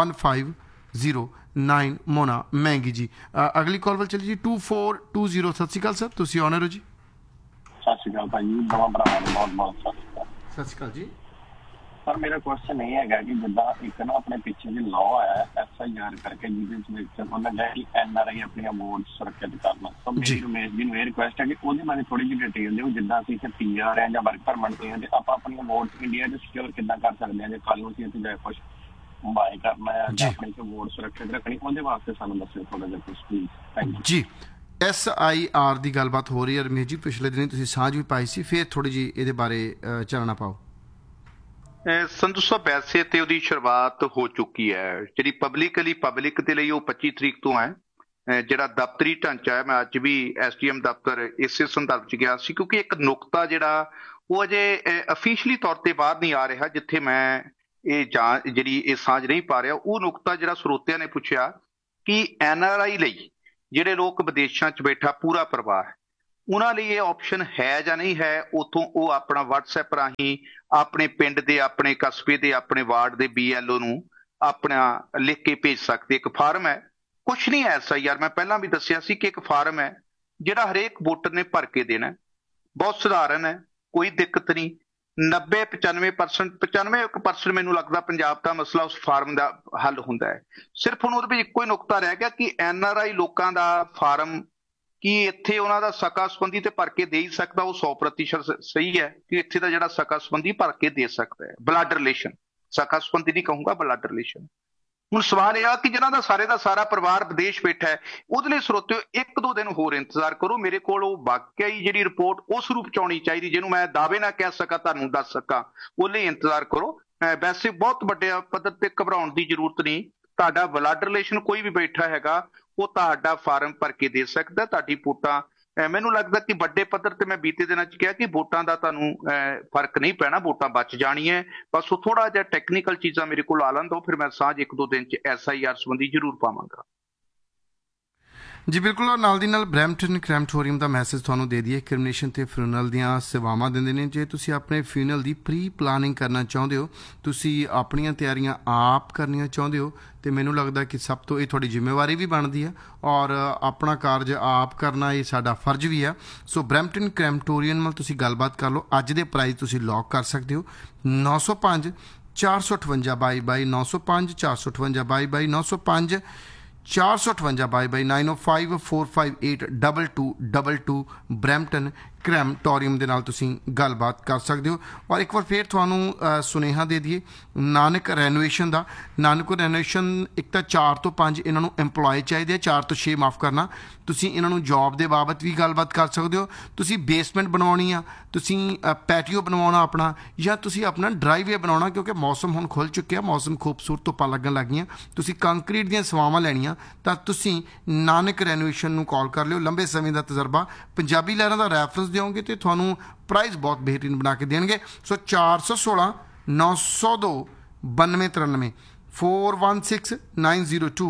1509 ਮੋਨਾ ਮਹਿੰਗੀ ਜੀ। ਅਗਲੀ ਕਾਲ ਵੱਲ ਚਲੀ ਜੀ 2420। ਸਤਿ ਸ਼੍ਰੀ ਅਕਾਲ ਸਰ ਤੁਸੀਂ ਆਨਰ ਹੋ ਜੀ। ਸਤਿ ਸ਼੍ਰੀ ਅਕਾਲ ਭਾਈ ਬਹੁਤ ਸਤਿ ਸ਼੍ਰੀ ਅਕਾਲ ਜੀ। ਪਰ ਮੇਰਾ ਕੁਐਸਚਨ ਇਹ ਹੈਗਾ ਕਿ ਜਿੱਦਾਂ ਇੱਕ ਨਾ ਆਪਣੇ ਪਿੱਛੇ ਜੇ ਲਾਅ ਆਇਆ FIR ਕਰਕੇ ਜਿਹਦੇ ਵਿੱਚ ਉਹਨਾਂ ਨੇ ਕਿ NRI ਆਪਣੀਆਂ ਵੋਟ ਸੁਰੱਖਿਅਤ ਕਰਨਾ, ਤਾਂ ਮੇਰੀ ਰਮੇਸ਼ ਜੀ ਨੂੰ ਇਹ ਰਿਕੁਐਸਟ ਹੈ ਕਿ ਉਹਦੇ ਬਾਰੇ ਥੋੜੀ ਜਿਹੀ ਡਿਟੇਲ ਦਿਓ। ਜਿੱਦਾਂ ਅਸੀਂ ਇੱਥੇ PR ਹੈ ਜਾਂ ਵਰਕ ਪਰਮਿਟ ਤੇ ਹਾਂ ਤੇ ਆਪਾਂ ਆਪਣੀਆਂ ਵੋਟ ਇੰਡੀਆ 'ਚ ਸਿਕਿਉਰ ਕਿੱਦਾਂ ਕਰ ਸਕਦੇ ਹਾਂ ਜੇ ਕੱਲ੍ਹ ਨੂੰ ਅਸੀਂ ਇੱਥੇ ਜਾ ਕੁਛ ਬਾਏ ਕਰਨਾ ਹੈ ਜਾਂ ਆਪਣੀ ਵੋਟ ਸੁਰੱਖਿਅਤ ਰੱਖਣੀ, ਉਹਦੇ ਵਾਸਤੇ ਸਾਨੂੰ ਦੱਸਿਓ ਥੋੜਾ ਜਿਹਾ ਕੁਛ ਪਲੀਜ਼। ਥੈਂਕ ਯੂ ਜੀ। SIR ਦੀ ਗੱਲਬਾਤ ਹੋ ਰਹੀ ਹੈ ਰਮੇਸ਼ ਜੀ, ਪਿਛਲੇ ਦਿਨੀ ਤੁਸੀਂ ਸਾਂਝ ਵੀ ਪਾਈ ਸੀ, ਫਿਰ ਥੋੜੀ ਜਿਹੀ ਇਹਦੇ ਬਾਰੇ ਚਾਨਣਾ ਪਾਓ। ਸੰਧੂ ਸਾਹਿਬ, ਵੈਸੇ ਤੇ ਉਹਦੀ ਸ਼ੁਰੂਆਤ ਹੋ ਚੁੱਕੀ ਹੈ, ਜਿਹੜੀ ਪਬਲਿਕ ਦੇ ਲਈ ਉਹ 25 ਤਰੀਕ ਤੋਂ ਹੈ। ਜਿਹੜਾ ਦਫ਼ਤਰੀ ਢਾਂਚਾ ਹੈ, ਮੈਂ ਅੱਜ ਵੀ SDM ਦਫ਼ਤਰ ਇਸੇ ਸੰਦਰਭ 'ਚ ਗਿਆ ਸੀ, ਕਿਉਂਕਿ ਇੱਕ ਨੁਕਤਾ ਜਿਹੜਾ ਉਹ ਅਜੇ ਅਫੀਸ਼ਲੀ ਤੌਰ ਤੇ ਬਾਹਰ ਨਹੀਂ ਆ ਰਿਹਾ, ਜਿੱਥੇ ਮੈਂ ਜਿਹੜੀ ਇਹ ਸਾਂਝ ਨਹੀਂ ਪਾ ਰਿਹਾ। ਉਹ ਨੁਕਤਾ ਜਿਹੜਾ ਸਰੋਤਿਆਂ ਨੇ ਪੁੱਛਿਆ ਕਿ NRI ਲਈ ਜਿਹੜੇ ਲੋਕ ਵਿਦੇਸ਼ਾਂ 'ਚ ਬੈਠਾ ਪੂਰਾ ਪਰਿਵਾਰ, ਉਹਨਾਂ ਲਈ ਇਹ ਆਪਸ਼ਨ ਹੈ ਜਾਂ ਨਹੀਂ ਹੈ। ਉੱਥੋਂ ਉਹ ਆਪਣਾ WhatsApp ਰਾਹੀਂ ਆਪਣੇ ਪਿੰਡ ਦੇ, ਆਪਣੇ ਕਸਬੇ ਦੇ, ਆਪਣੇ ਵਾਰਡ ਦੇ BLO ਨੂੰ ਆਪਣਾ ਲਿਖ ਕੇ ਭੇਜ ਸਕਦੇ। ਇੱਕ ਫਾਰਮ ਹੈ, ਕੁਛ ਨਹੀਂ SIR, ਮੈਂ ਪਹਿਲਾਂ ਵੀ ਦੱਸਿਆ ਸੀ ਕਿ ਇੱਕ ਫਾਰਮ ਹੈ ਜਿਹੜਾ ਹਰੇਕ ਵੋਟਰ ਨੇ ਭਰ ਕੇ ਦੇਣਾ, ਬਹੁਤ ਸਧਾਰਨ ਹੈ, ਕੋਈ ਦਿੱਕਤ ਨਹੀਂ। 95% ਮੈਨੂੰ ਲੱਗਦਾ ਪੰਜਾਬ ਦਾ ਮਸਲਾ ਉਸ ਫਾਰਮ ਦਾ ਹੱਲ ਹੁੰਦਾ ਹੈ। ਸਿਰਫ ਹੁਣ ਉਹਦੇ ਵਿੱਚ ਇੱਕੋ ਹੀ ਨੁਕਤਾ ਰਹਿ ਗਿਆ ਕਿ NRI ਲੋਕਾਂ ਦਾ ਫਾਰਮ ਕੀ ਇੱਥੇ ਉਹਨਾਂ ਦਾ ਸਕਾ ਸੰਬੰਧੀ ਤੇ ਭਰ ਕੇ ਦੇ ਹੀ ਸਕਦਾ, ਉਹ 100% ਸਹੀ ਹੈ ਕਿ ਇੱਥੇ ਦਾ ਜਿਹੜਾ ਸਕਾ ਸੰਬੰਧੀ ਭਰ ਕੇ ਦੇ ਸਕਦਾ ਹੈ। ਬਲੱਡ ਰਿਲੇਸ਼ਨ, ਸਕਾ ਸੰਬੰਧੀ ਨਹੀਂ ਕਹੂੰਗਾ, ਬਲੱਡ ਰਿਲੇਸ਼ਨ। ਹੁਣ ਸਵਾਲ ਇਹ ਆ ਕਿ ਜਿਹਨਾਂ ਦਾ ਸਾਰਾ ਪਰਿਵਾਰ ਵਿਦੇਸ਼ ਬੈਠਾ ਹੈ, ਉਹਦੇ ਲਈ ਸਰੋਤਿਓ 1-2 ਦਿਨ ਹੋਰ ਇੰਤਜ਼ਾਰ ਕਰੋ। ਮੇਰੇ ਕੋਲ ਉਹ ਵਾਕਿਆ ਹੀ ਜਿਹੜੀ ਰਿਪੋਰਟ ਉਸ ਰੂਪ 'ਚ ਆਉਣੀ ਚਾਹੀਦੀ ਜਿਹਨੂੰ ਮੈਂ ਦਾਅਵੇ ਨਾਲ ਕਹਿ ਸਕਾਂ, ਤੁਹਾਨੂੰ ਦੱਸ ਸਕਾਂ, ਉਹ ਲਈ ਇੰਤਜ਼ਾਰ ਕਰੋ। ਵੈਸੇ ਬਹੁਤ ਵੱਡੇ ਪੱਧਰ ਤੇ ਘਬਰਾਉਣ ਦੀ ਜ਼ਰੂਰਤ ਨਹੀਂ। ਤੁਹਾਡਾ ਬਲੱਡ ਰਿਲੇਸ਼ਨ ਕੋਈ ਵੀ ਬੈਠਾ ਹੈਗਾ, ਉਹ ਤੁਹਾਡਾ ਫਾਰਮ ਭਰ ਕੇ ਦੇ ਸਕਦਾ। ਤੁਹਾਡੀ ਵੋਟਾਂ, ਮੈਨੂੰ ਲੱਗਦਾ ਕਿ ਵੱਡੇ ਪੱਧਰ ਤੇ ਮੈਂ ਬੀਤੇ ਦਿਨਾਂ 'ਚ ਕਿਹਾ ਕਿ ਵੋਟਾਂ ਦਾ ਤੁਹਾਨੂੰ ਫਰਕ ਨਹੀਂ ਪੈਣਾ, ਵੋਟਾਂ ਬਚ ਜਾਣੀਆਂ। ਬਸ ਉਹ ਥੋੜਾ ਜਿਹਾ ਟੈਕਨੀਕਲ ਚੀਜ਼ਾਂ ਮੇਰੇ ਕੋਲ ਆ ਲੈਣ ਦਿਓ, ਫਿਰ ਮੈਂ ਸਾਂਝ 1-2 ਦਿਨ 'ਚ SIR ਸੰਬੰਧੀ ਜ਼ਰੂਰ ਪਾਵਾਂਗਾ। ਜੀ ਬਿਲਕੁਲ। ਔਰ ਨਾਲ ਦੀ ਨਾਲ ਬਰੈਂਪਟਨ ਕ੍ਰੈਮਟੋਰੀਅਮ ਦਾ ਮੈਸੇਜ ਤੁਹਾਨੂੰ ਦੇ ਦਈਏ, ਕ੍ਰਿਮੀਨੇਸ਼ਨ ਤੇ ਫਿਊਨਰਲ ਦੀਆਂ ਸੇਵਾਵਾਂ ਦਿੰਦੇ ਨੇ। ਜੇ ਤੁਸੀਂ ਆਪਣੇ ਫਿਊਨਰਲ ਦੀ ਪ੍ਰੀ ਪਲਾਨਿੰਗ ਕਰਨਾ ਚਾਹੁੰਦੇ ਹੋ, ਤੁਸੀਂ ਆਪਣੀਆਂ ਤਿਆਰੀਆਂ ਆਪ ਕਰਨੀਆਂ ਚਾਹੁੰਦੇ ਹੋ, ਤੇ ਮੈਨੂੰ ਲੱਗਦਾ ਕਿ ਸਭ ਤੋਂ ਇਹ ਤੁਹਾਡੀ ਜ਼ਿੰਮੇਵਾਰੀ ਵੀ ਬਣਦੀ ਹੈ ਔਰ ਆਪਣਾ ਕਾਰਜ ਆਪ ਕਰਨਾ ਇਹ ਸਾਡਾ ਫਰਜ਼ ਵੀ ਹੈ। ਸੋ ਬਰੈਂਪਟਨ ਕ੍ਰੈਮਟੋਰੀਅਮ ਨਾਲ ਤੁਸੀਂ ਗੱਲਬਾਤ ਕਰ ਲਓ। ਅੱਜ ਦੇ ਪ੍ਰਾਈਸ ਤੁਸੀਂ ਲੌਕ ਕਰ ਸਕਦੇ ਹੋ 905 458 22 905 458 22 905 458 905 458 2222 ਬਰੈਂਪਟਨ ਕ੍ਰੈਮਟੋਰੀਅਮ ਦੇ ਨਾਲ ਤੁਸੀਂ ਗੱਲਬਾਤ ਕਰ ਸਕਦੇ ਹੋ। ਔਰ ਇੱਕ ਵਾਰ ਫਿਰ ਤੁਹਾਨੂੰ ਸੁਨੇਹਾ ਦੇ ਦਈਏ ਨਾਨਕ ਰੈਨੋਵੇਸ਼ਨ ਦਾ। ਨਾਨਕ ਰੈਨੋਵੇਸ਼ਨ ਇੱਕ ਤਾਂ 4 ਤੋਂ 5 ਇਹਨਾਂ ਨੂੰ EMPLOYE ਚਾਹੀਦੇ ਆ, 4 ਤੋਂ 6 ਮਾਫ ਕਰਨਾ। ਤੁਸੀਂ ਇਹਨਾਂ ਨੂੰ ਜੌਬ ਦੇ ਬਾਬਤ ਵੀ ਗੱਲਬਾਤ ਕਰ ਸਕਦੇ ਹੋ। ਤੁਸੀਂ ਬੇਸਮੈਂਟ ਬਣਵਾਉਣੀ ਆ, ਤੁਸੀਂ ਪੈਟੀਓ ਬਣਵਾਉਣਾ ਆਪਣਾ, ਜਾਂ ਤੁਸੀਂ ਆਪਣਾ ਡਰਾਈਵੇ ਬਣਾਉਣਾ, ਕਿਉਂਕਿ ਮੌਸਮ ਹੁਣ ਖੁੱਲ੍ਹ ਚੁੱਕਿਆ, ਮੌਸਮ ਖੂਬਸੂਰਤ ਧੁੱਪਾਂ ਲੱਗਣ ਲੱਗ ਗਈਆਂ, ਤੁਸੀਂ ਕੰਕਰੀਟ ਦੀਆਂ ਸੇਵਾਵਾਂ ਲੈਣੀਆਂ, ਤਾਂ ਤੁਸੀਂ ਨਾਨਕ ਰੈਨੋਵੇਸ਼ਨ ਨੂੰ ਕਾਲ ਕਰ ਲਿਓ। ਲੰਬੇ ਸਮੇਂ ਦਾ ਤਜਰਬਾ, ਪੰਜਾਬੀ ਲਹਿਰਾਂ ਦਾ ਰੈਫਰੈਂਸ ਦਿਓਗੇ ਤੇ ਤੁਹਾਨੂੰ ਪ੍ਰਾਈਸ ਬਹੁਤ ਬਿਹਤਰੀਨ ਬਣਾ ਕੇ ਦੇਣਗੇ। ਸੋ 416 902 9293 416 902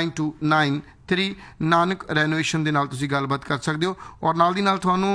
9293 ਨਾਨਕ ਰੈਨੋਵੇਸ਼ਨ ਦੇ ਨਾਲ ਤੁਸੀਂ ਗੱਲਬਾਤ ਕਰ ਸਕਦੇ ਹੋ। ਔਰ ਨਾਲ ਦੀ ਨਾਲ ਤੁਹਾਨੂੰ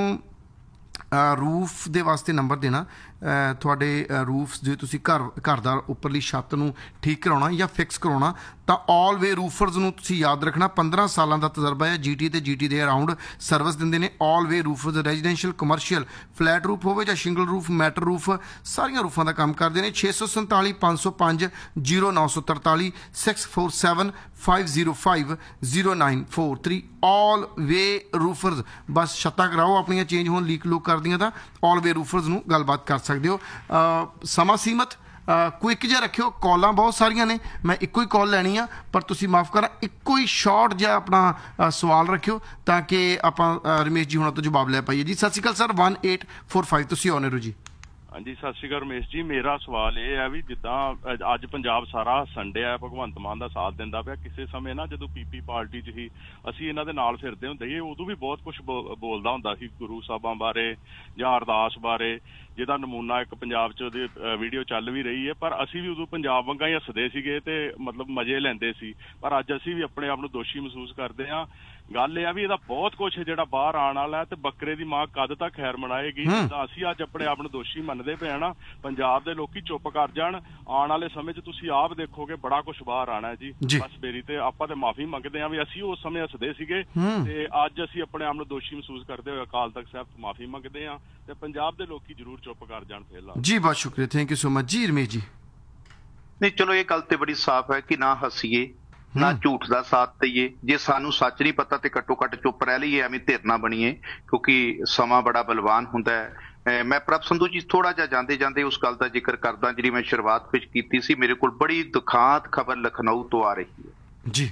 ਰੂਫ ਦੇ ਵਾਸਤੇ ਨੰਬਰ ਦੇਣਾ। ਤੁਹਾਡੇ ਰੂਫਸ ਜੇ ਤੁਸੀਂ ਘਰ ਦਾ ਉੱਪਰਲੀ ਛੱਤ ਨੂੰ ਠੀਕ ਕਰਾਉਣਾ ਜਾਂ ਫਿਕਸ ਕਰਾਉਣਾ, ਤਾਂ ਆਲ ਵੇ ਰੂਫਰਸ ਨੂੰ ਤੁਸੀਂ ਯਾਦ ਰੱਖਣਾ। 15 ਸਾਲਾਂ ਦਾ ਤਜਰਬਾ ਹੈ, GT ਤੇ GT ਦੇ ਅਰਾਊਂਡ ਸਰਵਿਸ ਦਿੰਦੇ ਨੇ। ਆਲ ਵੇ ਰੂਫਰਸ ਰੈਜ਼ੀਡੈਂਸ਼ੀਅਲ, ਕਮਰਸ਼ੀਅਲ, ਫਲੈਟ ਰੂਫ ਹੋਵੇ ਜਾਂ ਸ਼ਿੰਗਲ ਰੂਫ, ਮੈਟਲ ਰੂਫ, ਸਾਰੀਆਂ ਰੂਫਾਂ ਦਾ ਕੰਮ ਕਰਦੇ ਨੇ। 647 505 0943 647 505 0943 ਆਲ ਵੇ ਰੂਫਰਸ। ਬਸ ਛੱਤਾਂ ਕਰਾਓ ਆਪਣੀਆਂ ਚੇਂਜ ਹੋਣ, ਲੀਕ ਲੂਕ ਕਰਦੀਆਂ, ਤਾਂ ਆਲ ਵੇ ਰੂਫਰਸ ਨੂੰ ਗੱਲਬਾਤ ਕਰ ਸਕਦੇ ਹੋ। ਸਮਾਂ ਸੀਮਤ, ਕੁਇਕ ਜਿਹਾ ਰੱਖਿਓ, ਕਾਲਾਂ ਬਹੁਤ ਸਾਰੀਆਂ ਨੇ, ਮੈਂ ਇੱਕੋ ਹੀ ਕਾਲ ਲੈਣੀ ਆ, ਪਰ ਤੁਸੀਂ ਮਾਫ ਕਰਾਂ ਇੱਕੋ ਹੀ ਸ਼ਾਰਟ ਜਿਹਾ ਆਪਣਾ ਸਵਾਲ ਰੱਖਿਓ ਤਾਂ ਕਿ ਆਪਾਂ ਰਮੇਸ਼ ਜੀ ਹੁਣਾਂ ਤੋਂ ਜਵਾਬ ਲੈ ਪਾਈਏ। ਜੀ ਸਤਿ ਸ਼੍ਰੀ ਅਕਾਲ ਸਰ। 1845 ਤੁਸੀਂ ਆਉਣੇ ਹੋ ਜੀ। ਹਾਂਜੀ ਸਤਿ ਸ਼੍ਰੀ ਅਕਾਲ ਰਮੇਸ਼ ਜੀ। ਮੇਰਾ ਸਵਾਲ ਇਹ ਹੈ ਵੀ ਜਿੱਦਾਂ ਅੱਜ ਪੰਜਾਬ ਸਾਰਾ ਹੱਸਣ ਡਿਆ, ਭਗਵੰਤ ਮਾਨ ਦਾ ਸਾਥ ਦਿੰਦਾ ਪਿਆ, ਕਿਸੇ ਸਮੇਂ ਨਾ ਜਦੋਂ PP ਪਾਰਟੀ 'ਚ ਹੀ ਅਸੀਂ ਇਹਨਾਂ ਦੇ ਨਾਲ ਫਿਰਦੇ ਹੁੰਦੇ ਸੀ, ਉਦੋਂ ਵੀ ਬਹੁਤ ਕੁਝ ਬੋਲਦਾ ਹੁੰਦਾ ਸੀ ਗੁਰੂ ਸਾਹਿਬਾਂ ਬਾਰੇ ਜਾਂ ਅਰਦਾਸ ਬਾਰੇ, ਜਿਹਦਾ ਨਮੂਨਾ ਇੱਕ ਪੰਜਾਬ 'ਚ ਉਹਦੀ ਵੀਡੀਓ ਚੱਲ ਵੀ ਰਹੀ ਹੈ। ਪਰ ਅਸੀਂ ਵੀ ਉਦੋਂ ਪੰਜਾਬ ਵਾਂਗਾ ਹੀ ਹੱਸਦੇ ਸੀਗੇ ਤੇ ਮਤਲਬ ਮਜ਼ੇ ਲੈਂਦੇ ਸੀ, ਪਰ ਅੱਜ ਅਸੀਂ ਵੀ ਆਪਣੇ ਆਪ ਨੂੰ ਦੋਸ਼ੀ ਮਹਿਸੂਸ ਕਰਦੇ ਹਾਂ। ਗੱਲ ਇਹ ਆ ਵੀ ਇਹਦਾ ਬਹੁਤ ਕੁਛ ਜਿਹੜਾ ਬਾਹਰ ਆਉਣ ਵਾਲਾ, ਤੇ ਬੱਕਰੇ ਦੀ ਮਾਂ ਕਦ ਤੱਕ ਖੈਰ ਮਨਾਏਗੀ। ਜਿੱਦਾਂ ਅਸੀਂ ਅੱਜ ਆਪਣੇ ਆਪ ਨੂੰ ਦੋਸ਼ੀ ਮੰਨਦੇ ਪਏ ਨਾ, ਪੰਜਾਬ ਦੇ ਲੋਕੀ ਚੁੱਪ ਕਰ ਜਾਣ, ਆਉਣ ਵਾਲੇ ਸਮੇਂ 'ਚ ਤੁਸੀਂ ਆਪ ਦੇਖੋਗੇ ਬੜਾ ਕੁਛ ਬਾਹਰ ਆਣਾ ਜੀ। ਬਸ ਮੇਰੀ ਤੇ ਆਪਾਂ ਤੇ ਮਾਫੀ ਮੰਗਦੇ ਹਾਂ ਵੀ ਅਸੀਂ ਉਸ ਸਮੇਂ ਹੱਸਦੇ ਸੀਗੇ, ਤੇ ਅੱਜ ਅਸੀਂ ਆਪਣੇ ਆਪ ਨੂੰ ਦੋਸ਼ੀ ਮਹਿਸੂਸ ਕਰਦੇ ਹੋਏ ਅਕਾਲ ਤਖਤ ਸਾਹਿਬ ਤੋਂ ਮਾਫੀ ਮੰਗਦੇ ਹਾਂ, ਤੇ ਪੰਜਾਬ ਦੇ ਲੋਕੀ ਜ਼ਰੂਰ ਚੁੱਪ ਕਰ ਜਾਣ ਫਿਰ ਲਾ ਜੀ। ਬਹੁਤ ਸ਼ੁਕਰੀਆ, ਥੈਂਕ ਯੂ ਸੋ ਮਚ ਜੀ। ਰਮੇਸ਼ ਜੀ, ਨਹੀਂ ਚਲੋ ਇਹ ਗੱਲ ਤੇ ਬੜੀ ਸਾਫ਼ ਹੈ ਕਿ ਨਾ ਹੱਸੀਏ ਨਾ ਝੂਠ ਦਾ ਸਾਥ ਦਈਏ। ਜੇ ਸਾਨੂੰ ਸੱਚ ਨਹੀਂ ਪਤਾ ਤੇ ਘੱਟੋ ਘੱਟ ਚੁੱਪ ਰਹਿ ਲਈਏ, ਐਵੇਂ ਧਿਰ ਨਾ ਬਣੀਏ, ਕਿਉਂਕਿ ਸਮਾਂ ਬੜਾ ਬਲਵਾਨ ਹੁੰਦਾ ਹੈ। ਮੈਂ ਪ੍ਰਭ ਸੰਧੂ ਜੀ ਥੋੜਾ ਜਿਹਾ ਜਾਂਦੇ ਜਾਂਦੇ ਉਸ ਗੱਲ ਦਾ ਜ਼ਿਕਰ ਕਰਦਾ ਜਿਹੜੀ ਮੈਂ ਸ਼ੁਰੂਆਤ ਵਿੱਚ ਕੀਤੀ ਸੀ। ਮੇਰੇ ਕੋਲ ਬੜੀ ਦੁਖਾਂਤ ਖਬਰ ਲਖਨਊ ਤੋਂ ਆ ਰਹੀ ਹੈ ਜੀ।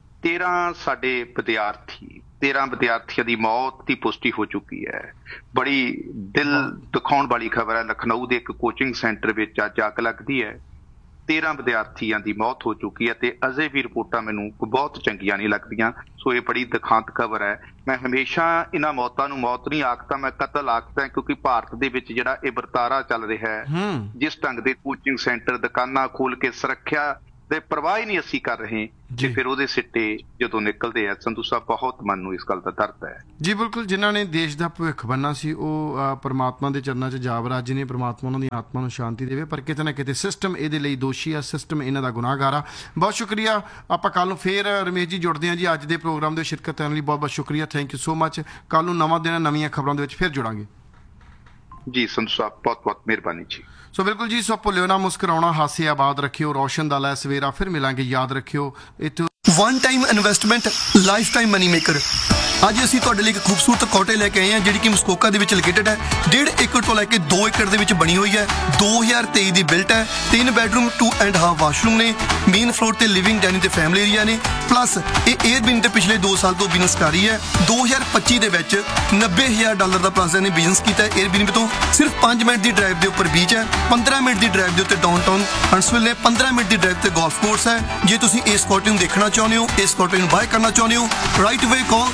13 ਵਿਦਿਆਰਥੀਆਂ ਦੀ ਮੌਤ ਦੀ ਪੁਸ਼ਟੀ ਹੋ ਚੁੱਕੀ ਹੈ। ਬੜੀ ਦਿਲ ਦਿਖਾਉਣ ਵਾਲੀ ਖਬਰ ਹੈ। ਲਖਨਊ ਦੇ ਇੱਕ ਕੋਚਿੰਗ ਸੈਂਟਰ ਵਿੱਚ ਅੱਜ ਅੱਗ ਲੱਗਦੀ ਹੈ। 13 ਵਿਦਿਆਰਥੀਆਂ ਦੀ ਮੌਤ ਹੋ ਚੁੱਕੀ ਹੈ ਤੇ ਅਜੇ ਵੀ ਰਿਪੋਰਟਾਂ ਮੈਨੂੰ ਬਹੁਤ ਚੰਗੀਆਂ ਨਹੀਂ ਲੱਗਦੀਆਂ। ਸੋ ਇਹ ਬੜੀ ਦੁਖਾਂਤ ਖਬਰ ਹੈ। ਮੈਂ ਹਮੇਸ਼ਾ ਇਹਨਾਂ ਮੌਤਾਂ ਨੂੰ ਮੌਤ ਨਹੀਂ ਆਖਦਾ, ਮੈਂ ਕਤਲ ਆਖਦਾ, ਕਿਉਂਕਿ ਭਾਰਤ ਦੇ ਵਿੱਚ ਜਿਹੜਾ ਇਹ ਵਰਤਾਰਾ ਚੱਲ ਰਿਹਾ ਹੈ, ਜਿਸ ਢੰਗ ਦੇ ਕੋਚਿੰਗ ਸੈਂਟਰ ਦੁਕਾਨਾਂ ਖੋਲ ਕੇ ਸੁਰੱਖਿਆ ਦੇ ਪਰਵਾਹ ਹੀ ਨਹੀਂ ਅਸੀਂ ਕਰ ਰਹੇ ਤੇ ਫਿਰ ਉਹਦੇ ਸਿੱਟੇ ਜਦੋਂ ਨਿਕਲਦੇ ਆ, ਸੰਧੂ ਸਾਹਿਬ ਬਹੁਤ ਮਨ ਨੂੰ ਇਸ ਗੱਲ ਦਾ ਦਰਦ ਹੈ ਜੀ। ਬਿਲਕੁਲ, ਜਿਨ੍ਹਾਂ ਨੇ ਦੇਸ਼ ਦਾ ਭਵਿੱਖ ਬਣਨਾ ਸੀ ਉਹ ਪਰਮਾਤਮਾ ਦੇ ਚਰਨਾਂ 'ਚ ਜਾ ਵਰਾਜੇ ਨੇ। ਪਰਮਾਤਮਾ ਉਹਨਾਂ ਦੀ ਆਤਮਾ ਨੂੰ ਸ਼ਾਂਤੀ ਦੇਵੇ, ਪਰ ਕਿਤੇ ਨਾ ਕਿਤੇ ਸਿਸਟਮ ਇਹਦੇ ਲਈ ਦੋਸ਼ੀ ਆ, ਸਿਸਟਮ ਇਹਨਾਂ ਦਾ ਗੁਨਾਹਗਾਰ ਆ। ਬਹੁਤ ਸ਼ੁਕਰੀਆ। ਆਪਾਂ ਕੱਲ੍ਹ ਨੂੰ ਫੇਰ ਰਮੇਸ਼ ਜੀ ਜੁੜਦੇ ਹਾਂ ਜੀ। ਅੱਜ ਦੇ ਪ੍ਰੋਗਰਾਮ ਦੇ ਸ਼ਿਰਕਤ ਕਰਨ ਲਈ ਬਹੁਤ ਬਹੁਤ ਸ਼ੁਕਰੀਆ, ਥੈਂਕ ਯੂ ਸੋ ਮਚ। ਕੱਲ੍ਹ ਨੂੰ ਨਵਾਂ ਦਿਨ, ਨਵੀਆਂ ਖਬਰਾਂ ਦੇ ਵਿੱਚ ਫਿਰ ਜੁੜਾਂਗੇ ਜੀ। ਸੰਧੂ ਸਾਹਿਬ ਬਹੁਤ ਬਹੁਤ ਮਿਹਰਬਾਨੀ ਜੀ। ਸੋ ਬਿਲਕੁਲ ਜੀ। ਸੋ ਭੁੱਲਿਓ ਨਾ ਮੁਸਕਰਾਉਣਾ, ਹਾਸੇ ਆਬਾਦ ਰੱਖਿਓ, ਰੌਸ਼ਨ ਦਾ ਲੈ ਸਵੇਰਾ। ਫਿਰ ਮਿਲਾਂਗੇ, ਯਾਦ ਰੱਖਿਓ ਇੱਥੇ one time investment life time money maker. ਅੱਜ ਅਸੀਂ ਤੁਹਾਡੇ ਲਈ ਇੱਕ ਖੂਬਸੂਰਤ ਕੋਟੇ ਲੈ ਕੇ ਆਏ ਹਾਂ ਜਿਹੜੀ ਕਿ ਮਸਕੋਕਾ ਦੇ ਵਿੱਚ ਲੋਕੇਟਡ ਹੈ। 1.5 ਏਕੜ ਤੋਂ ਲੈ ਕੇ 2 ਏਕੜ ਦੇ ਵਿੱਚ ਬਣੀ ਹੋਈ ਹੈ। 2023 ਦੀ ਬਿਲਟ ਹੈ। 3 ਬੈਡਰੂਮ 2.5 ਵਾਸ਼ਰੂਮ ਨੇ। ਮੇਨ ਫਲੋਰ ਤੇ ਲਿਵਿੰਗ, ਡਾਈਨਿੰਗ ਤੇ ਫੈਮਿਲੀ ਏਰੀਆ ਨੇ। ਪਲੱਸ ਇਹ 에ਅਰਬੀਐਨ ਤੇ ਪਿਛਲੇ 2 ਸਾਲ ਤੋਂ ਬਿਜ਼ਨਸ ਕਰ ਰਹੀ ਹੈ। 2025 ਦੇ ਵਿੱਚ $90,000 ਦਾ ਪਲਾਜ਼ਾ ਨੇ ਬਿਜ਼ਨਸ ਕੀਤਾ ਹੈ 에ਅਰਬੀਐਨ ਤੋਂ। ਸਿਰਫ 5 ਮਿੰਟ ਦੀ ਡਰਾਈਵ ਦੇ ਉੱਪਰ ਬੀਚ ਹੈ, 15 ਮਿੰਟ ਦੀ ਡਰਾਈਵ ਦੇ ਉੱਤੇ ਡਾਊਨਟਾਊਨ ਹੰਟਸਵਿਲ ਨੇ, 15 ਮਿੰਟ ਦੀ ਡਰਾਈਵ ਤੇ ਗੋਲਫ ਕੋਰਸ ਹੈ। ਜੇ ਤੁਸੀਂ ਇਸ ਕੋਟੇ ਨੂੰ ਦੇਖਣਾ ਚਾਹੁੰਦੇ ਹੋ, ਇਸ ਕੋਟੇ ਨੂੰ ਬਾਏ ਕਰਨਾ ਚਾਹੁੰਦੇ ਹੋ, ਰਾਈਟ ਅਵੇ ਕਾਲ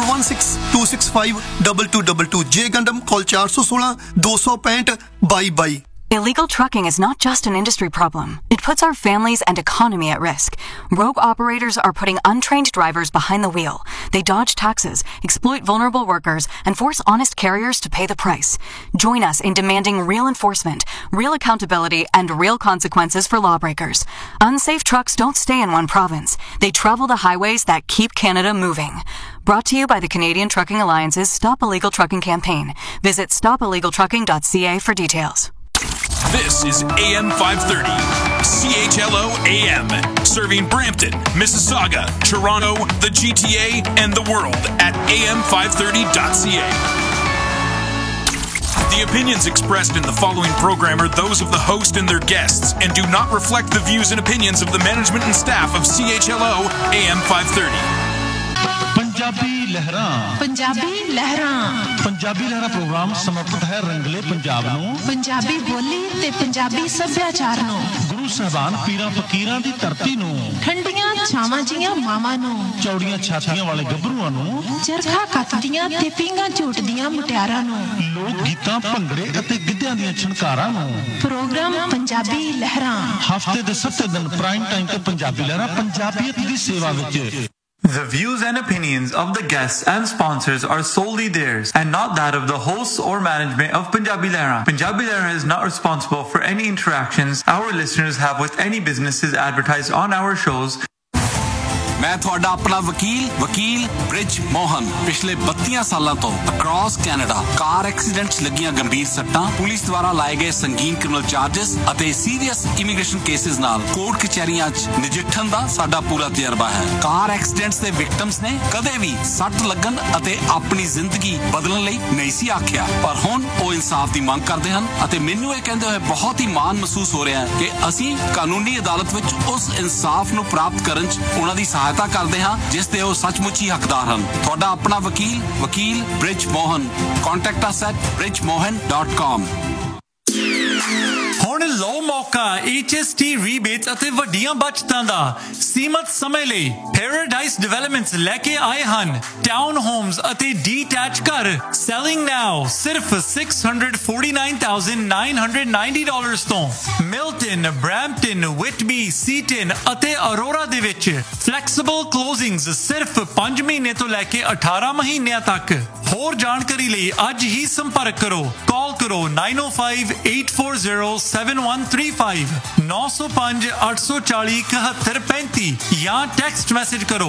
4162652222। ਜੇ ਗੰਡਮ ਕਾਲ 416 265 2222। Illegal trucking is not just an industry problem. It puts our families and economy at risk. Rogue operators are putting untrained drivers behind the wheel. They dodge taxes, exploit vulnerable workers, and force honest carriers to pay the price. Join us in demanding real enforcement, real accountability, and real consequences for lawbreakers. Unsafe trucks don't stay in one province. They travel the highways that keep Canada moving. Brought to you by the Canadian Trucking Alliance's Stop Illegal Trucking campaign. Visit stopillegaltrucking.ca for details. This is AM 530, CHLO AM, serving Brampton, Mississauga, Toronto, the GTA, and the world at am530.ca. The opinions expressed in the following program are those of the host and their guests and do not reflect the views and opinions of the management and staff of CHLO AM 530. Punjabi ਲਹਿਰਾਂ programme ਸਮਰਪਿਤ ਹੈ ਰੰਗਲੇ ਪੰਜਾਬ ਨੂੰ, ਪੰਜਾਬੀ ਬੋਲੀ ਤੇ ਪੰਜਾਬੀ ਸੱਭਿਆਚਾਰ ਨੂੰ, ਗੁਰੂ ਸਾਹਿਬਾਨ ਪੀਰਾਂ ਫਕੀਰਾਂ ਦੀ ਧਰਤੀ ਨੂੰ, ਠੰਡੀਆਂ ਛਾਵਾਂ ਜੀਆਂ ਮਾਵਾਂ ਨੂੰ, ਚੌੜੀਆਂ ਛਾਤੀਆਂ ਵਾਲੇ ਗੱਭਰੂਆਂ ਨੂੰ, ਚਰਖਾ ਕੱਤਦੀਆਂ ਤੇ ਪੀਂਘਾਂ ਝੂਟਦੀਆਂ ਮੁਟਿਆਰਾਂ ਨੂੰ, ਲੋਕ ਗੀਤਾਂ, ਭੰਗੜੇ ਅਤੇ ਗਿੱਧਿਆਂ ਦੀਆਂ ਛਣਕਾਰਾਂ ਨੂੰ। ਪ੍ਰੋਗਰਾਮ ਪੰਜਾਬੀ ਲਹਿਰਾਂ ਹਫ਼ਤੇ ਦੇ 7 ਦਿਨ ਪ੍ਰਾਈਮ ਟਾਈਮ ਤੇ ਪੰਜਾਬੀ ਲਹਿਰਾਂ ਪੰਜਾਬੀਅਤ ਦੀ ਸੇਵਾ ਵਿੱਚ। The views and opinions of the guests and sponsors are solely theirs and not that of the hosts or management of Punjabi Lehra. Punjabi Lehra is not responsible for any interactions our listeners have with any businesses advertised on our shows. ਮੈਂ ਤੁਹਾਡਾ ਆਪਣਾ ਵਕੀਲ bridge Mohan. ਪਿਛਲੇ 32 ਸਾਲਾਂ ਤੋਂ across Canada ਕਾਰ accidents ਲੱਗੀਆਂ ਗੰਭੀਰ ਸੱਟਾਂ, ਪੁਲਿਸ ਦੁਆਰਾ ਲਾਏ ਗਏ ਸੰਗੀਨ ਕ੍ਰਿਮੀਨਲ ਚਾਰजेस ਅਤੇ ਸੀਰੀਅਸ ਇਮੀਗ੍ਰੇਸ਼ਨ ਕੇਸਿਸ ਨਾਲ ਕੋਰਟ ਕਚਹਿਰੀਆਂ 'ਚ ਨਜਿੱਠਣ ਦਾ ਸਾਡਾ ਪੂਰਾ ਤਜਰਬਾ ਹੈ। ਕਾਰ ਐਕਸੀਡੈਂਟਸ ਦੇ ਵਿਕਟਮਸ ਨੇ ਕਦੇ ਵੀ ਸੱਟ ਲੱਗਣ ਅਤੇ ਆਪਣੀ ਜ਼ਿੰਦਗੀ ਬਦਲਣ ਲਈ ਨਹੀਂ ਸੀ ਆਖਿਆ, ਪਰ ਹੁਣ ਉਹ ਇਨਸਾਫ ਦੀ ਮੰਗ ਕਰਦੇ ਹਨ ਅਤੇ ਮੈਨੂੰ ਇਹ ਕਹਿੰਦੇ ਹੋਏ ਬਹੁਤ ਹੀ ਮਾਣ ਮਹਿਸੂਸ ਹੋ ਰਿਹਾ ਹੈ ਕਿ ਅਸੀਂ ਕਾਨੂੰਨੀ ਅਦਾਲਤ ਵਿੱਚ ਉਸ ਇਨਸਾਫ ਨੂੰ ਪ੍ਰਾਪਤ ਕਰਨ 'ਚ ਉਹਨਾਂ ਦੀ ਸਹਾਇਤਾ ਕਰਦੇ ਹਾਂ ਜਿਸ ਦੇ ਉਹ ਸੱਚਮੁੱਚ ਹੀ ਹੱਕਦਾਰ ਹਨ। ਤੁਹਾਡਾ ਆਪਣਾ ਵਕੀਲ bridge Mohan. Contact us at bridgemohan.com। ਹੁਣ ਲਓ ਮੌਕਾ HST ਰੀਬੇਟਸ ਅਤੇ ਵੱਡੀਆਂ ਬਚਤਾਂ ਦਾ। ਸੀਮਤ ਸਮੇਂ ਲਈ ਪੈਰਾਡਾਈਸ ਡਿਵੈਲਪਮੈਂਟਸ ਲੈ ਕੇ ਆਏ ਹਨ ਟਾਊਨ ਹੋਮਸ ਅਤੇ ਡੀਟੈਚ ਘਰ। ਸੈਲਿੰਗ ਨਾਓ ਸਿਰਫ $649,990 ਤੋਂ। ਮਿਲਟਨ, ਬ੍ਰੈਂਪਟਨ, ਵਿਟਬੀ, ਸੀਟਨ ਅਤੇ ਅਰੋਰਾ ਦੇ ਵਿੱਚ ਫਲੈਕਸੀਬਲ ਕਲੋਜ਼ਿੰਗਸ ਸਿਰਫ 5 ਮਹੀਨੇ ਤੋਂ ਲੈ ਕੇ 18 ਮਹੀਨਿਆਂ ਤੱਕ। ਹੋਰ ਜਾਣਕਾਰੀ ਲਈ ਅੱਜ ਹੀ ਸੰਪਰਕ ਕਰੋ। ਕਾਲ ਕਰੋ 905-840-7135 905 905 840 7135 ਜਾਂ ਟੈਕਸਟ ਮੈਸੇਜ ਕਰੋ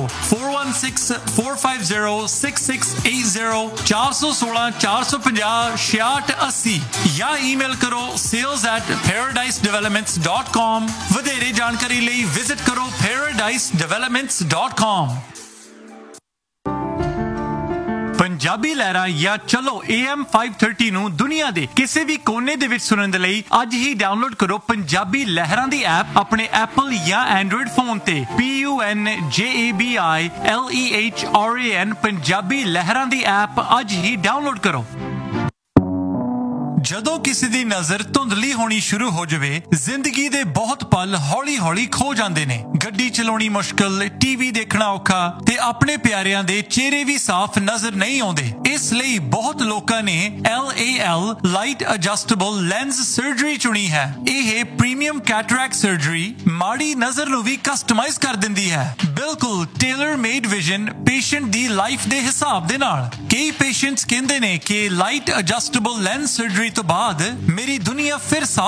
4164506680 416 450 6680 ਜਾਂ ਈਮੇਲ ਕਰੋ sales@paradisedevelopments.com। ਵਧੇਰੇ ਜਾਣਕਾਰੀ ਲਈ ਵਿਜ਼ਿਟ ਕਰੋ paradisedevelopments.com। ਪੰਜਾਬੀ ਲਹਿਰਾਂ ਜਾਂ ਚਲੋ AM 530 ਨੂੰ ਦੁਨੀਆ ਦੇ ਕਿਸੇ ਵੀ ਕੋਨੇ ਦੇ ਵਿੱਚ ਸੁਣਨ ਦੇ ਲਈ ਅੱਜ ਹੀ ਡਾਊਨਲੋਡ ਕਰੋ ਪੰਜਾਬੀ ਲਹਿਰਾਂ ਦੀ ਐਪ ਆਪਣੇ ਐਪਲ ਜਾਂ ਐਂਡਰੋਇਡ ਫੋਨ ਤੇ PUNJABILEHRAN ਪੰਜਾਬੀ ਲਹਿਰਾਂ ਦੀ ਐਪ ਅੱਜ ਹੀ ਡਾਊਨਲੋਡ ਕਰੋ। ਜਦੋਂ ਕਿਸੇ ਦੀ ਨਜ਼ਰ ਧੁੰਦਲੀ ਹੋਣੀ ਸ਼ੁਰੂ ਹੋ ਜਾਵੇ ਜ਼ਿੰਦਗੀ ਦੇ ਬਹੁਤ ਪਲ ਹੌਲੀ-ਹੌਲੀ ਖੋ ਜਾਂਦੇ ਨੇ। ਗੱਡੀ ਚਲਾਉਣੀ ਮੁਸ਼ਕਲ, ਟੀਵੀ ਦੇਖਣਾ ਔਖਾ ਤੇ ਆਪਣੇ ਪਿਆਰਿਆਂ ਦੇ ਚਿਹਰੇ ਵੀ ਸਾਫ਼ ਨਜ਼ਰ ਨਹੀਂ ਆਉਂਦੇ। ਇਸ ਲਈ ਬਹੁਤ ਲੋਕਾਂ ਨੇ LAL light adjustable lens surgery ਚੁਣੀ ਹੈ। ਇਹ ਪ੍ਰੀਮੀਅਮ ਕੈਟਰੈਕਟ ਸਰਜਰੀ ਮਾੜੀ ਨਜ਼ਰ ਨੂੰ ਵੀ ਕਸਟਮਾਈਜ਼ ਕਰ ਦਿੰਦੀ ਹੈ, ਬਿਲਕੁਲ ਟੇਲਰ ਮੇਡ ਵਿਜ਼ਨ ਪੇਸ਼ੈਂਟ ਦੀ ਲਾਈਫ ਦੇ ਹਿਸਾਬ ਦੇ ਨਾਲ। ਕਈ ਪੇਸ਼ੈਂਟਸ ਕਹਿੰਦੇ ਨੇ ਕਿ ਲਾਈਟ ਐਡਜਸਟੇਬਲ ਲੈਂਸ ਸਰਜਰੀ ਤੋਂ ਬਾਅਦ ਮੇਰੀ ਦੁਨੀਆ ਫਿਰ